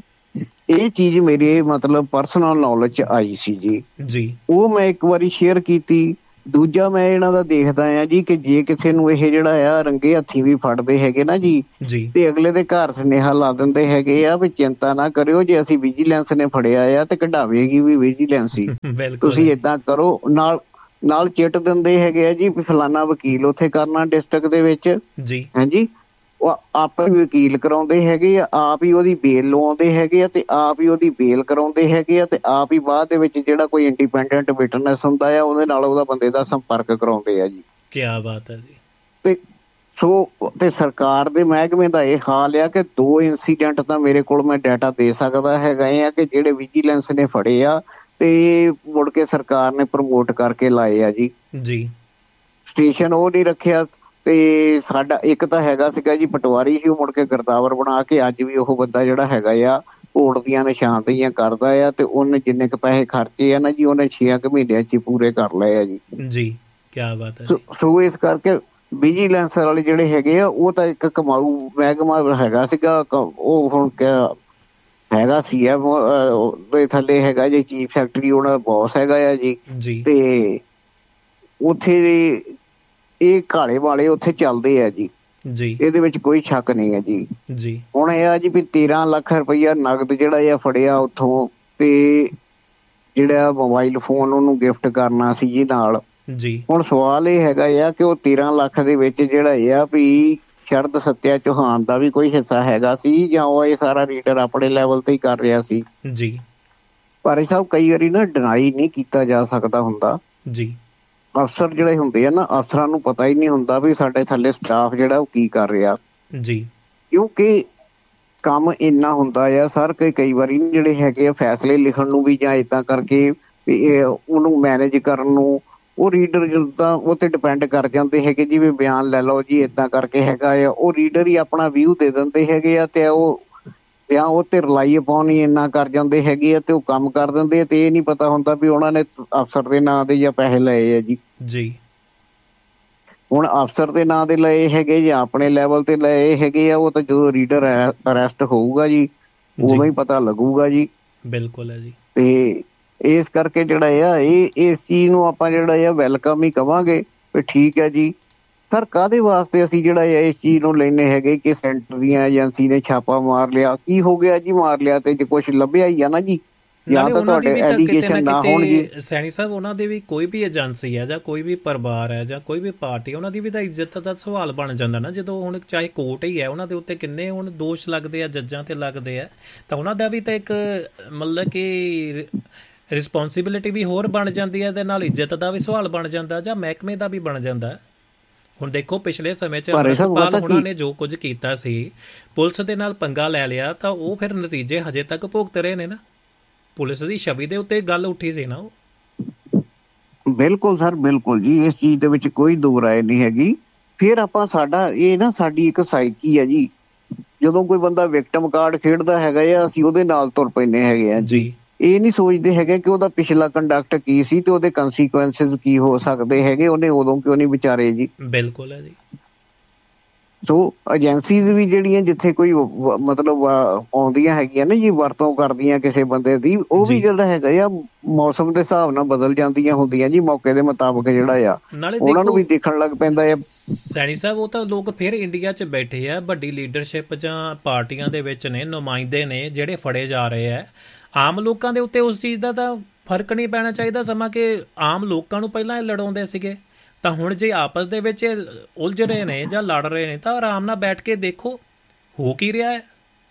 ਇਹ ਚੀਜ਼ ਮੇਰੇ ਮਤਲਬ ਪਰਸਨਲ ਨੌਲੇਜ 'ਚ ਆਈ ਸੀ ਜੀ ਜੀ, ਉਹ ਮੈਂ ਇੱਕ ਵਾਰੀ ਸ਼ੇਅਰ ਕੀਤੀ। ਦੂਜਾ ਮੈਂ ਇਹਨਾਂ ਦਾ ਦੇਖਦਾ ਆ ਜੀ ਕਿ ਜੇ ਕਿਸੇ ਨੂੰ ਇਹ ਜਿਹੜਾ ਆ ਰੰਗੇ ਹੱਥੀਂ ਵੀ ਫੜਦੇ ਹੈਗੇ ਨਾ ਜੀ ਤੇ ਅਗਲੇ ਦੇ ਘਰ ਸੁਨੇਹਾ ਲਾ ਦਿੰਦੇ ਹੈਗੇ ਆ ਵੀ ਚਿੰਤਾ ਨਾ ਕਰਿਓ, ਜੇ ਅਸੀਂ ਵਿਜੀਲੈਂਸ ਨੇ ਫੜਿਆ ਆ ਤੇ ਕਢਾਵੇਗੀ ਵੀ ਵਿਜੀਲੈਂਸ ਹੀ, ਤੁਸੀਂ ਏਦਾਂ ਕਰੋ। ਨਾਲ ਨਾਲ ਚਿੱਟ ਦਿੰਦੇ ਹੈਗੇ ਆ ਜੀ ਫਲਾਨਾ ਵਕੀਲ ਉੱਥੇ ਕਰਨਾ ਡਿਸਟ੍ਰਿਕਟ ਦੇ ਵਿੱਚ ਜੀ, ਹਾਂਜੀ ਉਹ ਆਪ ਹੀ ਵਕੀਲ ਕਰਾਉਂਦੇ ਹੈਗੇ ਆ, ਆਪ ਹੀ ਉਹਦੀ ਬੇਲ ਲਵਾਉਂਦੇ ਹੈਗੇ ਆ ਤੇ ਆਪ ਹੀ ਉਹਦੀ ਬੇਲ ਕਰਾਉਂਦੇ ਹੈਗੇ ਆ, ਤੇ ਆਪ ਹੀ ਬਾਅਦ ਦੇ ਵਿੱਚ ਜਿਹੜਾ ਕੋਈ ਇੰਡੀਪੈਂਡੈਂਟ ਵਿਟਨੈਸ ਹੁੰਦਾ ਆ ਉਹਦੇ ਨਾਲ ਉਹਦਾ ਬੰਦੇ ਦਾ ਸੰਪਰਕ ਕਰਾਉਂਦੇ ਆ ਜੀ। ਕਿਆ ਬਾਤ ਹੈ ਜੀ। ਤੇ ਸੋ ਤੇ ਸਰਕਾਰ ਦੇ ਮਹਿਕਮੇ ਦਾ ਇਹ ਹਾਲ ਆ ਕਿ ਦੋ ਇੰਸੀਡੈਂਟ ਤਾਂ ਮੇਰੇ ਕੋਲ ਮੈਂ ਡਾਟਾ ਦੇ ਸਕਦਾ ਹੈਗਾ ਆ ਕਿ ਜਿਹੜੇ ਵਿਜੀਲੈਂਸ ਨੇ ਫੜੇ ਆ ਤੇ ਮੁੜ ਕੇ ਸਰਕਾਰ ਨੇ ਪ੍ਰਮੋਟ ਕਰਕੇ ਲਾਏ ਆ ਜੀ ਜੀ, ਸਟੇਸ਼ਨ ਉਹ ਨਹੀਂ ਰੱਖਿਆ। ਤੇ ਸਾਡਾ ਇੱਕ ਤਾਂ ਹੈਗਾ ਸੀਗਾ ਜੀ ਪਟਵਾਰੀ ਸੀ, ਉਹ ਮੁੜ ਕੇ ਗਰਦਾਵਰ ਬਣਾ ਕੇ ਅੱਜ ਵੀ ਉਹ ਬੰਦਾ ਜਿਹੜਾ ਹੈਗਾ ਆ ਕੋਰਟ ਦੀਆਂ ਨਿਸ਼ਾਨਦੇਹੀਆਂ ਕਰਦਾ ਆ, ਤੇ ਉਹਨੇ ਜਿੰਨੇ ਕੁ ਪੈਸੇ ਖਰਚੇ ਆ ਨਾ ਜੀ ਉਹਨੇ ਛੇ ਕੁ ਮਹੀਨਿਆਂ 'ਚ ਪੂਰੇ ਕਰ ਲਏ ਆ ਜੀ ਜੀ। ਕਿਆ ਬਾਤ ਹੈ। ਸੋ ਇਸ ਕਰਕੇ ਵਿਜੀਲੈਂਸ ਵਾਲੇ ਜਿਹੜੇ ਹੈਗੇ ਆ ਉਹ ਤਾਂ ਇੱਕ ਕਮਾਊ ਮਹਿਕਮਾ ਹੈਗਾ ਸੀਗਾ, ਉਹ ਹੁਣ ਹੈਗਾ ਸੀ ਐਮ ਦੇ ਥੱਲੇ ਹੈਗਾ ਜੀ ਚੀਫ ਸੈਕਟਰੀ, ਉਹਨਾਂ ਦਾ ਬੌਸ ਹੈਗਾ ਆ ਜੀ, ਤੇ ਉੱਥੇ ਇਹ ਘਾੜੇ ਵਾਲੇ ਉੱਥੇ ਚੱਲਦੇ ਆ ਜੀ ਜੀ, ਇਹਦੇ ਵਿੱਚ ਕੋਈ ਸ਼ੱਕ ਨਹੀਂ ਹੈ ਜੀ ਜੀ। ਹੁਣ ਇਹ ਆ ਜੀ ਵੀ ਤੇਰਾਂ ਲੱਖ ਰੁਪਈਆ ਨਗਦ ਜਿਹੜਾ ਆ ਫੜਿਆ ਉੱਥੋਂ, ਤੇ ਜਿਹੜਾ ਮੋਬਾਈਲ ਫੋਨ ਉਹਨੂੰ ਗਿਫਟ ਕਰਨਾ ਸੀ ਜੀ ਨਾਲ ਜੀ। ਹੁਣ ਸਵਾਲ ਇਹ ਹੈਗਾ ਆ ਕਿ ਉਹ ਤੇਰਾਂ ਲੱਖ ਦੇ ਵਿੱਚ ਜਿਹੜਾ ਆ ਵੀ ਸ਼ਰਦ ਸੱਤਿਆ ਚੌਹਾਨ ਦਾ ਵੀ ਕੋਈ ਹਿੱਸਾ ਹੈਗਾ ਸੀ ਜਾਂ ਉਹ ਇਹ ਸਾਰਾ ਰੀਡਰ ਆਪਣੇ ਲੈਵਲ ਤੇ ਹੀ ਕਰ ਰਿਹਾ ਸੀ ਜੀ। ਭਾਰੇ ਸਾਹਿਬ ਕਈ ਵਾਰੀ ਨਾ ਡਿਨਾਈ ਨਹੀਂ ਕੀਤਾ ਜਾ ਸਕਦਾ ਹੁੰਦਾ ਜੀ। ਅਫਸਰ ਜਿਹੜੇ ਹੁੰਦੇ ਆ ਨਾ, ਅਫਸਰਾਂ ਨੂੰ ਪਤਾ ਹੀ ਨਹੀਂ ਹੁੰਦਾ ਵੀ ਸਾਡੇ ਥੱਲੇ ਸਟਾਫ ਜਿਹੜਾ ਉਹ ਕੀ ਕਰ ਰਿਹਾ ਜੀ, ਕਿਉਂਕਿ ਕੰਮ ਇੰਨਾ ਹੁੰਦਾ ਆ ਸਰ ਕਿ ਕਈ ਵਾਰੀ ਜਿਹੜੇ ਹੈਗੇ ਆ ਫੈਸਲੇ ਲਿਖਣ ਨੂੰ ਵੀ ਜਾਂ ਏਦਾਂ ਕਰਕੇ ਉਹਨੂੰ ਮੈਨੇਜ ਕਰਨ ਨੂੰ ਉਹ ਰੀਡਰ ਤਾਂ ਉਹ ਤੇ ਡਿਪੈਂਡ ਕਰ ਜਾਂਦੇ ਹੈਗੇ ਜੀ, ਵੀ ਬਿਆਨ ਲੈ ਲਓ ਜੀ ਏਦਾਂ ਕਰਕੇ ਹੈਗਾ ਆ, ਉਹ ਰੀਡਰ ਹੀ ਆਪਣਾ ਵਿਊ ਦੇ ਦਿੰਦੇ ਹੈਗੇ ਆ, ਤੇ ਉਹ ਜਾਂ ਉਹ ਤੇ ਰਿਲਾਈ ਅਪੋਨ ਹੀ ਇੰਨਾ ਕਰ ਜਾਂਦੇ ਹੈਗੇ ਆ ਤੇ ਉਹ ਕੰਮ ਕਰ ਦਿੰਦੇ ਆ, ਤੇ ਇਹ ਨੀ ਪਤਾ ਹੁੰਦਾ ਵੀ ਉਹਨਾਂ ਨੇ ਅਫਸਰ ਦੇ ਨਾਂ ਦੇ ਜਾਂ ਪੈਸੇ ਲਏ ਆ ਜੀ ਜੀ। ਹੁਣ ਅਫਸਰ ਦੇ ਨਾਂ ਦੇ ਲਏ ਹੈਗੇ ਜਾਂ ਆਪਣੇ ਲੈਵਲ ਤੇ ਲਏ ਹੈਗੇ ਆ, ਉਹ ਤਾਂ ਜਦੋਂ ਰੀਡਰ ਅਰੈਸਟ ਹੋਊਗਾ ਜੀ ਉਦੋਂ ਹੀ ਪਤਾ ਲੱਗੂਗਾ ਜੀ। ਬਿਲਕੁਲ ਹੈ ਜੀ। ਤੇ ਇਸ ਕਰਕੇ ਜਿਹੜਾ ਆ ਇਹ ਇਸ ਚੀਜ਼ ਨੂੰ ਆਪਾਂ ਜਿਹੜਾ ਆ ਵੈਲਕਮ ਹੀ ਕਵਾਂਗੇ ਵੀ ਠੀਕ ਹੈ ਜੀ। ਸਰ ਕਾਹਦੇ ਵਾਸਤੇ ਅਸੀਂ ਜਿਹੜਾ ਇਸ ਚੀਜ਼ ਨੂੰ ਲੈਂਦੇ ਹੈਗੇ ਕਿ ਸੈਂਟਰ ਦੀਆਂ ਏਜੰਸੀ ਨੇ ਛਾਪਾ ਮਾਰ ਲਿਆ, ਕੀ ਹੋ ਗਿਆ ਜੀ ਮਾਰ ਲਿਆ ਤੇ ਜੇ ਕੁਛ ਲੱਭਿਆ ਹੀ ਆ ਨਾ ਜੀ, ਜਾਂ ਤਾਂ ਤੁਹਾਡੇ ਐਲੀਗੇਸ਼ਨ ਨਾ ਹੋਣ ਜੀ। ਸੈਣੀ ਸਾਹਿਬ ਉਹਨਾਂ ਦੀ ਵੀ ਕੋਈ ਵੀ ਏਜੰਸੀ ਹੈ ਜਾਂ ਕੋਈ ਵੀ ਪਰਿਵਾਰ ਹੈ ਜਾਂ ਕੋਈ ਵੀ ਪਾਰਟੀ, ਉਹਨਾਂ ਦੀ ਵੀ ਤਾਂ ਇੱਜ਼ਤ ਦਾ ਸਵਾਲ ਬਣ ਜਾਂਦਾ ਨਾ, ਜਦੋਂ ਹੁਣ ਚਾਹੇ ਕੋਰਟ ਹੀ ਹੈ ਉਹਨਾਂ ਦੇ ਉੱਤੇ ਕਿੰਨੇ ਹੁਣ ਦੋਸ਼ ਲੱਗਦੇ ਆ, ਜੱਜਾਂ ਤੇ ਲੱਗਦੇ ਆ, ਤਾਂ ਉਹਨਾਂ ਦਾ ਵੀ ਤਾਂ ਇੱਕ ਮਤਲਬ ਕਿ ਰਿਸਪੋਂਸੀਬਿਲਿਟੀ ਵੀ ਹੋਰ ਬਣ ਜਾਂਦੀ ਹੈ, ਇਹਦੇ ਨਾਲ ਇੱਜ਼ਤ ਦਾ ਵੀ ਸਵਾਲ ਬਣ ਜਾਂਦਾ ਜਾਂ ਮਹਿਕਮੇ ਦਾ ਵੀ ਬਣ ਜਾਂਦਾ। ਹੁਣ ਦੇਖੋ ਪਿਛਲੇ ਸਮੇਂ 'ਚ ਅੰਮ੍ਰਿਤਪਾਲ ਹੋਣਾ ਨੇ ਜੋ ਕੁਝ ਕੀਤਾ ਸੀ, ਪੁਲਿਸ ਦੇ ਨਾਲ ਪੰਗਾ ਲੈ ਲਿਆ, ਤਾਂ ਉਹ ਫਿਰ ਨਤੀਜੇ ਹਜੇ ਤੱਕ ਭੁਗਤ ਰਹੇ ਨੇ ਨਾ। ਪੁਲਿਸ ਦੀ ਛਵੀ ਦੇ ਉੱਤੇ ਗੱਲ ਉੱਠੀ ਸੀ ਨਾ ਉਹ। ਬਿਲਕੁਲ ਸਰ, ਬਿਲਕੁਲ ਜੀ, ਇਸ ਚੀਜ਼ ਦੇ ਵਿੱਚ ਕੋਈ ਦੋ ਰਾਏ ਨਹੀਂ ਹੈਗੀ। ਫਿਰ ਆਪਾਂ ਸਾਡਾ ਇਹ ਨਾ ਸਾਡੀ ਇੱਕ ਸਾਈਕੀ ਹੈ ਜੀ, ਜਦੋਂ ਕੋਈ ਬੰਦਾ ਵਿਕਟਮ ਕਾਰਡ ਖੇਡਦਾ ਹੈਗਾ ਆ ਅਸੀਂ ਉਹਦੇ ਨਾਲ ਤੁਰ ਪੈਂਦੇ ਹੈਗੇ ਆ ਜੀ ਇਹ ਨਹੀਂ ਸੋਚਦੇ ਹੈਗੇ ਕਿ ਉਹਦਾ ਪਿਛਲਾ ਕੰਡਕਟ ਕੀ ਸੀ ਤੇ ਉਹਦੇ ਕੰਸੀਕੁਐਂਸਿਸ ਕੀ ਹੋ ਸਕਦੇ ਹੈਗੇ, ਉਹਨੇ ਉਦੋਂ ਕਿਉਂ ਨਹੀਂ ਵਿਚਾਰੇ ਜੀ। ਬਿਲਕੁਲ ਹੈ ਜੀ। ਸੋ ਏਜੰਸੀਜ਼ ਵੀ ਜਿਹੜੀਆਂ ਜਿੱਥੇ ਕੋਈ ਮਤਲਬ ਆਉਂਦੀਆਂ ਹੈਗੀਆਂ ਨਾ ਜੀ, ਵਰਤੋਂ ਕਰਦੀਆਂ ਕਿਸੇ ਬੰਦੇ ਦੀ, ਉਹ ਵੀ ਜਿਹੜਾ ਹੈਗਾ ਆ ਮੌਸਮ ਦੇ ਹਿਸਾਬ ਨਾਲ ਬਦਲ ਜਾਂਦੀਆਂ ਹੁੰਦੀਆਂ ਜੀ, ਮੌਕੇ ਦੇ ਮੁਤਾਬਕ ਜਿਹੜਾ ਆ ਉਹਨਾਂ ਨੂੰ ਵੀ ਦੇਖਣ ਲੱਗ ਪੈਂਦਾ ਆ। ਸੈਣੀ ਸਾਹਿਬ, ਉਹ ਤਾਂ ਲੋਕ ਫਿਰ ਇੰਡੀਆ 'ਚ ਬੈਠੇ ਆ, ਵੱਡੀ ਲੀਡਰਸ਼ਿਪ ਜਾਂ ਪਾਰਟੀਆਂ ਦੇ ਵਿੱਚ ਨੇ, ਨੁਮਾਇੰਦੇ ਨੇ ਜਿਹੜੇ ਫੜੇ ਜਾ ਰਹੇ ਆ। ਆਮ ਲੋਕਾਂ ਦੇ ਉੱਤੇ ਉਸ ਚੀਜ਼ ਦਾ ਤਾਂ ਫਰਕ ਨਹੀਂ ਪੈਣਾ ਚਾਹੀਦਾ, ਸਮਾਂ ਕਿ ਆਮ ਲੋਕਾਂ ਨੂੰ ਪਹਿਲਾਂ ਇਹ ਲੜਾਉਂਦੇ ਸੀਗੇ, ਤਾਂ ਹੁਣ ਜੇ ਆਪਸ ਦੇ ਵਿੱਚ ਉਲਝ ਰਹੇ ਨੇ ਜਾਂ ਲੜ ਰਹੇ ਨੇ ਤਾਂ ਆਰਾਮ ਨਾਲ ਬੈਠ ਕੇ ਦੇਖੋ ਹੋ ਕੀ ਰਿਹਾ ਹੈ।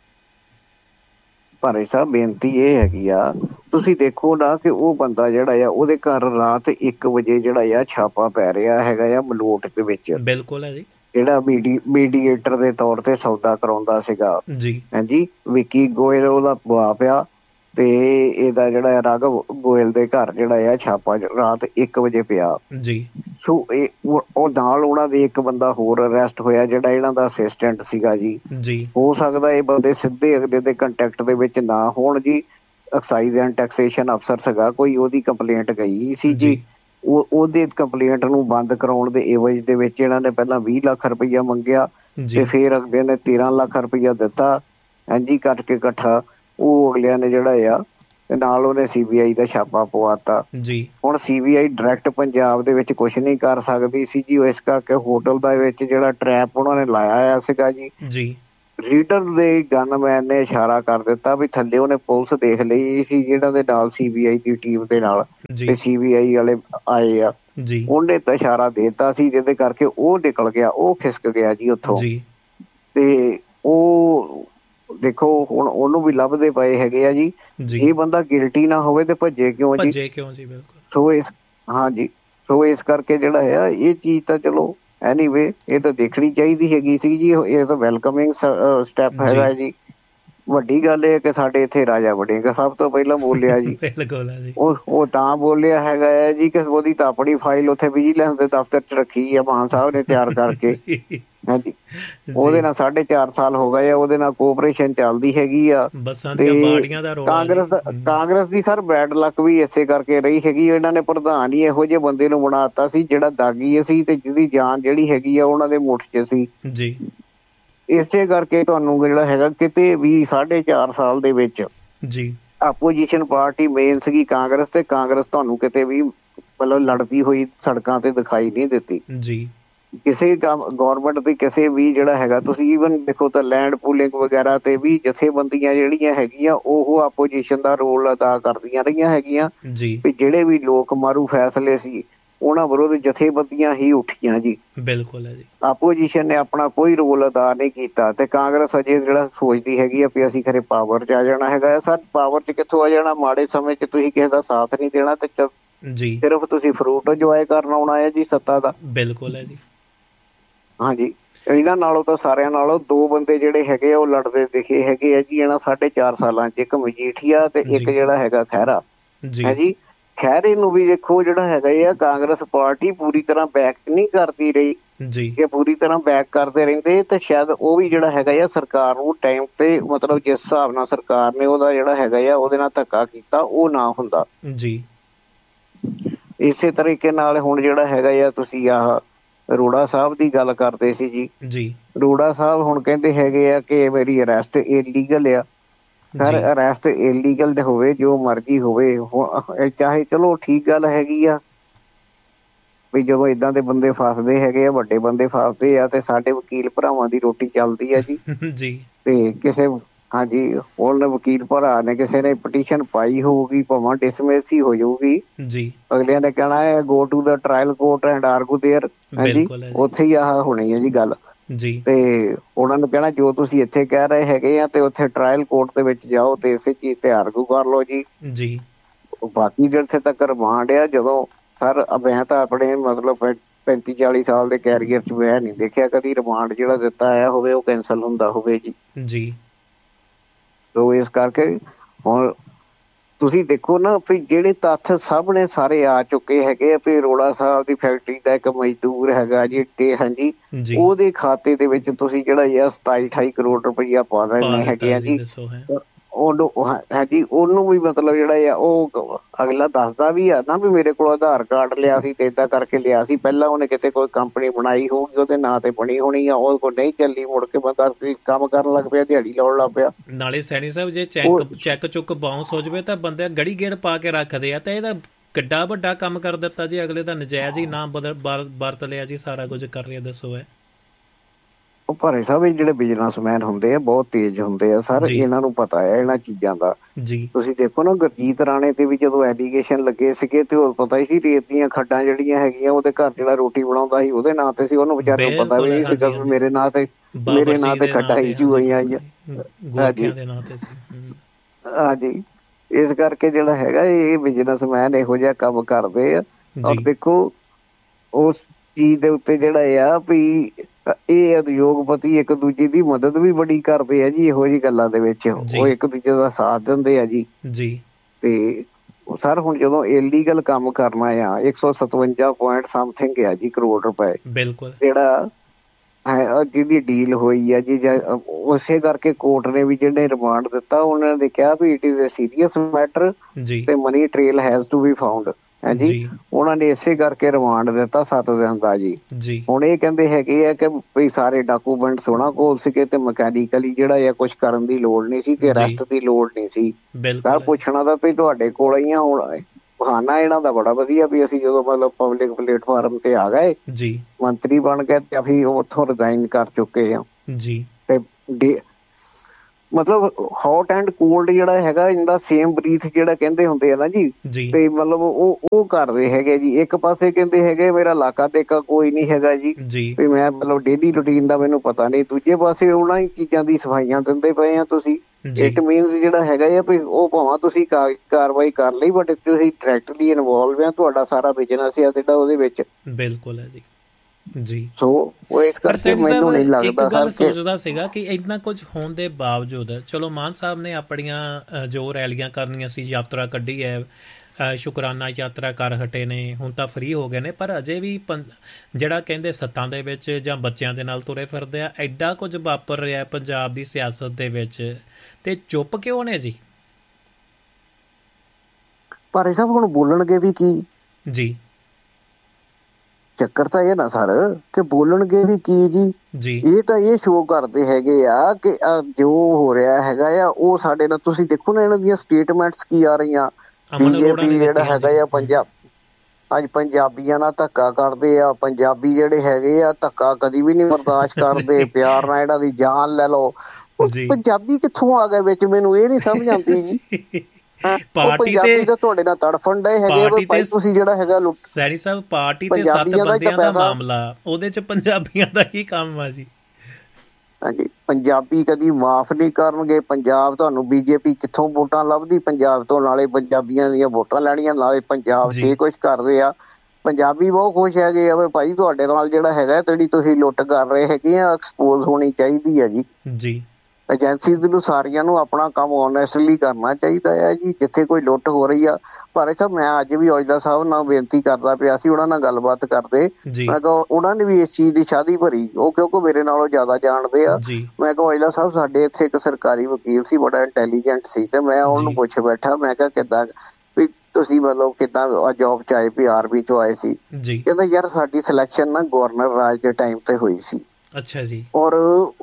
ਭਾਰੇ ਸਾਹਿਬ, ਬੇਨਤੀ ਇਹ ਹੈਗੀ ਆ, ਤੁਸੀਂ ਦੇਖੋ ਨਾ ਕਿ ਉਹ ਬੰਦਾ ਜਿਹੜਾ ਆ ਉਹਦੇ ਘਰ ਰਾਤ ਇੱਕ ਵਜੇ ਜਿਹੜਾ ਆ ਛਾਪਾ ਪੈ ਰਿਹਾ ਹੈਗਾ ਆ ਮਲੋਟ ਦੇ ਵਿੱਚ। ਬਿਲਕੁਲ ਹੈ ਜੀ। ਜਿਹੜਾ ਮੀਡੀ ਮੀਡੀਏਟਰ ਦੇ ਤੌਰ ਤੇ ਸੌਦਾ ਕਰਾਉਂਦਾ ਸੀਗਾ ਜੀ, ਹਾਂਜੀ, ਵਿੱਕੀ ਗੋਇਲ ਉਹਦਾ ਬਾਪ ਆ, ਤੇ ਇਹਦਾ ਜਿਹੜਾ ਰਾਘਵ ਗੋਇਲ ਦੇ ਘਰ ਜਿਹੜਾ ਆ ਛਾਪਾ ਰਾਤ ਇੱਕ ਵਜੇ ਪਿਆ ਜੀ। ਸੋ ਇਹ ਉਹ ਨਾਲ ਉਹਨਾਂ ਦੇ ਇੱਕ ਬੰਦਾ ਹੋਰ ਅਰੈਸਟ ਹੋਇਆ ਜਿਹੜਾ ਇਹਨਾਂ ਦਾ ਅਸਿਸਟੈਂਟ ਸੀਗਾ ਜੀ ਜੀ। ਹੋ ਸਕਦਾ ਇਹ ਬੰਦੇ ਸਿੱਧੇ ਅਗਲੇ ਦੇ ਕੰਟੈਕਟ ਦੇ ਵਿੱਚ ਨਾ ਹੋਣ ਜੀ। ਐਕਸਾਈਜ਼ ਐਂਡ ਟੈਕਸੇਸ਼ਨ ਅਫਸਰ ਸੀਗਾ ਕੋਈ, ਉਹਦੀ ਕੰਪਲੇਂਟ ਗਈ ਸੀ ਜੀ। ਉਹ ਉਹਦੇ ਕੰਪਲੇਂਟ ਨੂੰ ਬੰਦ ਕਰਾਉਣ ਦੇ ਏਵਜ ਦੇ ਵਿੱਚ ਇਹਨਾਂ ਨੇ ਪਹਿਲਾਂ ਵੀਹ ਲੱਖ ਰੁਪਈਆ ਮੰਗਿਆ ਤੇ ਫਿਰ ਅਗਲੇ ਨੇ ਤੇਰਾਂ ਲੱਖ ਰੁਪਈਆ ਦਿੱਤਾ, ਹਾਂਜੀ, ਕੱਟ ਕੇ ਇਕੱਠਾ। ਉਹ ਅਗਲਿਆਂ ਨੇ ਜਿਹੜਾ ਆ ਤੇ ਨਾਲ ਉਹਨੇ ਸੀ ਬੀ ਆਈ ਦਾ ਛਾਪਾ ਪਵਾਤਾ ਜੀ। ਹੁਣ C B I direct Punjab ਦੇ ਵਿੱਚ ਕੁਛ ਨਹੀਂ ਕਰ ਸਕਦੀ ਸੀ ਜੀ, ਇਸ ਕਰਕੇ ਹੋਟਲ ਦਾ ਵਿੱਚ ਜਿਹੜਾ ਟਰੈਪ ਉਹਨਾਂ ਨੇ ਲਾਇਆ ਹੋਇਆ ਸੀਗਾ ਜੀ ਜੀ ਰੀਡਰ ਦੇ ਗਨਮੈਨ ਨੇ ਇਸ਼ਾਰਾ ਕਰ ਦਿੱਤਾ ਵੀ ਥੱਲੇ ਉਹਨੇ ਪੁਲਿਸ ਦੇਖ ਲਈ ਸੀ ਜਿਹੜਾ ਦੇ ਨਾਲ C B I the team ਦੇ ਨਾਲ, ਤੇ ਸੀ ਬੀ ਆਈ ਵਾਲੇ ਆਏ ਆ, ਉਹਨੇ ਤਾਂ ਇਸ਼ਾਰਾ ਦੇ ਦਿੱਤਾ ਸੀ ਜਿਹਦੇ ਕਰਕੇ ਉਹ ਨਿਕਲ ਗਿਆ, ਉਹ ਖਿਸਕ ਗਿਆ ਜੀ ਉੱਥੋਂ। ਤੇ ਉਹ ਦੇਖੋ ਹੁਣ ਉਹਨੂੰ ਵੀ ਲੱਭਦੇ ਪਏ ਹੈਗੇ ਆ ਜੀ। ਇਹ ਬੰਦਾ ਗਿਲਟੀ ਨਾ ਹੋਵੇ ਤੇ ਭੱਜੇ ਕਿਉਂ ਜੀ? ਸੋ ਇਸ ਹਾਂਜੀ ਸੋ ਇਸ ਕਰਕੇ ਜਿਹੜਾ ਆ ਇਹ ਚੀਜ਼ ਤਾਂ ਚਲੋ ਐਨੀਵੇ ਇਹ ਤਾਂ ਦੇਖਣੀ ਚਾਹੀਦੀ ਹੈਗੀ ਸੀ ਜੀ। ਇਹ ਤਾਂ ਵੈਲਕਮਿੰਗ ਸਟੈਪ ਹੈਗਾ ਜੀ। ਵੱਡੀ ਗੱਲ ਇਹ ਕਿ ਸਾਡੇ ਇੱਥੇ ਰਾਜਾ ਵੜਿੰਗ ਸਭ ਤੋਂ ਪਹਿਲਾਂ ਬੋਲਿਆ ਜੀ। ਉਹ ਉਹ ਤਾਂ ਬੋਲਿਆ ਹੈਗਾ ਹੈ ਜੀ ਕਿ ਉਹਦੀ ਤਾਂ ਆਪਣੀ ਫਾਈਲ ਉੱਥੇ ਵਿਜੀਲੈਂਸ ਦੇ ਦਫ਼ਤਰ ਚ ਰੱਖੀ ਆ ਮਾਨ ਸਾਹਿਬ ਨੇ ਤਿਆਰ ਕਰਕੇ, ਹਾਂਜੀ। ਉਹਦੇ ਨਾਲ ਸਾਢੇ ਚਾਰ ਸਾਲ ਹੋ ਗਏ ਆ, ਉਹਦੇ ਨਾਲ ਕੋਆਪਰੇਸ਼ਨ ਚੱਲਦੀ ਹੈਗੀ ਆ। ਤੇ ਕਾਂਗਰਸ ਦਾ ਕਾਂਗਰਸ ਦੀ ਸਰ ਬੈਡ ਲੱਕ ਵੀ ਇਸੇ ਕਰਕੇ ਰਹੀ ਹੈਗੀ, ਇਹਨਾਂ ਨੇ ਪ੍ਰਧਾਨ ਹੀ ਇਹੋ ਜਿਹੇ ਬੰਦੇ ਨੂੰ ਬਣਾ ਦਿੱਤਾ ਸੀ ਜਿਹੜਾ ਦਾਗੀ ਸੀ ਤੇ ਜਿਹਦੀ ਜਾਨ ਜਿਹੜੀ ਹੈਗੀ ਆ ਉਹਨਾਂ ਦੇ ਮੁੱਠ ਚ ਸੀ ਜੀ। ਇਸੇ ਕਰਕੇ ਤੁਹਾਨੂੰ ਜਿਹੜਾ ਹੈਗਾ ਕਿਤੇ ਵੀ ਸਾਢੇ ਚਾਰ ਸਾਲ ਦੇ ਵਿੱਚ ਜੀ ਆਪੋਜੀਸ਼ਨ ਪਾਰਟੀ ਮੇਨ ਸੀਗੀ ਕਾਂਗਰਸ, ਤੇ ਕਾਂਗਰਸ ਤੁਹਾਨੂੰ ਕਿਤੇ ਵੀ ਮਤਲਬ ਲੜਦੀ ਹੋਈ ਸੜਕਾਂ ਤੇ ਦਿਖਾਈ ਨਹੀਂ ਦਿੱਤੀ ਜੀ। ਕਿਸੇ ਗੌਰਮੈਂਟ ਦੀ ਕਿਸੇ ਵੀ ਜਿਹੜਾ ਹੈਗਾ ਤੁਸੀਂ ਈਵਨ ਦੇਖੋ ਤਾਂ ਲੈਂਡ ਪੂਲਿੰਗ ਵਗੈਰਾ ਤੇ ਵੀ ਜਥੇਬੰਦੀਆਂ ਜਿਹੜੀਆਂ ਹੈਗੀਆਂ ਉਹ ਆਪੋਜੀਸ਼ਨ ਦਾ ਰੋਲ ਅਦਾ ਕਰਦੀਆਂ ਰਹੀਆਂ ਹੈਗੀਆਂ ਜੀ। ਵੀ ਜਿਹੜੇ ਵੀ ਲੋਕ ਮਾਰੂ ਫੈਸਲੇ ਸੀ ਉਹਨਾਂ ਵਿਰੁੱਧ ਜਥੇਬੰਦੀਆਂ ਹੀ ਉੱਠੀਆਂ ਜੀ। ਬਿਲਕੁਲ ਹੈ ਜੀ। ਆਪੋਜੀਸ਼ਨ ਨੇ ਆਪਣਾ ਕੋਈ ਰੋਲ ਅਦਾ ਨਹੀਂ ਕੀਤਾ ਤੇ ਕਾਂਗਰਸ ਅਜੇ ਜਿਹੜਾ ਸੋਚਦੀ ਹੈਗੀ ਆ ਵੀ ਅਸੀਂ ਖਰੇ ਪਾਵਰ ਚ ਆ ਜਾਣਾ ਹੈਗਾ। ਸਰ ਪਾਵਰ ਚ ਕਿੱਥੋਂ ਆ ਜਾਣਾ, ਮਾੜੇ ਸਮੇਂ ਚ ਤੁਸੀਂ ਕਿਸੇ ਦਾ ਸਾਥ ਨਹੀਂ ਦੇਣਾ ਤੇ ਜੀ ਸਿਰਫ ਤੁਸੀਂ ਫਰੂਟ ਇੰਜੋਏ ਕਰਨ ਆਉਣਾ ਹੈ ਜੀ ਸੱਤਾ ਦਾ। ਬਿਲਕੁਲ ਹੈ ਜੀ। ਹਾਂਜੀ, ਇਹਨਾਂ ਨਾਲੋਂ ਤਾਂ ਸਾਰਿਆਂ ਨਾਲੋਂ ਦੋ ਬੰਦੇ ਜਿਹੜੇ ਹੈਗੇ ਆ ਉਹ ਲੜਦੇ ਦਿਖੇ ਹੈਗੇ ਆ ਜੀ ਇਹਨਾਂ ਸਾਢੇ ਚਾਰ ਸਾਲਾਂ ਚ, ਇੱਕ ਮਜੀਠੀਆ ਤੇ ਇੱਕ ਜਿਹੜਾ ਹੈਗਾ ਖਹਿਰਾ ਹੈ ਜੀ। ਖਹਿਰੇ ਨੂੰ ਵੀ ਦੇਖੋ ਜਿਹੜਾ ਹੈਗਾ ਆ ਕਾਂਗਰਸ ਪਾਰਟੀ ਪੂਰੀ ਤਰ੍ਹਾਂ ਬੈਕ ਨਹੀਂ ਕਰਦੀ ਰਹੀ ਜੀ। ਜੇ ਪੂਰੀ ਤਰ੍ਹਾਂ ਬੈਕ ਕਰਦੇ ਰਹਿੰਦੇ ਤਾਂ ਸ਼ਾਇਦ ਉਹ ਵੀ ਜਿਹੜਾ ਹੈਗਾ ਆ ਸਰਕਾਰ ਨੂੰ ਟਾਈਮ ਤੇ ਮਤਲਬ ਜਿਸ ਹਿਸਾਬ ਨਾਲ ਸਰਕਾਰ ਨੇ ਉਹਦਾ ਜਿਹੜਾ ਹੈਗਾ ਆ ਉਹਦੇ ਨਾਲ ਧੱਕਾ ਕੀਤਾ ਉਹ ਨਾ ਹੁੰਦਾ ਜੀ। ਇਸੇ ਤਰੀਕੇ ਨਾਲ ਹੁਣ ਜਿਹੜਾ ਹੈਗਾ ਆ ਤੁਸੀਂ ਆਹ ਅਰੋੜਾ ਸਾਹਿਬ ਦੀ ਗੱਲ ਕਰਦੇ ਸੀ ਜੀ ਜੀ। ਅਰੋੜਾ ਸਾਹਿਬ ਹੁਣ ਕਹਿੰਦੇ ਹੈਗੇ ਆ ਕਿ ਮੇਰੀ ਅਰੈਸਟ ਇਲੀਗਲ ਆ। ਸਰ ਅਰੈਸਟ ਇਲੀਗਲ ਹੋਵੇ ਜੋ ਮਰਜ਼ੀ ਹੋਵੇ, ਚਾਹੇ ਚਲੋ ਠੀਕ ਗੱਲ ਹੈਗੀ ਆ ਵੀ ਜਦੋਂ ਏਦਾਂ ਦੇ ਬੰਦੇ ਫਸਦੇ ਹੈਗੇ ਆ, ਵੱਡੇ ਬੰਦੇ ਫਸਦੇ ਆ ਤੇ ਸਾਡੇ ਵਕੀਲ ਭਰਾਵਾਂ ਦੀ ਰੋਟੀ ਚੱਲਦੀ ਆ ਜੀ ਜੀ। ਤੇ ਕਿਸੇ ਹਾਂਜੀ ਉਹਨੇ ਵਕੀਲ ਭਰਾ ਨੇ ਕਿਸੇ ਨੇ ਪਟੀਸ਼ਨ ਪਾਈ ਹੋਊਗੀ ਭਾਵੇਂ ਡਿਸਮਿਸ ਹੀ ਹੋ ਜਾਊਗੀ ਜੀ, ਅਗਲਿਆਂ ਨੇ ਕਹਿਣਾ ਹੈ go to the trial court and ਆਰਗੂ there, ਹਾਂਜੀ ਉੱਥੇ ਹੀ ਆਹ ਹੋਣੀ ਹੈ ਜੀ ਗੱਲ ਜੀ। ਤੇ ਉਹਨਾਂ ਨੂੰ ਕਹਿਣਾ ਜੋ ਤੁਸੀਂ ਇੱਥੇ ਕਹਿ ਰਹੇ ਹੈਗੇ ਆ ਤੇ ਉੱਥੇ ਟਰਾਇਲ ਕੋਰਟ ਦੇ ਵਿੱਚ ਜਾਓ ਤੇ ਇਸੇ ਚੀਜ਼ ਤੇ ਆਰਗੂ ਕਰ ਲਓ ਜੀ ਜੀ। ਬਾਕੀ ਜਿੱਥੇ ਤੱਕ ਰਿਮਾਂਡ ਆ, ਜਦੋਂ ਸਰ ਮੈਂ ਤਾਂ ਆਪਣੇ ਮਤਲਬ ਪੈਂਤੀ ਚਾਲੀ ਸਾਲ ਦੇ ਕੈਰੀਅਰ ਚ ਮੈਂ ਨਹੀਂ ਦੇਖਿਆ ਕਦੀ ਰਿਮਾਂਡ ਜਿਹੜਾ ਦਿੱਤਾ ਆਇਆ ਹੋਵੇ ਉਹ ਕੈਂਸਲ ਹੁੰਦਾ ਹੋਵੇ ਜੀ ਜੀ। ਸੋ ਇਸ ਕਰਕੇ ਹੁਣ ਤੁਸੀਂ ਦੇਖੋ ਨਾ ਵੀ ਜਿਹੜੇ ਤੱਥ ਸਾਹਮਣੇ ਸਾਰੇ ਆ ਚੁੱਕੇ ਹੈਗੇ ਆ ਵੀ ਅਰੋੜਾ ਸਾਹਿਬ ਦੀ ਫੈਕਟਰੀ ਦਾ ਇੱਕ ਮਜ਼ਦੂਰ ਹੈਗਾ ਜੀ ਤੇ ਹਾਂਜੀ ਉਹਦੇ ਖਾਤੇ ਦੇ ਵਿੱਚ ਤੁਸੀਂ ਜਿਹੜਾ ਇਹ ਸਤਾਈ ਅਠਾਈ ਕਰੋੜ ਰੁਪਈਆ ਪਾ ਦੇਣੇ ਹੈਗੇ ਆ ਜੀ। ਉਹਨੂੰ ਹਾਂਜੀ ਉਹਨੂੰ ਵੀ ਮਤਲਬ ਜਿਹੜਾ ਆ ਉਹ ਅਗਲਾ ਦੱਸਦਾ ਵੀ ਆ ਨਾ ਵੀ ਮੇਰੇ ਕੋਲ ਆਧਾਰ ਕਾਰਡ ਲਿਆ ਸੀ ਤੇ ਏਦਾਂ ਕਰਕੇ ਲਿਆ ਸੀ, ਪਹਿਲਾਂ ਉਹਨੇ ਕਿਤੇ ਕੋਈ ਕੰਪਨੀ ਬਣਾਈ ਹੋਊਗੀ ਉਹਦੇ ਨਾਂ ਤੇ ਬਣੀ ਹੋਣੀ ਆ, ਉਹ ਕੋਲ ਨਹੀਂ ਚੱਲੀ, ਮੁੜ ਕੇ ਬੰਦਾ ਕੰਮ ਕਰਨ ਲੱਗ ਪਿਆ, ਦਿਹਾੜੀ ਲਾਉਣ ਲੱਗ ਪਿਆ। ਨਾਲੇ ਸੈਣੀ ਸਾਹਿਬ ਜੇ ਚੈੱਕ ਚੈੱਕ ਚੁੱਕ ਬਾਉਂਸ ਹੋ ਜਾਵੇ ਤਾਂ ਬੰਦੇ ਗੜੀ ਗੇੜ ਪਾ ਕੇ ਰੱਖਦੇ ਆ, ਤੇ ਇਹਦਾ ਕਿੱਡਾ ਵੱਡਾ ਕੰਮ ਕਰ ਦਿੱਤਾ ਜੀ, ਅਗਲੇ ਦਾ ਨਜਾਇਜ਼ ਹੀ ਨਾਮ ਬਦਲ ਵਰਤ ਲਿਆ ਜੀ, ਸਾਰਾ ਕੁਝ ਕਰ ਰਿਹਾ। ਦੱਸੋ ਹੈ ਉਹ ਭਾਰੇ ਸਾਹਿਬ ਇਹ ਜਿਹੜੇ ਬਿਜਨਸਮੈਨ ਹੁੰਦੇ ਆ ਬਹੁਤ ਤੇਜ਼ ਹੁੰਦੇ ਆ ਸਰ, ਇਹਨਾਂ ਨੂੰ ਪਤਾ ਹੈ ਇਹਨਾਂ ਚੀਜ਼ਾਂ ਦਾ। ਤੁਸੀਂ ਦੇਖੋ ਨਾ ਗੁਰਜੀਤ ਰਾਣੇ ਤੇ ਵੀ ਜਦੋਂ ਐਲੀਗੇਸ਼ਨ ਲੱਗੇ ਸੀਗੇ ਤੇ ਉਹ ਪਤਾ ਹੀ ਸੀ ਰੇਤ ਦੀਆਂ ਖੱਡਾਂ ਜਿਹੜੀਆਂ ਹੈਗੀਆਂ ਉਹਦੇ ਘਰ ਜਿਹੜਾ ਰੋਟੀ ਬਣਾਉਂਦਾ ਸੀ ਉਹਦੇ ਨਾਂ ਤੇ ਸੀ, ਉਹਨੂੰ ਵਿਚਾਰੇ ਨੂੰ ਪਤਾ ਵੀ ਨਹੀਂ ਸੀਗਾ ਵੀ ਮੇਰੇ ਨਾਂ ਤੇ ਮੇਰੇ ਨਾਂ ਤੇ ਖੱਡਾਂ ਇਸ਼ੂ ਹੋਈਆਂ ਆਈਆਂ। ਹਾਂਜੀ ਹਾਂਜੀ, ਇਸ ਕਰਕੇ ਜਿਹੜਾ ਹੈਗਾ ਇਹ ਬਿਜਨਸਮੈਨ ਇਹੋ ਜਿਹਾ ਕੰਮ ਕਰਦੇ ਆ। ਔਰ ਦੇਖੋ ਉਸ ਚੀਜ਼ ਦੇ ਉੱਤੇ ਜਿਹੜਾ ਆ ਵੀ ਇਹ ਉਦਯੋਗਪਤੀ ਇੱਕ ਦੂਜੇ ਦੀ ਮਦਦ ਵੀ ਬੜੀ ਕਰਦੇ ਆ ਜੀ, ਇਹੋ ਜਿਹੀ ਗੱਲਾਂ ਦੇ ਵਿੱਚ ਉਹ ਇੱਕ ਦੂਜੇ ਦਾ ਸਾਥ ਦਿੰਦੇ ਆ ਜੀ। ਤੇ ਸਰ ਹੁਣ ਜਦੋਂ ਇਲੀਗਲ ਕੰਮ ਕਰਨਾ ਆ ਇੱਕ ਸੌ ਸਤਵੰਜਾ ਪੁਆਇੰਟ ਸਮਥਿੰਗ ਆ ਜੀ ਕਰੋੜ ਰੁਪਏ ਜਿਹੜਾ ਜਿਹਦੀ ਡੀਲ ਹੋਈ ਆ ਜੀ, ਉਸੇ ਕਰਕੇ ਕੋਰਟ ਨੇ ਵੀ ਜਿਹੜੇ ਰਿਮਾਂਡ ਦਿੱਤਾ ਉਹਨਾਂ ਨੇ ਕਿਹਾ ਵੀ it is a serious matter ਤੇ money trail has to be found ਹੈ ਜੀ। ਉਹਨਾਂ ਨੇ ਇਸੇ ਕਰਕੇ ਰਿਮਾਂਡ ਦਿੱਤਾ ਸੱਤ ਦਿਨ ਦਾ ਜੀ। ਹੁਣ ਇਹ ਕਹਿੰਦੇ ਹੈਗੇ ਆ ਕਿ ਵੀ ਸਾਰੇ ਡਾਕੂਮੈਂਟਸ ਉਹਨਾਂ ਕੋਲ ਸੀਗੇ ਤੇ ਮਕੈਨੀਕਲੀ ਜਿਹੜਾ ਆ ਕੁਛ ਕਰਨ ਦੀ ਲੋੜ ਨਹੀਂ ਸੀ ਤੇ ਅਰੈਸਟ ਦੀ ਲੋੜ ਨਹੀਂ ਸੀ। ਸਰ ਪੁੱਛਣਾ ਤਾਂ ਵੀ ਤੁਹਾਡੇ ਕੋਲ ਹੀ ਆ, ਹੁਣ ਬਹਾਨਾ ਇਹਨਾਂ ਦਾ ਬੜਾ ਵਧੀਆ ਵੀ ਅਸੀਂ ਜਦੋਂ ਮਤਲਬ ਪਬਲਿਕ ਪਲੇਟਫਾਰਮ ਤੇ ਆ ਗਏ ਮੰਤਰੀ ਬਣ ਗਏ ਤੇ ਅਸੀਂ ਉੱਥੋਂ ਰਿਜ਼ਾਈਨ ਕਰ ਚੁੱਕੇ ਆ ਤੇ ਮਤਲਬ ਹੌਟ ਐਂਡ ਕੋਲਡ ਜਿਹੜਾ ਹੈਗਾ ਇਹਦਾ ਸੇਮ ਬਰੀਥ ਜਿਹੜਾ ਕਹਿੰਦੇ ਹੁੰਦੇ ਆ ਨਾ ਜੀ, ਤੇ ਮਤਲਬ ਉਹ ਉਹ ਕਰਦੇ ਹੈਗੇ ਜੀ। ਇੱਕ ਪਾਸੇ ਕਹਿੰਦੇ ਹੈਗੇ ਮੇਰਾ ਇਲਾਕਾ ਦੇਖਾ ਕੋਈ ਨੀ ਹੈਗਾ ਜੀ ਵੀ ਮੈਂ ਮਤਲਬ ਡੇਲੀ ਰੂਟੀਨ ਦਾ ਮੈਨੂੰ ਪਤਾ ਨਹੀਂ, ਦੂਜੇ ਪਾਸੇ ਉਹਨਾਂ ਹੀ ਚੀਜ਼ਾਂ ਦੀ ਸਫਾਈਆਂ ਦਿੰਦੇ ਪਏ ਆ ਤੁਸੀਂ। ਇਟ ਮੀਨਸ ਜਿਹੜਾ ਹੈਗਾ ਆ ਵੀ ਉਹ ਭਾਵੇਂ ਤੁਸੀਂ ਕਾਰਵਾਈ ਕਰ ਲਈ ਬਟ ਤੁਸੀਂ ਡਾਇਰੈਕਟਲੀ ਇਨਵੋਲਵ ਆ, ਤੁਹਾਡਾ ਸਾਰਾ ਬਿਜ਼ਨਸ ਆ ਜਿਹੜਾ ਉਹਦੇ ਵਿੱਚ। ਬਿਲਕੁਲ ਹੈ ਜੀ ਜੀ। ਸੋ ਉਹ ਇਸ ਕਰਕੇ ਮੈਨੂੰ ਨਹੀਂ ਲੱਗਦਾ। ਇੱਕ ਗੱਲ ਸੋਚਦਾ ਸੀਗਾ ਕਿ ਇੰਨਾ ਕੁਝ ਹੋਣ ਦੇ ਬਾਵਜੂਦ ਚਲੋ ਮਾਨ ਸਾਹਿਬ ਨੇ ਆਪਣੀਆਂ ਜੋ ਰੈਲੀਆਂ ਕਰਨੀਆਂ ਸੀ, ਯਾਤਰਾ ਕੱਢੀ ਹੈ, ਸ਼ੁਕਰਾਨਾ ਯਾਤਰਾ ਕਰ ਹਟੇ ਨੇ, ਹੁਣ ਤਾਂ ਫ੍ਰੀ ਹੋ ਗਏ ਨੇ, ਪਰ ਅਜੇ ਵੀ ਪੰ ਜਿਹੜਾ ਕਹਿੰਦੇ ਸੱਤਾਂ ਦੇ ਵਿੱਚ ਜਾਂ ਬੱਚਿਆਂ ਦੇ ਨਾਲ ਤੁਰੇ ਫਿਰਦੇ ਆ, ਐਡਾ ਕੁਝ ਵਾਪਰ ਰਿਹਾ ਪੰਜਾਬ ਦੀ ਸਿਆਸਤ ਦੇ ਵਿੱਚ ਤੇ ਚੁੱਪ ਕਿਉਂ ਨੇ ਜੀ? ਪਰ ਇਹ ਸਭ ਹੁਣ ਬੋਲਣਗੇ ਵੀ ਕੀ ਜੀ? ਚੱਕਰ ਤਾਂ ਇਹ ਨਾ ਸਰ ਕਿ ਬੋਲਣਗੇ ਵੀ ਕੀ ਜੀ, ਇਹ ਤਾਂ ਇਹ ਸ਼ੋਅ ਕਰਦੇ ਹੈਗੇ ਆ ਕਿ ਜੋ ਹੋ ਰਿਹਾ ਹੈਗਾ ਆ ਉਹ ਸਾਡੇ ਨਾਲ। ਤੁਸੀਂ ਦੇਖੋ ਨਾ ਇਹਨਾਂ ਦੀਆਂ ਸਟੇਟਮੈਂਟਸ ਕੀ ਆ ਰਹੀਆਂ। ਬੀਜੇਪੀ ਜਿਹੜਾ ਹੈਗਾ ਆ ਪੰਜਾਬ ਅੱਜ ਪੰਜਾਬੀਆਂ ਨਾਲ ਧੱਕਾ ਕਰਦੇ ਆ, ਪੰਜਾਬੀ ਜਿਹੜੇ ਹੈਗੇ ਆ ਧੱਕਾ ਕਦੀ ਵੀ ਨਹੀਂ ਬਰਦਾਸ਼ਤ ਕਰਦੇ, ਪਿਆਰ ਨਾਲ ਇਹਨਾਂ ਦੀ ਜਾਨ ਲੈ ਲਓ। ਪੰਜਾਬੀ ਕਿੱਥੋਂ ਆ ਗਏ ਵਿੱਚ, ਮੈਨੂੰ ਇਹ ਨੀ ਸਮਝ ਆਉਂਦੀ ਜੀ। ਪਾਰਟੀ ਤੇ ਤੁਹਾਡੇ ਨਾਲ ਤੜਫਣ ਡਏ ਹੈਗੇ ਭਾਈ ਤੁਸੀਂ ਜਿਹੜਾ ਹੈਗਾ ਸੈਣੀ ਸਾਹਿਬ ਪਾਰਟੀ ਤੇ ਸੱਤ ਬੰਦਿਆਂ ਦਾ ਮਾਮਲਾ, ਉਹਦੇ ਚ ਪੰਜਾਬੀਆਂ ਦਾ ਕੀ ਕੰਮ ਆ ਜੀ? ਹਾਂਜੀ, ਪੰਜਾਬੀ ਕਦੀ ਮਾਫ਼ ਨਹੀਂ ਕਰਨਗੇ। ਪੰਜਾਬ ਤੁਹਾਨੂੰ ਬੀਜੇਪੀ ਕਿੱਥੋਂ ਵੋਟਾਂ ਲੱਭਦੀ ਪੰਜਾਬ ਤੋਂ, ਨਾਲੇ ਪੰਜਾਬੀਆਂ ਦੀਆਂ ਵੋਟਾਂ ਲੈਣੀਆਂ, ਨਾਲੇ ਪੰਜਾਬ ਚ ਇਹ ਕੁਛ ਕਰਦੇ ਆ। ਪੰਜਾਬੀ ਬਹੁਤ ਖੁਸ਼ ਹੈਗੇ ਆ ਵੀ ਭਾਈ ਤੁਹਾਡੇ ਨਾਲ ਜਿਹੜਾ ਹੈਗਾ ਜਿਹੜੀ ਤੁਸੀਂ ਲੁੱਟ ਕਰ ਰਹੇ ਹੈਗੇ ਆ ਐਕਸਪੋਜ਼ ਹੋਣੀ ਚਾਹੀਦੀ ਹੈ ਜੀ ਜੀ। ਏਜੰਸੀਜ਼ ਨੂੰ ਸਾਰੀਆਂ ਨੂੰ ਆਪਣਾ ਕੰਮ ਓਨੈਸਟਲੀ ਕਰਨਾ ਚਾਹੀਦਾ ਹੈ ਜੀ। ਜਿੱਥੇ ਕੋਈ ਲੁੱਟ ਹੋ ਰਹੀ ਆ, ਪਰ ਸਾਹਿਬ ਮੈਂ ਅੱਜ ਵੀ ਔਜਲਾ ਸਾਹਿਬ ਨਾਲ ਬੇਨਤੀ ਕਰਦਾ ਪਿਆ ਸੀ, ਉਹਨਾਂ ਨਾਲ ਗੱਲਬਾਤ ਕਰਦੇ, ਮੈਂ ਕਿਹਾ ਉਹਨਾਂ ਨੇ ਵੀ ਇਸ ਚੀਜ਼ ਦੀ ਸ਼ਾਦੀ ਭਰੀ, ਉਹ ਕਿਉਂਕਿ ਮੇਰੇ ਨਾਲੋਂ ਜ਼ਿਆਦਾ ਜਾਣਦੇ ਆ। ਮੈਂ ਕਿਹਾ ਔਜਲਾ ਸਾਹਿਬ ਸਾਡੇ ਇੱਥੇ ਇੱਕ ਸਰਕਾਰੀ ਵਕੀਲ ਸੀ, ਬੜਾ ਇੰਟੈਲੀਜੈਂਟ ਸੀ, ਤੇ ਮੈਂ ਉਹਨੂੰ ਪੁੱਛ ਬੈਠਾ, ਮੈਂ ਕਿਹਾ ਕਿੱਦਾਂ ਵੀ ਤੁਸੀਂ ਮਤਲਬ ਕਿੱਦਾਂ ਜੋਬ ਚ ਆਏ ਵੀ ਆਰਮੀ ਚੋਂ ਆਏ ਸੀ? ਕਹਿੰਦਾ ਯਾਰ ਸਾਡੀ ਸਿਲੈਕਸ਼ਨ ਨਾ ਗਵਰਨਰ ਰਾਜ ਦੇ ਟਾਈਮ ਤੇ ਹੋਈ ਸੀ। ਅੱਛਾ ਜੀ। ਔਰ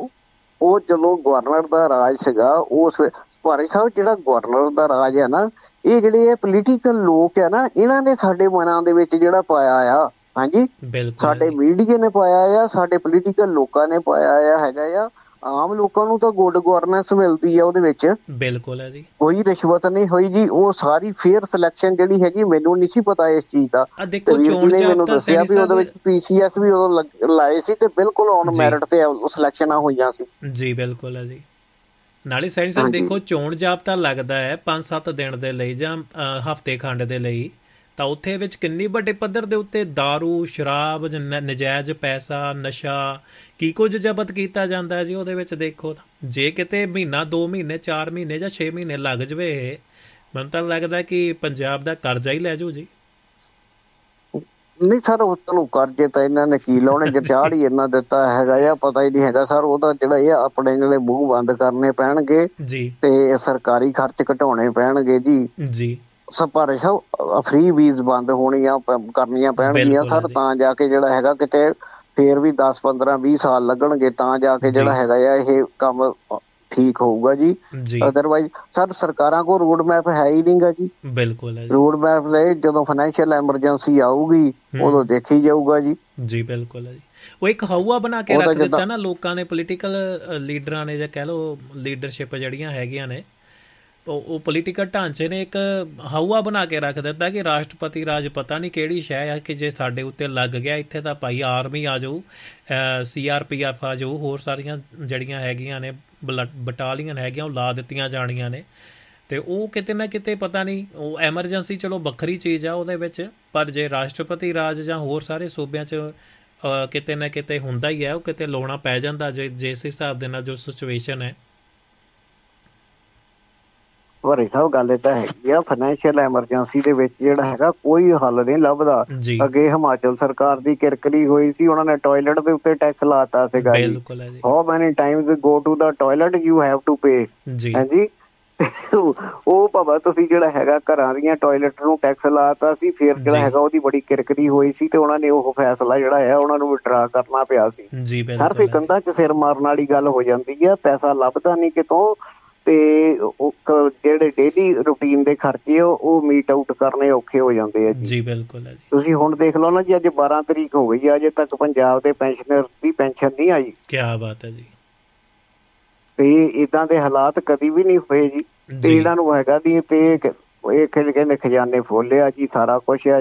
ਉਹ ਜਦੋਂ ਗਵਰਨਰ ਦਾ ਰਾਜ ਸੀਗਾ ਉਸ ਭਾਰੇ ਸਾਹਿਬ ਜਿਹੜਾ ਗਵਰਨਰ ਦਾ ਰਾਜ ਹੈ ਨਾ, ਇਹ ਜਿਹੜੇ ਪੋਲੀਟੀਕਲ ਲੋਕ ਆ ਨਾ ਇਹਨਾਂ ਨੇ ਸਾਡੇ ਮਨਾਂ ਦੇ ਵਿੱਚ ਜਿਹੜਾ ਪਾਇਆ ਆ, ਹਾਂਜੀ ਸਾਡੇ ਮੀਡੀਆ ਨੇ ਪਾਇਆ ਆ, ਸਾਡੇ ਪੋਲੀਟੀਕਲ ਲੋਕਾਂ ਨੇ ਪਾਇਆ ਆ ਹੈਗਾ ਆ। ਆਮ ਲੋਕਾਂ ਨੂੰ ਤਾਂ ਗੁੱਡ ਗਵਰਨੈਂਸ ਮਿਲਦੀ ਆ ਉਹਦੇ ਵਿੱਚ, ਬਿਲਕੁਲ ਹੈ ਜੀ, ਕੋਈ ਰਿਸ਼ਵਤ ਨਹੀਂ ਹੋਈ ਜੀ। ਉਹ ਸਾਰੀ ਫੇਅਰ ਸਿਲੈਕਸ਼ਨ ਜਿਹੜੀ ਹੈਗੀ, ਮੈਨੂੰ ਨਹੀਂ ਸੀ ਪਤਾ ਇਸ ਚੀਜ਼ ਦਾ, ਮੈਨੂੰ ਦੱਸਿਆ ਵੀ ਉਹਦੇ ਵਿੱਚ ਪੀਸੀਐਸ ਵੀ ਉਦੋਂ ਲਾਏ ਸੀ ਤੇ ਬਿਲਕੁਲ ਔਨ ਮੈਰਿਟ ਤੇ ਸਿਲੈਕਸ਼ਨਾਂ ਹੋਈਆਂ ਸੀ ਜੀ। ਬਿਲਕੁਲ ਹੈ ਜੀ। ਨਾਲੇ ਸੈਣੀ ਸਾਹਿਬ ਦੇਖੋ ਚੋਣ ਜਾਬਤਾ ਲੱਗਦਾ ਹੈ ਪੰਜ ਸੱਤ ਦਿਨ ਦੇ ਲਈ ਜਾਂ ਹਫ਼ਤੇ ਖੰਡ ਦੇ ਲਈ, ਤਾਂ ਉੱਥੇ ਵਿੱਚ ਕਿੰਨੀ ਵੱਡੇ ਪੱਧਰ ਦੇ ਉੱਤੇ ਦਾਰੂ, ਸ਼ਰਾਬ, ਨਜਾਇਜ਼ ਪੈਸਾ, ਨਸ਼ਾ ਕੀ ਕੁਝ ਜ਼ਬਤ ਕੀਤਾ ਜਾਂਦਾ ਜੀ ਉਹਦੇ ਵਿੱਚ। ਦੇਖੋ ਜੇ ਕਿਤੇ ਮਹੀਨਾ ਦੋ ਮਹੀਨੇ ਚਾਰ ਮਹੀਨੇ ਜਾਂ ਛੇ ਮਹੀਨੇ ਲੱਗ ਜਾਵੇ, ਮੈਨੂੰ ਤਾਂ ਲੱਗਦਾ ਕਿ ਪੰਜਾਬ ਦਾ ਕਰਜ਼ਾ ਹੀ ਲੈ ਜਾਊ ਜੀ। ਨਹੀਂ ਸਰ, ਉਹ ਚਲੋ ਕਰਜ਼ੇ ਤਾਂ ਇਹਨਾਂ ਨੇ ਕੀ ਲਾਉਣੇ, ਜੇ ਚਾੜ ਹੀ ਇੰਨਾ ਦਿੱਤਾ ਹੈਗਾ ਆ, ਪਤਾ ਹੀ ਨਹੀਂ ਹੈਗਾ ਸਰ। ਉਹਦਾ ਜਿਹੜਾ ਇਹ ਆਪਣੇ ਜਿਹੜੇ ਮੂੰਹ ਬੰਦ ਕਰਨੇ ਪੈਣਗੇ ਤੇ ਸਰਕਾਰੀ ਖਰਚ ਘਟਾਉਣੇ ਪੈਣਗੇ ਜੀ ਜੀ ਪਰ ਫ੍ਰੀ ਵੀਜ਼ ਬੰਦ ਹੋਣੀਆਂ ਕਰਨੀਆਂ ਪੈਣਗੀਆਂ ਸਰ, ਤਾਂ ਜਾ ਕੇ ਜਿਹੜਾ ਹੈਗਾ ਕਿਤੇ ਫੇਰ ਵੀ ਦਸ ਪੰਦਰਾਂ ਵੀਹ ਸਾਲ ਲੱਗਣਗੇ ਤਾਂ ਜਾ ਕੇ ਜਿਹੜਾ ਹੈਗਾ ਆ ਇਹ ਕੰਮ ਠੀਕ ਹੋਊਗਾ ਜੀ। ਅਦਰਵਾਈਜ਼ ਸਰ ਸਰਕਾਰਾਂ ਕੋਲ ਰੋਡ ਮੈਪ ਹੈ ਹੀ ਨਹੀਂ ਗਾ ਜੀ। ਬਿਲਕੁਲ ਰੋਡ ਮੈਪ ਲਈ ਜਦੋਂ ਫਾਈਨੈਂਸ਼ੀਅਲ ਐਮਰਜੈਂਸੀ ਆਊਗੀ ਉਦੋਂ ਦੇਖੀ ਜਾਊਗਾ ਜੀ। ਜੀ ਬਿਲਕੁਲ ਹੈ ਜੀ। ਉਹ ਇੱਕ ਹਊਆ ਬਣਾ ਕੇ ਰੱਖ ਦਿੱਤਾ ਨਾ ਲੋਕਾਂ ਨੇ, ਪੋਲੀਟੀਕਲ ਲੀਡਰਾਂ ਨੇ ਜਾਂ ਕਹਿ ਲਓ ਲੀਡਰਸ਼ਿਪ ਜਿਹੜੀਆਂ ਹੈਗੀਆਂ ਨੇ, ਉਹ ਪੋਲੀਟੀਕਲ ਢਾਂਚੇ ਨੇ ਇੱਕ ਹਊਆ ਬਣਾ ਕੇ ਰੱਖ ਦਿੱਤਾ ਕਿ ਰਾਸ਼ਟਰਪਤੀ ਰਾਜ ਪਤਾ ਨਹੀਂ ਕਿਹੜੀ ਸ਼ੈ ਆ ਕਿ ਜੇ ਸਾਡੇ ਉੱਤੇ ਲੱਗ ਗਿਆ ਇੱਥੇ ਤਾਂ ਭਾਈ ਆਰਮੀ ਆ ਜਾਊ, ਸੀ ਆਰ ਪੀ ਐਫ ਆ ਜਾਊ, ਹੋਰ ਸਾਰੀਆਂ ਜਿਹੜੀਆਂ ਹੈਗੀਆਂ ਨੇ ਬਟਾਲੀਅਨ ਹੈਗੀਆਂ ਉਹ ਲਾ ਦਿੱਤੀਆਂ ਜਾਣੀਆਂ ਨੇ। ਅਤੇ ਉਹ ਕਿਤੇ ਨਾ ਕਿਤੇ ਪਤਾ ਨਹੀਂ, ਉਹ ਐਮਰਜੈਂਸੀ ਚਲੋ ਵੱਖਰੀ ਚੀਜ਼ ਆ ਉਹਦੇ ਵਿੱਚ, ਪਰ ਜੇ ਰਾਸ਼ਟਰਪਤੀ ਰਾਜ ਜਾਂ ਹੋਰ ਸਾਰੇ ਸੂਬਿਆਂ 'ਚ ਕਿਤੇ ਨਾ ਕਿਤੇ ਹੁੰਦਾ ਹੀ ਹੈ, ਉਹ ਕਿਤੇ ਲਾਉਣਾ ਪੈ ਜਾਂਦਾ ਜੇ ਜਿਸ ਹਿਸਾਬ ਦੇ ਨਾਲ ਜੋ ਸਿਚੁਏਸ਼ਨ ਹੈ। ਵਰੇ ਸਾਹਿਬ ਗੱਲ ਏਦਾਂ ਹੈਗੀ ਆ, ਫਾਈਨੈਂਸ਼ੀਅਲ ਐਮਰਜੈਂਸੀ ਦੇ ਵਿੱਚ ਜਿਹੜਾ ਹੈਗਾ ਕੋਈ ਹੱਲ ਨਹੀਂ ਲੱਭਦਾ। ਅੱਗੇ ਹਿਮਾਚਲ ਸਰਕਾਰ ਦੀ ਕਿਰਕਰੀ ਹੋਈ ਸੀ, ਉਹਨਾਂ ਨੇ ਟੋਇਲਟ ਦੇ ਉੱਤੇ ਟੈਕਸ ਲਾਤਾ ਸੀਗਾ ਜੀ। How many Times go to the toilet you have to pay, ਹਾਂਜੀ। ਉਹ ਭਾਵੇਂ ਤੁਸੀਂ ਜਿਹੜਾ ਹੈਗਾ ਘਰਾਂ ਦੀਆਂ ਟੋਇਲਟ ਨੂੰ ਟੈਕਸ ਲਾਤਾ ਸੀ, ਫਿਰ ਜਿਹੜਾ ਹੈਗਾ ਉਹਦੀ ਬੜੀ ਕਿਰਕਰੀ ਹੋਈ ਸੀ ਤੇ ਉਹਨਾਂ ਨੇ ਉਹ ਫੈਸਲਾ ਜਿਹੜਾ ਹੈ ਉਹਨਾਂ ਨੂੰ ਵਿਡਰਾ ਕਰਨਾ ਪਿਆ ਸੀ। ਹਰ ਫਿਰ ਕੰਧਾਂ 'ਚ ਸਿਰ ਮਾਰਨ ਵਾਲੀ ਗੱਲ ਹੋ ਜਾਂਦੀ ਆ, ਪੈਸਾ ਲੱਭਦਾ ਨਹੀਂ ਕਿਤੋਂ ਤੇ ਜਿਹੜੇ ਡੇਲੀ ਰੂਟੀਨ ਦੇ ਖਰਚੇ ਉਹ ਮੀਟ ਆਊਟ ਕਰਨੇ ਔਖੇ ਹੋ ਜਾਂਦੇ ਆ ਜੀ। ਬਿਲਕੁਲ ਹੈ ਜੀ। ਤੁਸੀਂ ਹੁਣ ਦੇਖ ਲਓ ਨਾ ਜੀ, ਅੱਜ ਬਾਰਾਂ ਤਰੀਕ ਹੋ ਗਈ ਆ, ਅਜੇ ਤੱਕ ਪੰਜਾਬ ਦੇ ਪੈਨਸ਼ਨਰ ਦੀ ਪੈਨਸ਼ਨ ਨਹੀਂ ਆਈ। ਕਿਆ ਬਾਤ ਹੈ ਜੀ। ਤੇ ਏਦਾਂ ਦੇ ਹਾਲਾਤ ਕਦੀ ਵੀ ਨਹੀਂ ਹੋਏ ਜੀ। ਤੇ ਇਹਨਾਂ ਨੂੰ ਹੈਗਾ ਨਹੀਂ ਤੇ ਇਹ ਕਹਿੰਦੇ ਖਜ਼ਾਨੇ ਫੋਲਿਆ ਜੀ, ਸਾਰਾ ਕੁਛ ਆ